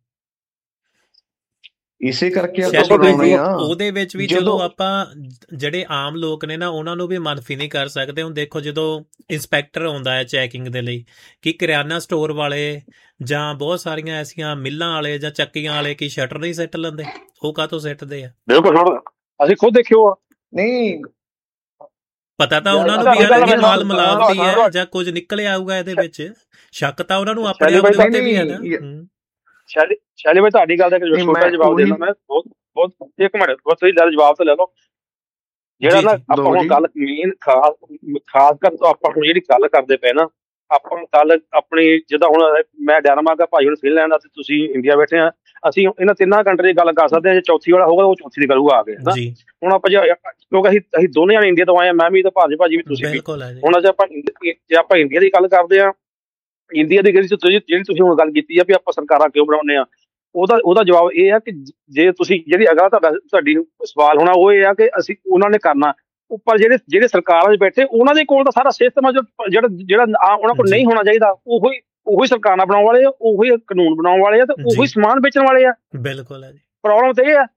Speaker 1: ਇਸੇ ਕਰਕੇ
Speaker 2: ਉਹਦੇ ਵਿੱਚ ਵੀ ਚਲੋ ਆਪਾਂ ਜਿਹੜੇ ਆਮ ਲੋਕ ਨੇ ਨਾ ਉਹਨਾਂ ਨੂੰ ਵੀ ਮਨਫੀ ਨਹੀਂ ਕਰ ਸਕਦੇ। ਹੁਣ ਦੇਖੋ ਜਦੋਂ ਇੰਸਪੈਕਟਰ ਆਉਂਦਾ ਹੈ ਚੈਕਿੰਗ ਦੇ ਲਈ, ਕਿ ਕਰਿਆਨਾ ਸਟੋਰ ਵਾਲੇ ਜਾਂ ਬਹੁਤ ਸਾਰੀਆਂ ਐਸੀਆਂ ਮਿੱਲਾਂ ਵਾਲੇ ਜਾਂ ਚੱਕੀਆਂ ਵਾਲੇ ਕੀ ਸ਼ਟਰ ਨਹੀਂ ਸਿੱਟ ਲੈਂਦੇ? ਉਹ ਕਾਹਤੋਂ ਸਿੱਟਦੇ ਆ?
Speaker 5: ਬਿਲਕੁਲ, ਅਸੀਂ ਖੁਦ ਦੇਖਿਓ ਆ।
Speaker 1: ਨਹੀਂ
Speaker 2: ਪਤਾ ਤਾਂ ਉਹਨਾਂ ਨੂੰ ਵੀ ਹੈ ਮਾਲ ਮਿਲਾਵਟੀ ਹੈ ਜਾਂ ਕੁਝ ਨਿਕਲ ਆਊਗਾ ਇਹਦੇ ਵਿੱਚ, ਸ਼ੱਕ ਤਾਂ ਉਹਨਾਂ ਨੂੰ ਆਪਣੇ ਆਪ ਦੇ ਉੱਤੇ ਵੀ ਹੈ ਨਾ।
Speaker 5: ਸ਼ੈਲੀ ਭਾਈ ਤੁਹਾਡੀ ਗੱਲ ਦਾ ਛੋਟਾ ਜਵਾਬ ਦੇਣਾ ਮੈਂ, ਬਹੁਤ ਇੱਕ ਮਿੰਟ ਬਸ ਤੁਸੀਂ ਜਵਾਬ ਤਾਂ ਲੈ ਲਓ। ਜਿਹੜਾ ਨਾ ਆਪਾਂ ਹੁਣ ਗੱਲ ਮੇਨ ਖਾਸ ਕਰ ਆਪਾਂ ਹੁਣ ਜਿਹੜੀ ਗੱਲ ਕਰਦੇ ਪਏ ਨਾ, ਆਪਾਂ ਗੱਲ ਆਪਣੀ ਜਿੱਦਾਂ ਹੁਣ ਮੈਂ ਡੈਨਮਾਰਕ ਭਾਈ ਹੁਣ ਫਿਨਲੈਂਡ ਤੇ ਤੁਸੀਂ ਇੰਡੀਆ ਬੈਠੇ ਆ, ਅਸੀਂ ਇਹਨਾਂ ਤਿੰਨਾਂ ਕੰਟਰੀ ਦੀ ਗੱਲ ਕਰ ਸਕਦੇ ਹਾਂ। ਜੇ ਚੌਥੀ ਵਾਲਾ ਹੋਊਗਾ ਉਹ ਚੌਥੀ ਦੀ ਕਰੂਗਾ ਆ ਕੇ ਨਾ। ਹੁਣ ਆਪਾਂ ਕਿਉਂਕਿ ਅਸੀਂ ਦੋਨੇ ਜਾਣੇ ਇੰਡੀਆ ਤੋਂ ਆਏ ਆ, ਮੈਂ ਵੀ ਤਾਂ ਭਾਜੀ ਵੀ ਤੁਸੀਂ ਵੀ। ਹੁਣ ਜੇ ਆਪਾਂ ਇੰਡੀਆ ਦੀ ਗੱਲ ਕਰਦੇ ਆ, ਇੰਡੀਆ ਦੀ ਜਿਹੜੀ ਤੁਸੀਂ ਹੁਣ ਗੱਲ ਕੀਤੀ ਆ ਵੀ ਆਪਾਂ ਸਰਕਾਰਾਂ ਕਿਉਂ ਬਣਾਉਂਦੇ ਆ, ਉਹਦਾ ਜਵਾਬ ਇਹ ਆ ਕਿ ਜੇ ਤੁਸੀਂ ਜਿਹੜੀ ਅਗਲਾ ਤੁਹਾਡੀ ਸਵਾਲ ਹੋਣਾ ਉਹ ਇਹ ਆ ਕਿ ਅਸੀਂ ਉਹਨਾਂ ਨੇ ਕਰਨਾ ਉੱਪਰ ਜਿਹੜੇ ਸਰਕਾਰਾਂ 'ਚ ਬੈਠੇ ਉਹਨਾਂ ਦੇ ਕੋਲ ਤਾਂ ਸਾਰਾ ਸਿਸਟਮ ਆ, ਜਿਹੜਾ ਉਹਨਾਂ ਕੋਲ ਨਹੀਂ ਹੋਣਾ ਚਾਹੀਦਾ। ਉਹੀ ਸਰਕਾਰਾਂ ਬਣਾਉਣ ਵਾਲੇ ਆ, ਉਹੀ ਕਾਨੂੰਨ ਬਣਾਉਣ ਵਾਲੇ ਆ ਤੇ ਉਹੀ ਸਮਾਨ ਵੇਚਣ ਵਾਲੇ ਆ।
Speaker 2: ਬਿਲਕੁਲ ਹੈ ਜੀ,
Speaker 5: ਪ੍ਰੋਬਲਮ ਤਾਂ ਇਹ ਆ।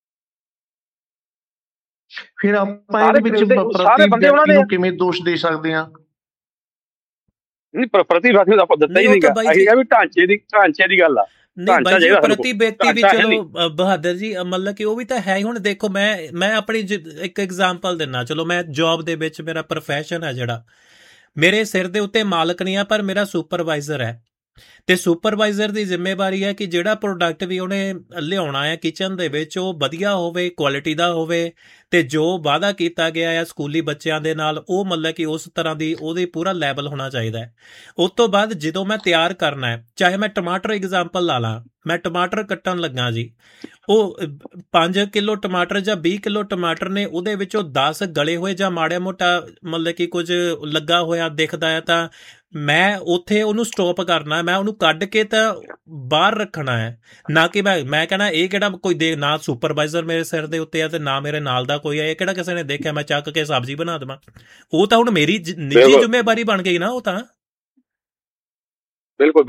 Speaker 1: ਫਿਰ ਆਪਾਂ ਇਹਦੇ ਵਿੱਚ ਸਾਰੇ ਬੰਦੇ ਉਹਨਾਂ ਦੇ ਕਿਵੇਂ ਦੋਸ਼ ਦੇ ਸਕਦੇ ਆ?
Speaker 5: ਨਹੀਂ, ਪ੍ਰਤੀਭਾਗੀ ਦਾ ਆਪਾਂ ਦਿੱਤਾ ਹੀ ਨਹੀਂਗਾ, ਅਸੀਂ ਕਿਹਾ ਵੀ ਢਾਂਚੇ ਦੀ ਗੱਲ ਆ।
Speaker 2: ਨਹੀਂ ਬਾਈ ਜੀ, ਪ੍ਰਤੀ ਵਿਅਕਤੀ ਵੀ ਚਲੋ ਬਹਾਦਰ ਜੀ ਮਤਲਬ ਕਿ ਉਹ ਵੀ ਤਾਂ ਹੈ ਹੀ। ਹੁਣ ਦੇਖੋ ਮੈਂ ਆਪਣੀ ਇੱਕ ਐਗਜ਼ਾਮਪਲ ਦਿੰਦਾ, ਚਲੋ ਮੈਂ ਜੌਬ ਦੇ ਵਿੱਚ ਮੇਰਾ ਪ੍ਰੋਫੈਸ਼ਨ ਹੈ ਜਿਹੜਾ, ਮੇਰੇ ਸਿਰ ਦੇ ਉੱਤੇ ਮਾਲਕ ਨਹੀਂ ਆ ਪਰ ਮੇਰਾ ਸੁਪਰਵਾਈਜ਼ਰ ਹੈ, ਤੇ ਸੁਪਰਵਾਈਜ਼ਰ ਦੀ ਜ਼ਿੰਮੇਵਾਰੀ ਹੈ ਕਿ ਜਿਹੜਾ ਪ੍ਰੋਡਕਟ ਵੀ ਉਹਨੇ ਲਿਆਉਣਾ ਹੈ ਕਿਚਨ ਦੇ ਵਿੱਚ ਉਹ ਵਧੀਆ ਹੋਵੇ, ਕੁਆਲਿਟੀ ਦਾ ਹੋਵੇ, ਤੇ ਜੋ ਵਾਅਦਾ ਕੀਤਾ ਗਿਆ ਹੈ ਸਕੂਲੀ ਬੱਚਿਆਂ ਦੇ ਨਾਲ ਉਹ ਮਤਲਬ ਕਿ ਉਸ ਤਰ੍ਹਾਂ ਦੀ ਉਹਦੀ ਪੂਰਾ ਲੈਵਲ ਹੋਣਾ ਚਾਹੀਦਾ ਹੈ। ਉਸ ਤੋਂ ਬਾਅਦ ਜਦੋਂ ਮੈਂ ਤਿਆਰ ਕਰਨਾ ਹੈ, ਚਾਹੇ ਮੈਂ ਟਮਾਟਰ ਐਗਜ਼ਾਮਪਲ ਲਾ ਲਾਂ, ਮੈਂ ਟਮਾਟਰ ਕੱਟਣ ਲੱਗਾ ਜੀ, ਉਹ 5 ਕਿਲੋ ਟਮਾਟਰ ਜਾਂ 20 ਕਿਲੋ ਟਮਾਟਰ ਨੇ, ਉਹਦੇ ਵਿੱਚੋਂ 10 ਗਲੇ ਹੋਏ ਜਾਂ ਮਾੜਾ ਮੋਟਾ ਮਤਲਬ ਕਿ ਕੁਝ ਲੱਗਾ ਹੋਇਆ ਦਿਖਦਾ ਹੈ, ਤਾਂ ਮੈਂ ਉੱਥੇ ਉਹਨੂੰ ਸਟੋਪ ਕਰਨਾ, ਮੈਂ ਉਹਨੂੰ ਕੱਢ ਕੇ ਤਾਂ ਬਾਹਰ ਰੱਖਣਾ ਹੈ। ਨਾ ਕਿ ਮੈਂ ਕਹਿਣਾ ਇਹ ਕਿਹੜਾ ਕੋਈ ਨਾ ਸੁਪਰਵਾਈਜ਼ਰ ਮੇਰੇ ਸਿਰ ਦੇ ਉੱਤੇ ਆ ਤੇ ਨਾ ਮੇਰੇ ਨਾਲ ਦਾ ਕੋਈ ਆ, ਇਹ ਕਿਹੜਾ ਕਿਸੇ ਨੇ ਦੇਖਿਆ ਮੈਂ ਚੱਕ ਕੇ ਸਬਜ਼ੀ ਬਣਾ ਦੇਵਾਂ। ਉਹ ਤਾਂ ਹੁਣ ਮੇਰੀ ਨਿੱਜੀ ਜ਼ਿੰਮੇਵਾਰੀ ਬਣ ਗਈ ਨਾ ਉਹ ਤਾਂ।
Speaker 5: ਬਿਲਕੁਲ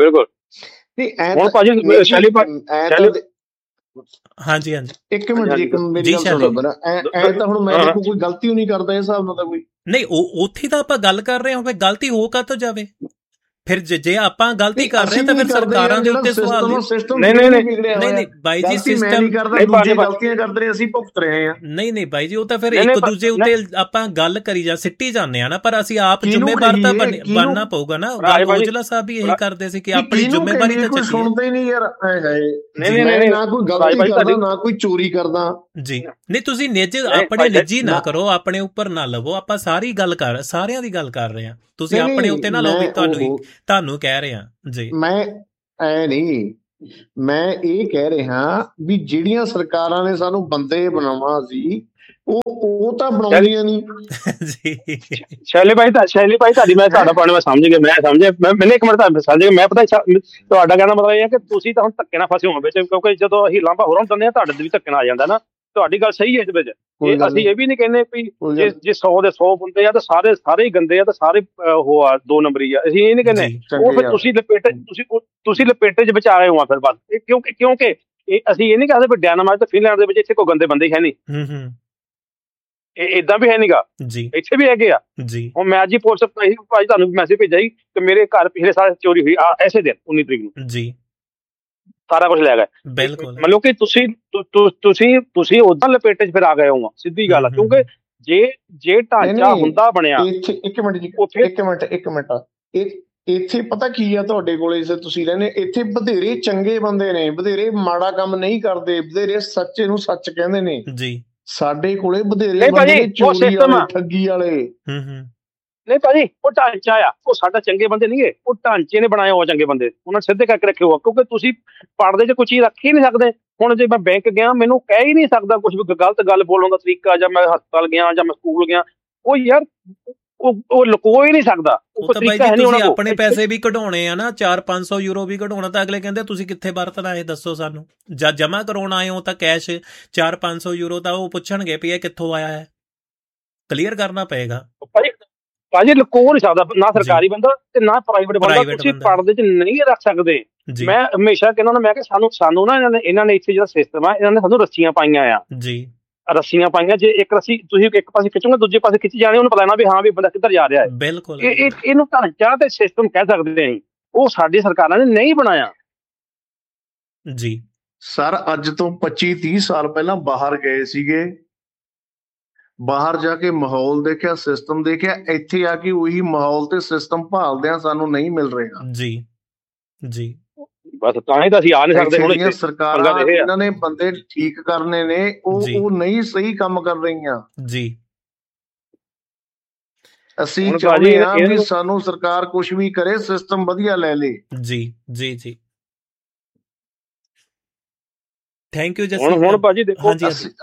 Speaker 2: ਹਾਂਜੀ
Speaker 1: ਇੱਕ ਮਿੰਟ ਜੀ, ਮੇਰੀ ਗੱਲ ਸੁਣੋ ਬਣਾ। ਐ ਤਾਂ ਹੁਣ ਮੈਂ ਕੋਈ ਗਲਤੀ ਨਹੀਂ ਕਰਦਾ ਇਸ ਹਿਸਾਬ ਨਾਲ ਤਾਂ ਕੋਈ ਨਹੀਂ।
Speaker 2: ਉੱਥੇ ਤਾਂ ਆਪਾਂ ਗੱਲ ਕਰ ਰਹੇ ਹਾਂ, ਗਲਤੀ ਹੋ ਕਾਹਤੋਂ ਜਾਵੇ? ਫਿਰ ਜੇ ਆਪਾਂ ਗਲਤੀ ਕਰ ਰਹੇ ਤਾਂ ਫਿਰ ਸਰਕਾਰਾਂ ਦੇ ਉੱਤੇ ਸਵਾਲ
Speaker 5: ਨਹੀਂ
Speaker 2: ਬਾਈ ਜੀ ਸਿਸਟਮ
Speaker 1: ਗਲਤੀਆਂ ਕਰਦੇ ਰਹੇ, ਅਸੀਂ ਭੁਗਤ ਰਹੇ ਹਾਂ।
Speaker 2: ਨਹੀਂ ਬਾਈ ਜੀ, ਉਹ ਤਾਂ ਫਿਰ ਇੱਕ ਦੂਜੇ ਉੱਤੇ ਆਪਾਂ ਗੱਲ ਕਰੀ ਸਿੱਟੀ ਜਾਂਦੇ ਆ ਨਾ, ਪਰ ਅਸੀਂ ਆਪ ਜ਼ਿੰਮੇਵਾਰ ਤਾਂ ਬਣਨਾ ਪਊਗਾ ਨਾ। ਔਜਲਾ ਸਾਹਿਬ ਵੀ ਇਹੀ ਕਰਦੇ ਸੀ ਕਿ ਆਪਣੀ ਜ਼ਿੰਮੇਵਾਰੀ ਤਾਂ ਚੱਕੀ।
Speaker 1: ਸੁਣਦੇ ਨਹੀਂ ਯਾਰ, ਨਹੀਂ ਨਾ ਕੋਈ ਗਲਤੀ ਕਰਦਾ ਨਾ ਕੋਈ ਚੋਰੀ ਕਰਦਾ
Speaker 2: ਜੀ। ਨਹੀਂ ਤੁਸੀਂ ਆਪਣੇ ਨਿੱਜੀ ਨਾ ਕਰੋ, ਆਪਣੇ ਉੱਪਰ ਨਾ ਲਵੋ। ਆਪਾਂ ਸਾਰਿਆਂ ਦੀ ਗੱਲ ਕਰ ਰਹੇ ਹਾਂ, ਤੁਸੀਂ ਆਪਣੇ ਉੱਤੇ ਨਾ ਲਓ ਵੀ ਤੁਹਾਨੂੰ ਕਹਿ ਰਹੇ ਹਾਂ ਜੀ।
Speaker 1: ਮੈਂ ਇਹ ਕਹਿ ਰਿਹਾ ਵੀ ਜਿਹੜੀਆਂ ਸਰਕਾਰਾਂ ਨੇ ਸਾਨੂੰ ਬੰਦੇ ਬਣਾਉਣਾ ਸੀ ਉਹ ਤਾਂ ਬਣਾਉਂਦੀਆਂ ਨਹੀਂ
Speaker 2: ਜੀ।
Speaker 5: ਸ਼ੈਲੀ ਭਾਈ ਤੁਹਾਡੀ ਮੈਂ ਤੁਹਾਡਾ ਪੁਆਇੰਟ ਮੈਂ ਸਮਝ ਗਿਆ, ਮੈਨੂੰ ਇੱਕ ਮਿੰਟ ਸਮਝ ਗਿਆ। ਮੈਂ ਪਤਾ ਤੁਹਾਡਾ ਕਹਿਣਾ ਮਤਲਬ ਇਹ ਹੈ ਕਿ ਤੁਸੀਂ ਤਾਂ ਹੁਣ ਧੱਕੇ ਨਾਲ ਫਸੇ ਹੋ ਵਿੱਚ, ਕਿਉਂਕਿ ਜਦੋਂ ਅਸੀਂ ਲਾਂਭਾ ਹੋਰਾਂ ਨੂੰ ਦਿੰਦੇ ਹਾਂ ਤੁਹਾਡੇ ਤੇ ਵੀ ਧੱਕੇ ਨਾਲ ਆ ਜਾਂਦਾ ਨਾ। ਤੁਹਾਡੀ ਗੱਲ ਸਹੀ ਹੈ ਇਸ ਵਿੱਚ। ਅਸੀਂ ਇਹ ਵੀ ਨਹੀਂ ਕਹਿੰਦੇ ਵੀ ਜੇ 100 ਦੇ 100 ਬੰਦੇ ਆ ਤਾਂ ਸਾਰੇ ਹੀ ਗੰਦੇ ਆ ਤੇ ਸਾਰੇ ਉਹ ਆ 2 ਨੰਬਰੀ ਆ, ਅਸੀਂ ਇਹ ਨਹੀਂ ਕਹਿੰਦੇ। ਉਹ ਫਿਰ ਤੁਸੀਂ ਲਪੇਟੇ 'ਚ ਬਚਾ ਰਹੇ ਹੋ ਫਿਰ ਬਸ, ਕਿਉਂਕਿ ਅਸੀਂ ਇਹ ਨਹੀਂ ਕਹਿੰਦੇ ਵੀ ਡੈਨਮਾਰਕ ਤੇ ਫਿਨਲੈਂਡ ਦੇ ਵਿੱਚ ਇੱਥੇ ਕੋਈ ਗੰਦੇ ਬੰਦੇ ਹੈ ਨਹੀਂ, ਏਦਾਂ ਵੀ ਹੈ ਨੀਗਾ ਜੀ, ਇੱਥੇ ਵੀ ਹੈਗੇ ਆ ਜੀ। ਹੁਣ ਮੈਂ ਅੱਜ ਹੀ ਪੁਲਿਸ ਭਾਈ ਤੁਹਾਨੂੰ ਮੈਸੇਜ ਭੇਜਿਆ ਸੀ ਕਿ ਮੇਰੇ ਘਰ ਪਿਛਲੇ ਸਾਲ ਚੋਰੀ ਹੋਈ ਐਸੇ ਦਿਨ 19 ਤਰੀਕ ਨੂੰ ਜੀ, ਸਾਰਾ ਕੁਝ ਲੈ ਗਏ।
Speaker 2: ਬਿਲਕੁਲ,
Speaker 5: ਮਤਲਬ ਕਿ ਤੁਸੀਂ ਉਦਾਂ ਲਪੇਟੇ 'ਚ ਫਿਰ ਆ ਗਏ ਹੋ, ਸਿੱਧੀ ਗੱਲ ਆ। ਕਿਉਂਕਿ ਜੇ ਢਾਂਚਾ ਹੁੰਦਾ ਬਣਿਆ।
Speaker 1: ਇੱਕ ਮਿੰਟ ਇੱਥੇ ਪਤਾ ਕੀ ਆ ਤੁਹਾਡੇ ਕੋਲੇ, ਤੁਸੀਂ ਰਹਿੰਦੇ ਇੱਥੇ ਬਥੇਰੇ ਚੰਗੇ ਬੰਦੇ ਨੇ, ਬਥੇਰੇ ਮਾੜਾ ਕੰਮ ਨਹੀਂ ਕਰਦੇ, ਬਥੇਰੇ ਸੱਚੇ ਨੂੰ ਸੱਚ ਕਹਿੰਦੇ ਨੇ ਜੀ। ਸਾਡੇ ਕੋਲੇ ਬਥੇਰੇ ਬੰਦੇ ਚੋਰੀ ਵਾਲੇ, ਠੱਗੀ ਵਾਲੇ।
Speaker 5: ਨਹੀਂ ਭਾਜੀ, ਉਹ ਢਾਂਚਾ ਆ, ਉਹ ਸਾਡਾ ਚੰਗੇ ਬੰਦੇ ਨਹੀਂ ਗੇ, ਉਹ ਢਾਂਚੇ ਨੇ ਬਣਾਏ ਹੋ ਚੰਗੇ ਬੰਦੇ, ਉਹਨਾਂ ਨੇ ਸਿੱਧੇ ਕਰਕੇ ਰੱਖੇ ਹੋ। ਕਿਉਂਕਿ ਤੁਸੀਂ ਪੜਦੇ 'ਚ ਕੋਈ ਚੀਜ਼ ਰੱਖ ਹੀ ਨਹੀਂ ਸਕਦੇ। ਹੁਣ ਜੇ ਮੈਂ ਬੈਂਕ ਗਿਆ, ਮੈਨੂੰ ਕਹਿ ਹੀ ਨਹੀਂ ਸਕਦਾ ਕੁਛ ਵੀ ਗਲਤ ਗੱਲ ਬੋਲਣ ਦਾ ਤਰੀਕਾ, ਜਾਂ ਮੈਂ ਹਸਪਤਾਲ ਗਿਆ ਜਾਂ ਮੈਂ ਸਕੂਲ ਗਿਆ, ਉਹ ਯਾਰ ਉਹ ਲੁਕੋ ਹੀ ਨਹੀਂ ਸਕਦਾ।
Speaker 2: ਉਹ ਤਾਂ ਬਾਈ ਜੀ ਤੁਸੀਂ ਆਪਣੇ ਪੈਸੇ ਵੀ ਕਢਾਉਣੇ ਆ ਨਾ, 400-500 ਯੂਰੋ ਵੀ ਕਢਾਉਣਾ, ਤਾਂ ਅਗਲੇ ਕਹਿੰਦੇ ਤੁਸੀਂ ਕਿੱਥੇ ਵਰਤਣਾ ਇਹ ਦੱਸੋ ਸਾਨੂੰ। ਜਦ ਜਮਾ ਕਰਾਉਣ ਆਏ ਹੋ ਤਾਂ ਕੈਸ਼ 400-500 ਯੂਰੋ ਤਾਂ ਉਹ ਪੁੱਛਣਗੇ ਵੀ ਇਹ ਕਿੱਥੋਂ ਆਇਆ ਹੈ, ਕਲੀਅਰ ਕਰਨਾ ਪਏਗਾ।
Speaker 5: ਭਾਜੀ ਲੁਕੋ ਨਹੀਂ ਸਕਦਾ ਨਾ ਸਰਕਾਰੀ ਬੰਦਾ ਤੇ ਨਾ ਪ੍ਰਾਈਵੇਟ ਬੰਦਾ, ਤੁਸੀਂ ਪੜਦੇ 'ਚ ਨਹੀਂ ਰੱਖ ਸਕਦੇ। ਮੈਂ ਹਮੇਸ਼ਾ ਕਹਿੰਦਾ ਮੈਂ ਕਿ ਸਾਨੂੰ ਨਾ ਇਹਨਾਂ ਨੇ ਇੱਥੇ ਜਿਹੜਾ ਸਿਸਟਮ ਆ, ਇਹਨਾਂ ਨੇ ਸਾਨੂੰ ਰੱਸੀਆਂ ਪਾਈਆਂ ਆ ਜੀ, ਰੱਸੀਆਂ ਪਾਈਆਂ। ਜੇ ਇੱਕ ਰੱਸੀ ਤੁਸੀਂ ਇੱਕ ਪਾਸੇ ਖਿੱਚੋਗੇ, ਦੂਜੇ ਪਾਸੇ ਖਿੱਚੀ ਜਾਣੀ, ਉਹਨੂੰ ਪਤਾ ਨਾ ਵੀ ਹਾਂ ਵੀ ਬੰਦਾ ਕਿੱਧਰ ਜਾ ਰਿਹਾ ਹੈ।
Speaker 2: ਬਿਲਕੁਲ,
Speaker 5: ਇਹਨੂੰ ਢਾਂਚਾ ਤੇ ਸਿਸਟਮ ਕਹਿ ਸਕਦੇ ਅਸੀਂ, ਉਹ ਸਾਡੀ ਸਰਕਾਰਾਂ ਨੇ ਨਹੀਂ ਬਣਾਇਆ
Speaker 2: ਜੀ।
Speaker 1: ਸਰ ਅੱਜ ਤੋਂ 25-30 ਸਾਲ ਪਹਿਲਾਂ ਬਾਹਰ ਗਏ ਸੀਗੇ, ਬਾਹਰ ਜਾ ਕੇ ਮਾਹੌਲ ਦੇਖਿਆ, ਸਿਸਟਮ ਦੇਖਿਆ, ਇੱਥੇ ਆ ਕੇ ਉਹੀ ਮਾਹੌਲ ਤੇ ਸਿਸਟਮ ਭਾਲਦਿਆਂ ਸਾਨੂੰ ਨਹੀਂ ਮਿਲ ਰਿਹਾ ਜੀ।
Speaker 5: ਬਸ ਤਾਂ ਹੀ ਤਾਂ ਅਸੀਂ ਆ ਨਹੀਂ ਸਕਦੇ। ਹੁਣ
Speaker 1: ਸਰਕਾਰਾਂ ਇਹਨਾਂ ਨੇ ਬੰਦੇ ਠੀਕ ਕਰਨੇ ਨੇ, ਉਹ ਨਹੀਂ ਸਹੀ ਕੰਮ ਕਰ ਰਹੀਆਂ ਜੀ। ਅਸੀਂ ਚਾਹੁੰਦੇ ਹਾਂ ਵੀ ਸਾਨੂੰ ਸਰਕਾਰ ਕੁਛ ਵੀ ਕਰੇ, ਸਿਸਟਮ ਵਧੀਆ ਲੈ ਲੇ ਜੀ।
Speaker 2: Thank you.
Speaker 5: ਹੁਣ ਭਾਜੀ ਦੇਖੋ,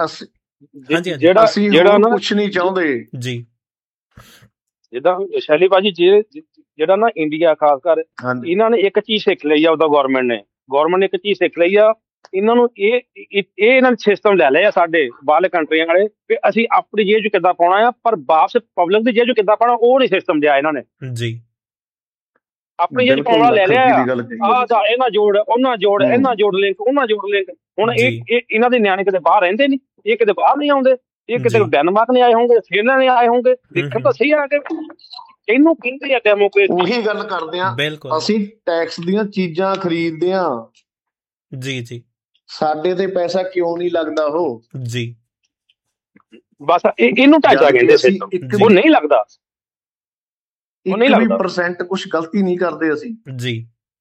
Speaker 1: ਜਿਹੜਾ ਨਾ ਕੁਛ ਨਹੀਂ ਚਾਹੁੰਦੇ ਜੀ।
Speaker 5: ਜਿੱਦਾਂ ਸ਼ੈਲੀ ਭਾਜੀ ਜਿਹੜਾ ਨਾ ਇੰਡੀਆ ਖਾਸ ਕਰ, ਇਹਨਾਂ ਨੇ ਇੱਕ ਚੀਜ਼ ਸਿੱਖ ਲਈ ਆ, ਉਹਦਾ ਗੌਰਮੈਂਟ ਨੇ ਇੱਕ ਚੀਜ਼ ਸਿੱਖ ਲਈ ਆ। ਇਹਨਾਂ ਨੂੰ ਇਹਨਾਂ ਨੇ ਸਿਸਟਮ ਲੈ ਲਿਆ ਸਾਡੇ ਬਾਹਰਲੇ ਕੰਟਰੀਆਂ ਵਾਲੇ ਵੀ ਅਸੀਂ ਆਪਣੀ ਜੇਬ 'ਚ ਕਿੱਦਾਂ ਪਾਉਣਾ ਆ, ਪਰ ਵਾਪਸ ਪਬਲਿਕ ਦੀ ਜੇਬ 'ਚ ਕਿੱਦਾਂ ਪਾਉਣਾ ਉਹ ਨਹੀਂ ਸਿਸਟਮ ਦਿਆ ਇਹਨਾਂ ਨੇ ਜੀ। ਆਪਣੀ ਜੇਬ 'ਚ ਪਾਉਣਾ ਲੈ ਲਿਆ, ਇਹਨਾਂ ਜੋੜ ਉਹਨਾਂ ਜੋੜ, ਇਹਨਾਂ ਜੋੜ ਲਿੰਕ, ਉਹਨਾਂ ਜੋੜ ਲਿੰਕ। ਹੁਣ ਇਹਨਾਂ ਦੇ ਨਿਆਣੇ ਕਿਤੇ ਬਾਹਰ ਰਹਿੰਦੇ ਨਹੀਂ, ਇਹ ਕਿਤੇ ਬਾਹਰ ਨਹੀਂ ਆਉਂਦੇ, ਇਹ ਕਿਤੇ ਡੈਨਮਾਰਕ ਨਹੀਂ ਆਏ ਹੋਣਗੇ, ਫਿਨਲੈਂਡ ਨਹੀਂ ਆਏ ਹੋਣਗੇ, ਦੇਖਣ ਤਾਂ ਸਹੀ ਆ ਕੇ ਇਹਨੂੰ ਕਹਿੰਦੇ ਆ ਡੈਮੋਕ੍ਰੇਸੀ।
Speaker 1: ਉਹੀ ਗੱਲ ਕਰਦੇ ਆ, ਅਸੀਂ ਟੈਕਸ ਦੀਆਂ ਚੀਜ਼ਾਂ ਖਰੀਦਦੇ ਆ
Speaker 2: ਜੀ।
Speaker 1: ਸਾਡੇ ਤੇ ਪੈਸਾ ਕਿਉਂ ਨਹੀਂ ਲੱਗਦਾ ਉਹ ਜੀ।
Speaker 5: ਬਸ ਇਹਨੂੰ ਢਾਂਚਾ ਕਹਿੰਦੇ ਸਿਸਟਮ, ਉਹ ਨਹੀਂ ਲੱਗਦਾ, ਉਹ ਨਹੀਂ ਲੱਗਦਾ।
Speaker 1: 1% ਕੁਛ ਗਲਤੀ ਨਹੀਂ ਕਰਦੇ ਅਸੀਂ ਜੀ।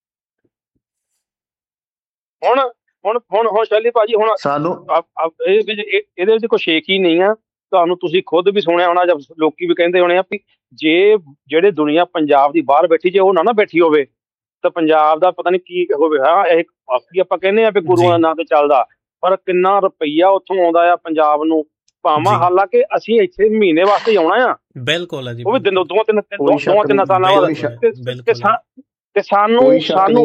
Speaker 5: ਹੁਣ ਸ਼ੈਲੀ ਭਾਜੀ, ਹੁਣ ਸਾਨੂੰ ਇਹਦੇ ਵਿੱਚ ਕੋਈ ਸ਼ੇਕ ਹੀ ਨਹੀਂ ਆ। ਤੁਹਾਨੂੰ ਤੁਸੀਂ ਖੁਦ ਵੀ ਸੁਣਿਆ ਹੋਣਾ, ਜਾਂ ਲੋਕੀ ਵੀ ਕਹਿੰਦੇ ਹੋਣੇ ਆ ਵੀ ਜਿਹੜੇ ਦੁਨੀਆ ਪੰਜਾਬ ਦੀ ਬਾਹਰ ਬੈਠੀ, ਜੇ ਉਹ ਨਾ ਬੈਠੀ ਹੋਵੇ ਤਾਂ ਪੰਜਾਬ ਦਾ ਪਤਾ ਨੀ ਕੀ ਹੋਵੇ। ਹਾਂ ਇਹ ਬਾਕੀ ਆਪਾਂ ਕਹਿੰਦੇ ਆ ਵੀ ਗੁਰੂਆਂ ਦਾ ਨਾਂ ਤੇ ਚੱਲਦਾ, ਪਰ ਕਿੰਨਾ ਰੁਪਈਆ ਉੱਥੋਂ ਆਉਂਦਾ ਆ ਪੰਜਾਬ ਨੂੰ, ਭਾਵਾਂ ਹਾਲਾਂਕਿ ਅਸੀਂ ਇੱਥੇ ਮਹੀਨੇ ਵਾਸਤੇ ਆਉਣਾ ਆ।
Speaker 2: ਬਿਲਕੁਲ ਜੀ,
Speaker 5: ਉਹ ਵੀ 2-3 ਸਾਲਾਂ ਬਾਅਦ, ਤੇ ਸਾਨੂੰ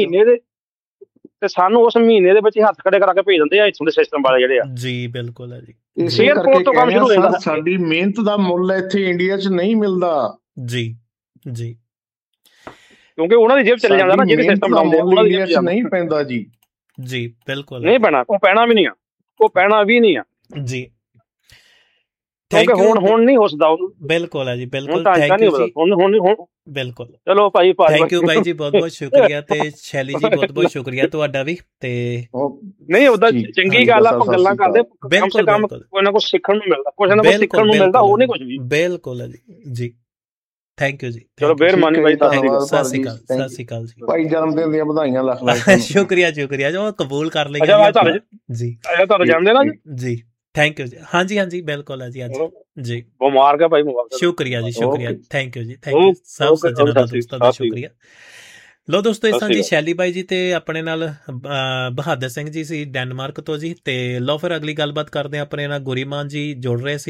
Speaker 5: ਉਸ ਮਹੀਨੇ ਦੇ ਵਿੱਚ ਹੱਥ ਖੜੇ ਕਰਾ ਕੇ ਭੇਜ ਦਿੰਦੇ ਆ ਇੱਥੋਂ ਦੇ ਸਿਸਟਮ ਵਾਲੇ ਜਿਹੜੇ ਆ ਜੀ। ਬਿਲਕੁਲ ਹੈ ਜੀ,
Speaker 1: ਏਅਰਪੋਰਟ ਤੋਂ ਕੰਮ ਸ਼ੁਰੂ ਹੋ ਜਾਂਦਾ। ਸਾਡੀ ਮਿਹਨਤ ਦਾ ਮੁੱਲ ਇੱਥੇ ਇੰਡੀਆ 'ਚ ਨਹੀਂ ਮਿਲਦਾ ਜੀ।
Speaker 5: ਕਿਉਂਕਿ ਉਹਨਾਂ ਦੀ ਜੇਬ ਚਲੇ ਜਾਂਦਾ ਨਾ, ਜਿਹੜੇ ਸਿਸਟਮ ਲਾਉਂਦੇ ਉਹਨਾਂ ਦੀ ਜੇਬ 'ਚ
Speaker 1: ਨਹੀਂ ਪੈਂਦਾ ਜੀ।
Speaker 2: ਬਿਲਕੁਲ
Speaker 5: ਨਹੀਂ ਪੈਣਾ, ਉਹ ਪੈਣਾ ਵੀ ਨਹੀਂ ਆ ਜੀ। ਕਿਉਂਕਿ ਹੁਣ ਨਹੀਂ ਹੋ ਸਕਦਾ ਉਹਨੂੰ।
Speaker 2: ਬਿਲਕੁਲ ਹੈ ਜੀ, ਬਿਲਕੁਲ,
Speaker 5: ਥੈਂਕ ਯੂ।
Speaker 2: ਬਿਲਕੁਲ,
Speaker 5: ਚਲੋ ਭਾਈ
Speaker 2: ਥੈਂਕ ਯੂ ਬਾਈ ਜੀ, ਬਹੁਤ ਬਹੁਤ ਸ਼ੁਕਰੀਆ। ਤੇ ਸ਼ੈਲੀ ਜੀ ਬਹੁਤ ਬਹੁਤ ਸ਼ੁਕਰੀਆ ਤੁਹਾਡਾ ਵੀ। ਤੇ
Speaker 5: ਨਹੀਂ ਉਹਦਾ ਚੰਗੀ ਗੱਲ ਆਪਾਂ ਗੱਲਾਂ ਕਰਦੇ, ਕਮ ਸੇ ਕਮ ਕੋਈ ਨਾ ਕੁਛ ਸਿੱਖਣ ਨੂੰ ਮਿਲਦਾ, ਕੁਛ ਨਾ ਕੁਛ ਸਿੱਖਣ ਨੂੰ ਮਿਲਦਾ, ਉਹ ਨਹੀਂ ਕੁਝ ਵੀ।
Speaker 2: ਬਿਲਕੁਲ ਹੈ ਜੀ, ਥੈਂਕ ਯੂ ਜੀ।
Speaker 5: ਚਲੋ ਮਿਹਰਬਾਨੀ ਬਾਈ,
Speaker 2: ਸਤਿ ਸ਼੍ਰੀ ਅਕਾਲ ਜੀ।
Speaker 1: ਭਾਈ ਜਨਮ ਦਿਨ ਦੀਆਂ ਵਧਾਈਆਂ ਲੱਖ ਲੱਖ।
Speaker 2: ਸ਼ੁਕਰੀਆ ਜੋ ਕਬੂਲ ਕਰ ਲਈ ਜੀ।
Speaker 5: ਤੁਹਾਨੂੰ ਜਾਣਦੇ ਨਾ
Speaker 2: ਜੀ, ਥੈਂਕ ਯੂ ਜੀ। ਹਾਂਜੀ ਬਿਲਕੁਲ ਹੈ ਜੀ। ਜੀ
Speaker 5: ਮੁਬਾਰਕ ਹੈ ਭਾਈ, ਮੁਬਾਰਕ।
Speaker 2: ਸ਼ੁਕਰੀਆ ਜੀ, ਸ਼ੁਕਰੀਆ, ਥੈਂਕ ਯੂ ਜੀ, ਥੈਂਕ ਯੂ ਸਭ ਸੱਜਣਾਂ ਦਾ, ਦੋਸਤਾਂ ਦਾ ਸ਼ੁਕਰੀਆ। ਲੋ ਦੋਸਤੋ, ਇਸ ਤਰ੍ਹਾਂ ਜੀ ਸ਼ੈਲੀ ਬਾਈ ਜੀ ਤੇ ਆਪਣੇ ਨਾਲ ਬਹਾਦਰ ਸਿੰਘ ਜੀ ਸੀ ਡੈਨਮਾਰਕ ਤੋਂ ਜੀ। ਤੇ ਲੋ ਫਿਰ ਅਗਲੀ ਗੱਲਬਾਤ ਕਰਦੇ ਆਪਣੇ ਨਾਲ ਗੁਰੀਮਾਨ ਜੀ ਜੁੜ ਰਹੇ ਸੀ।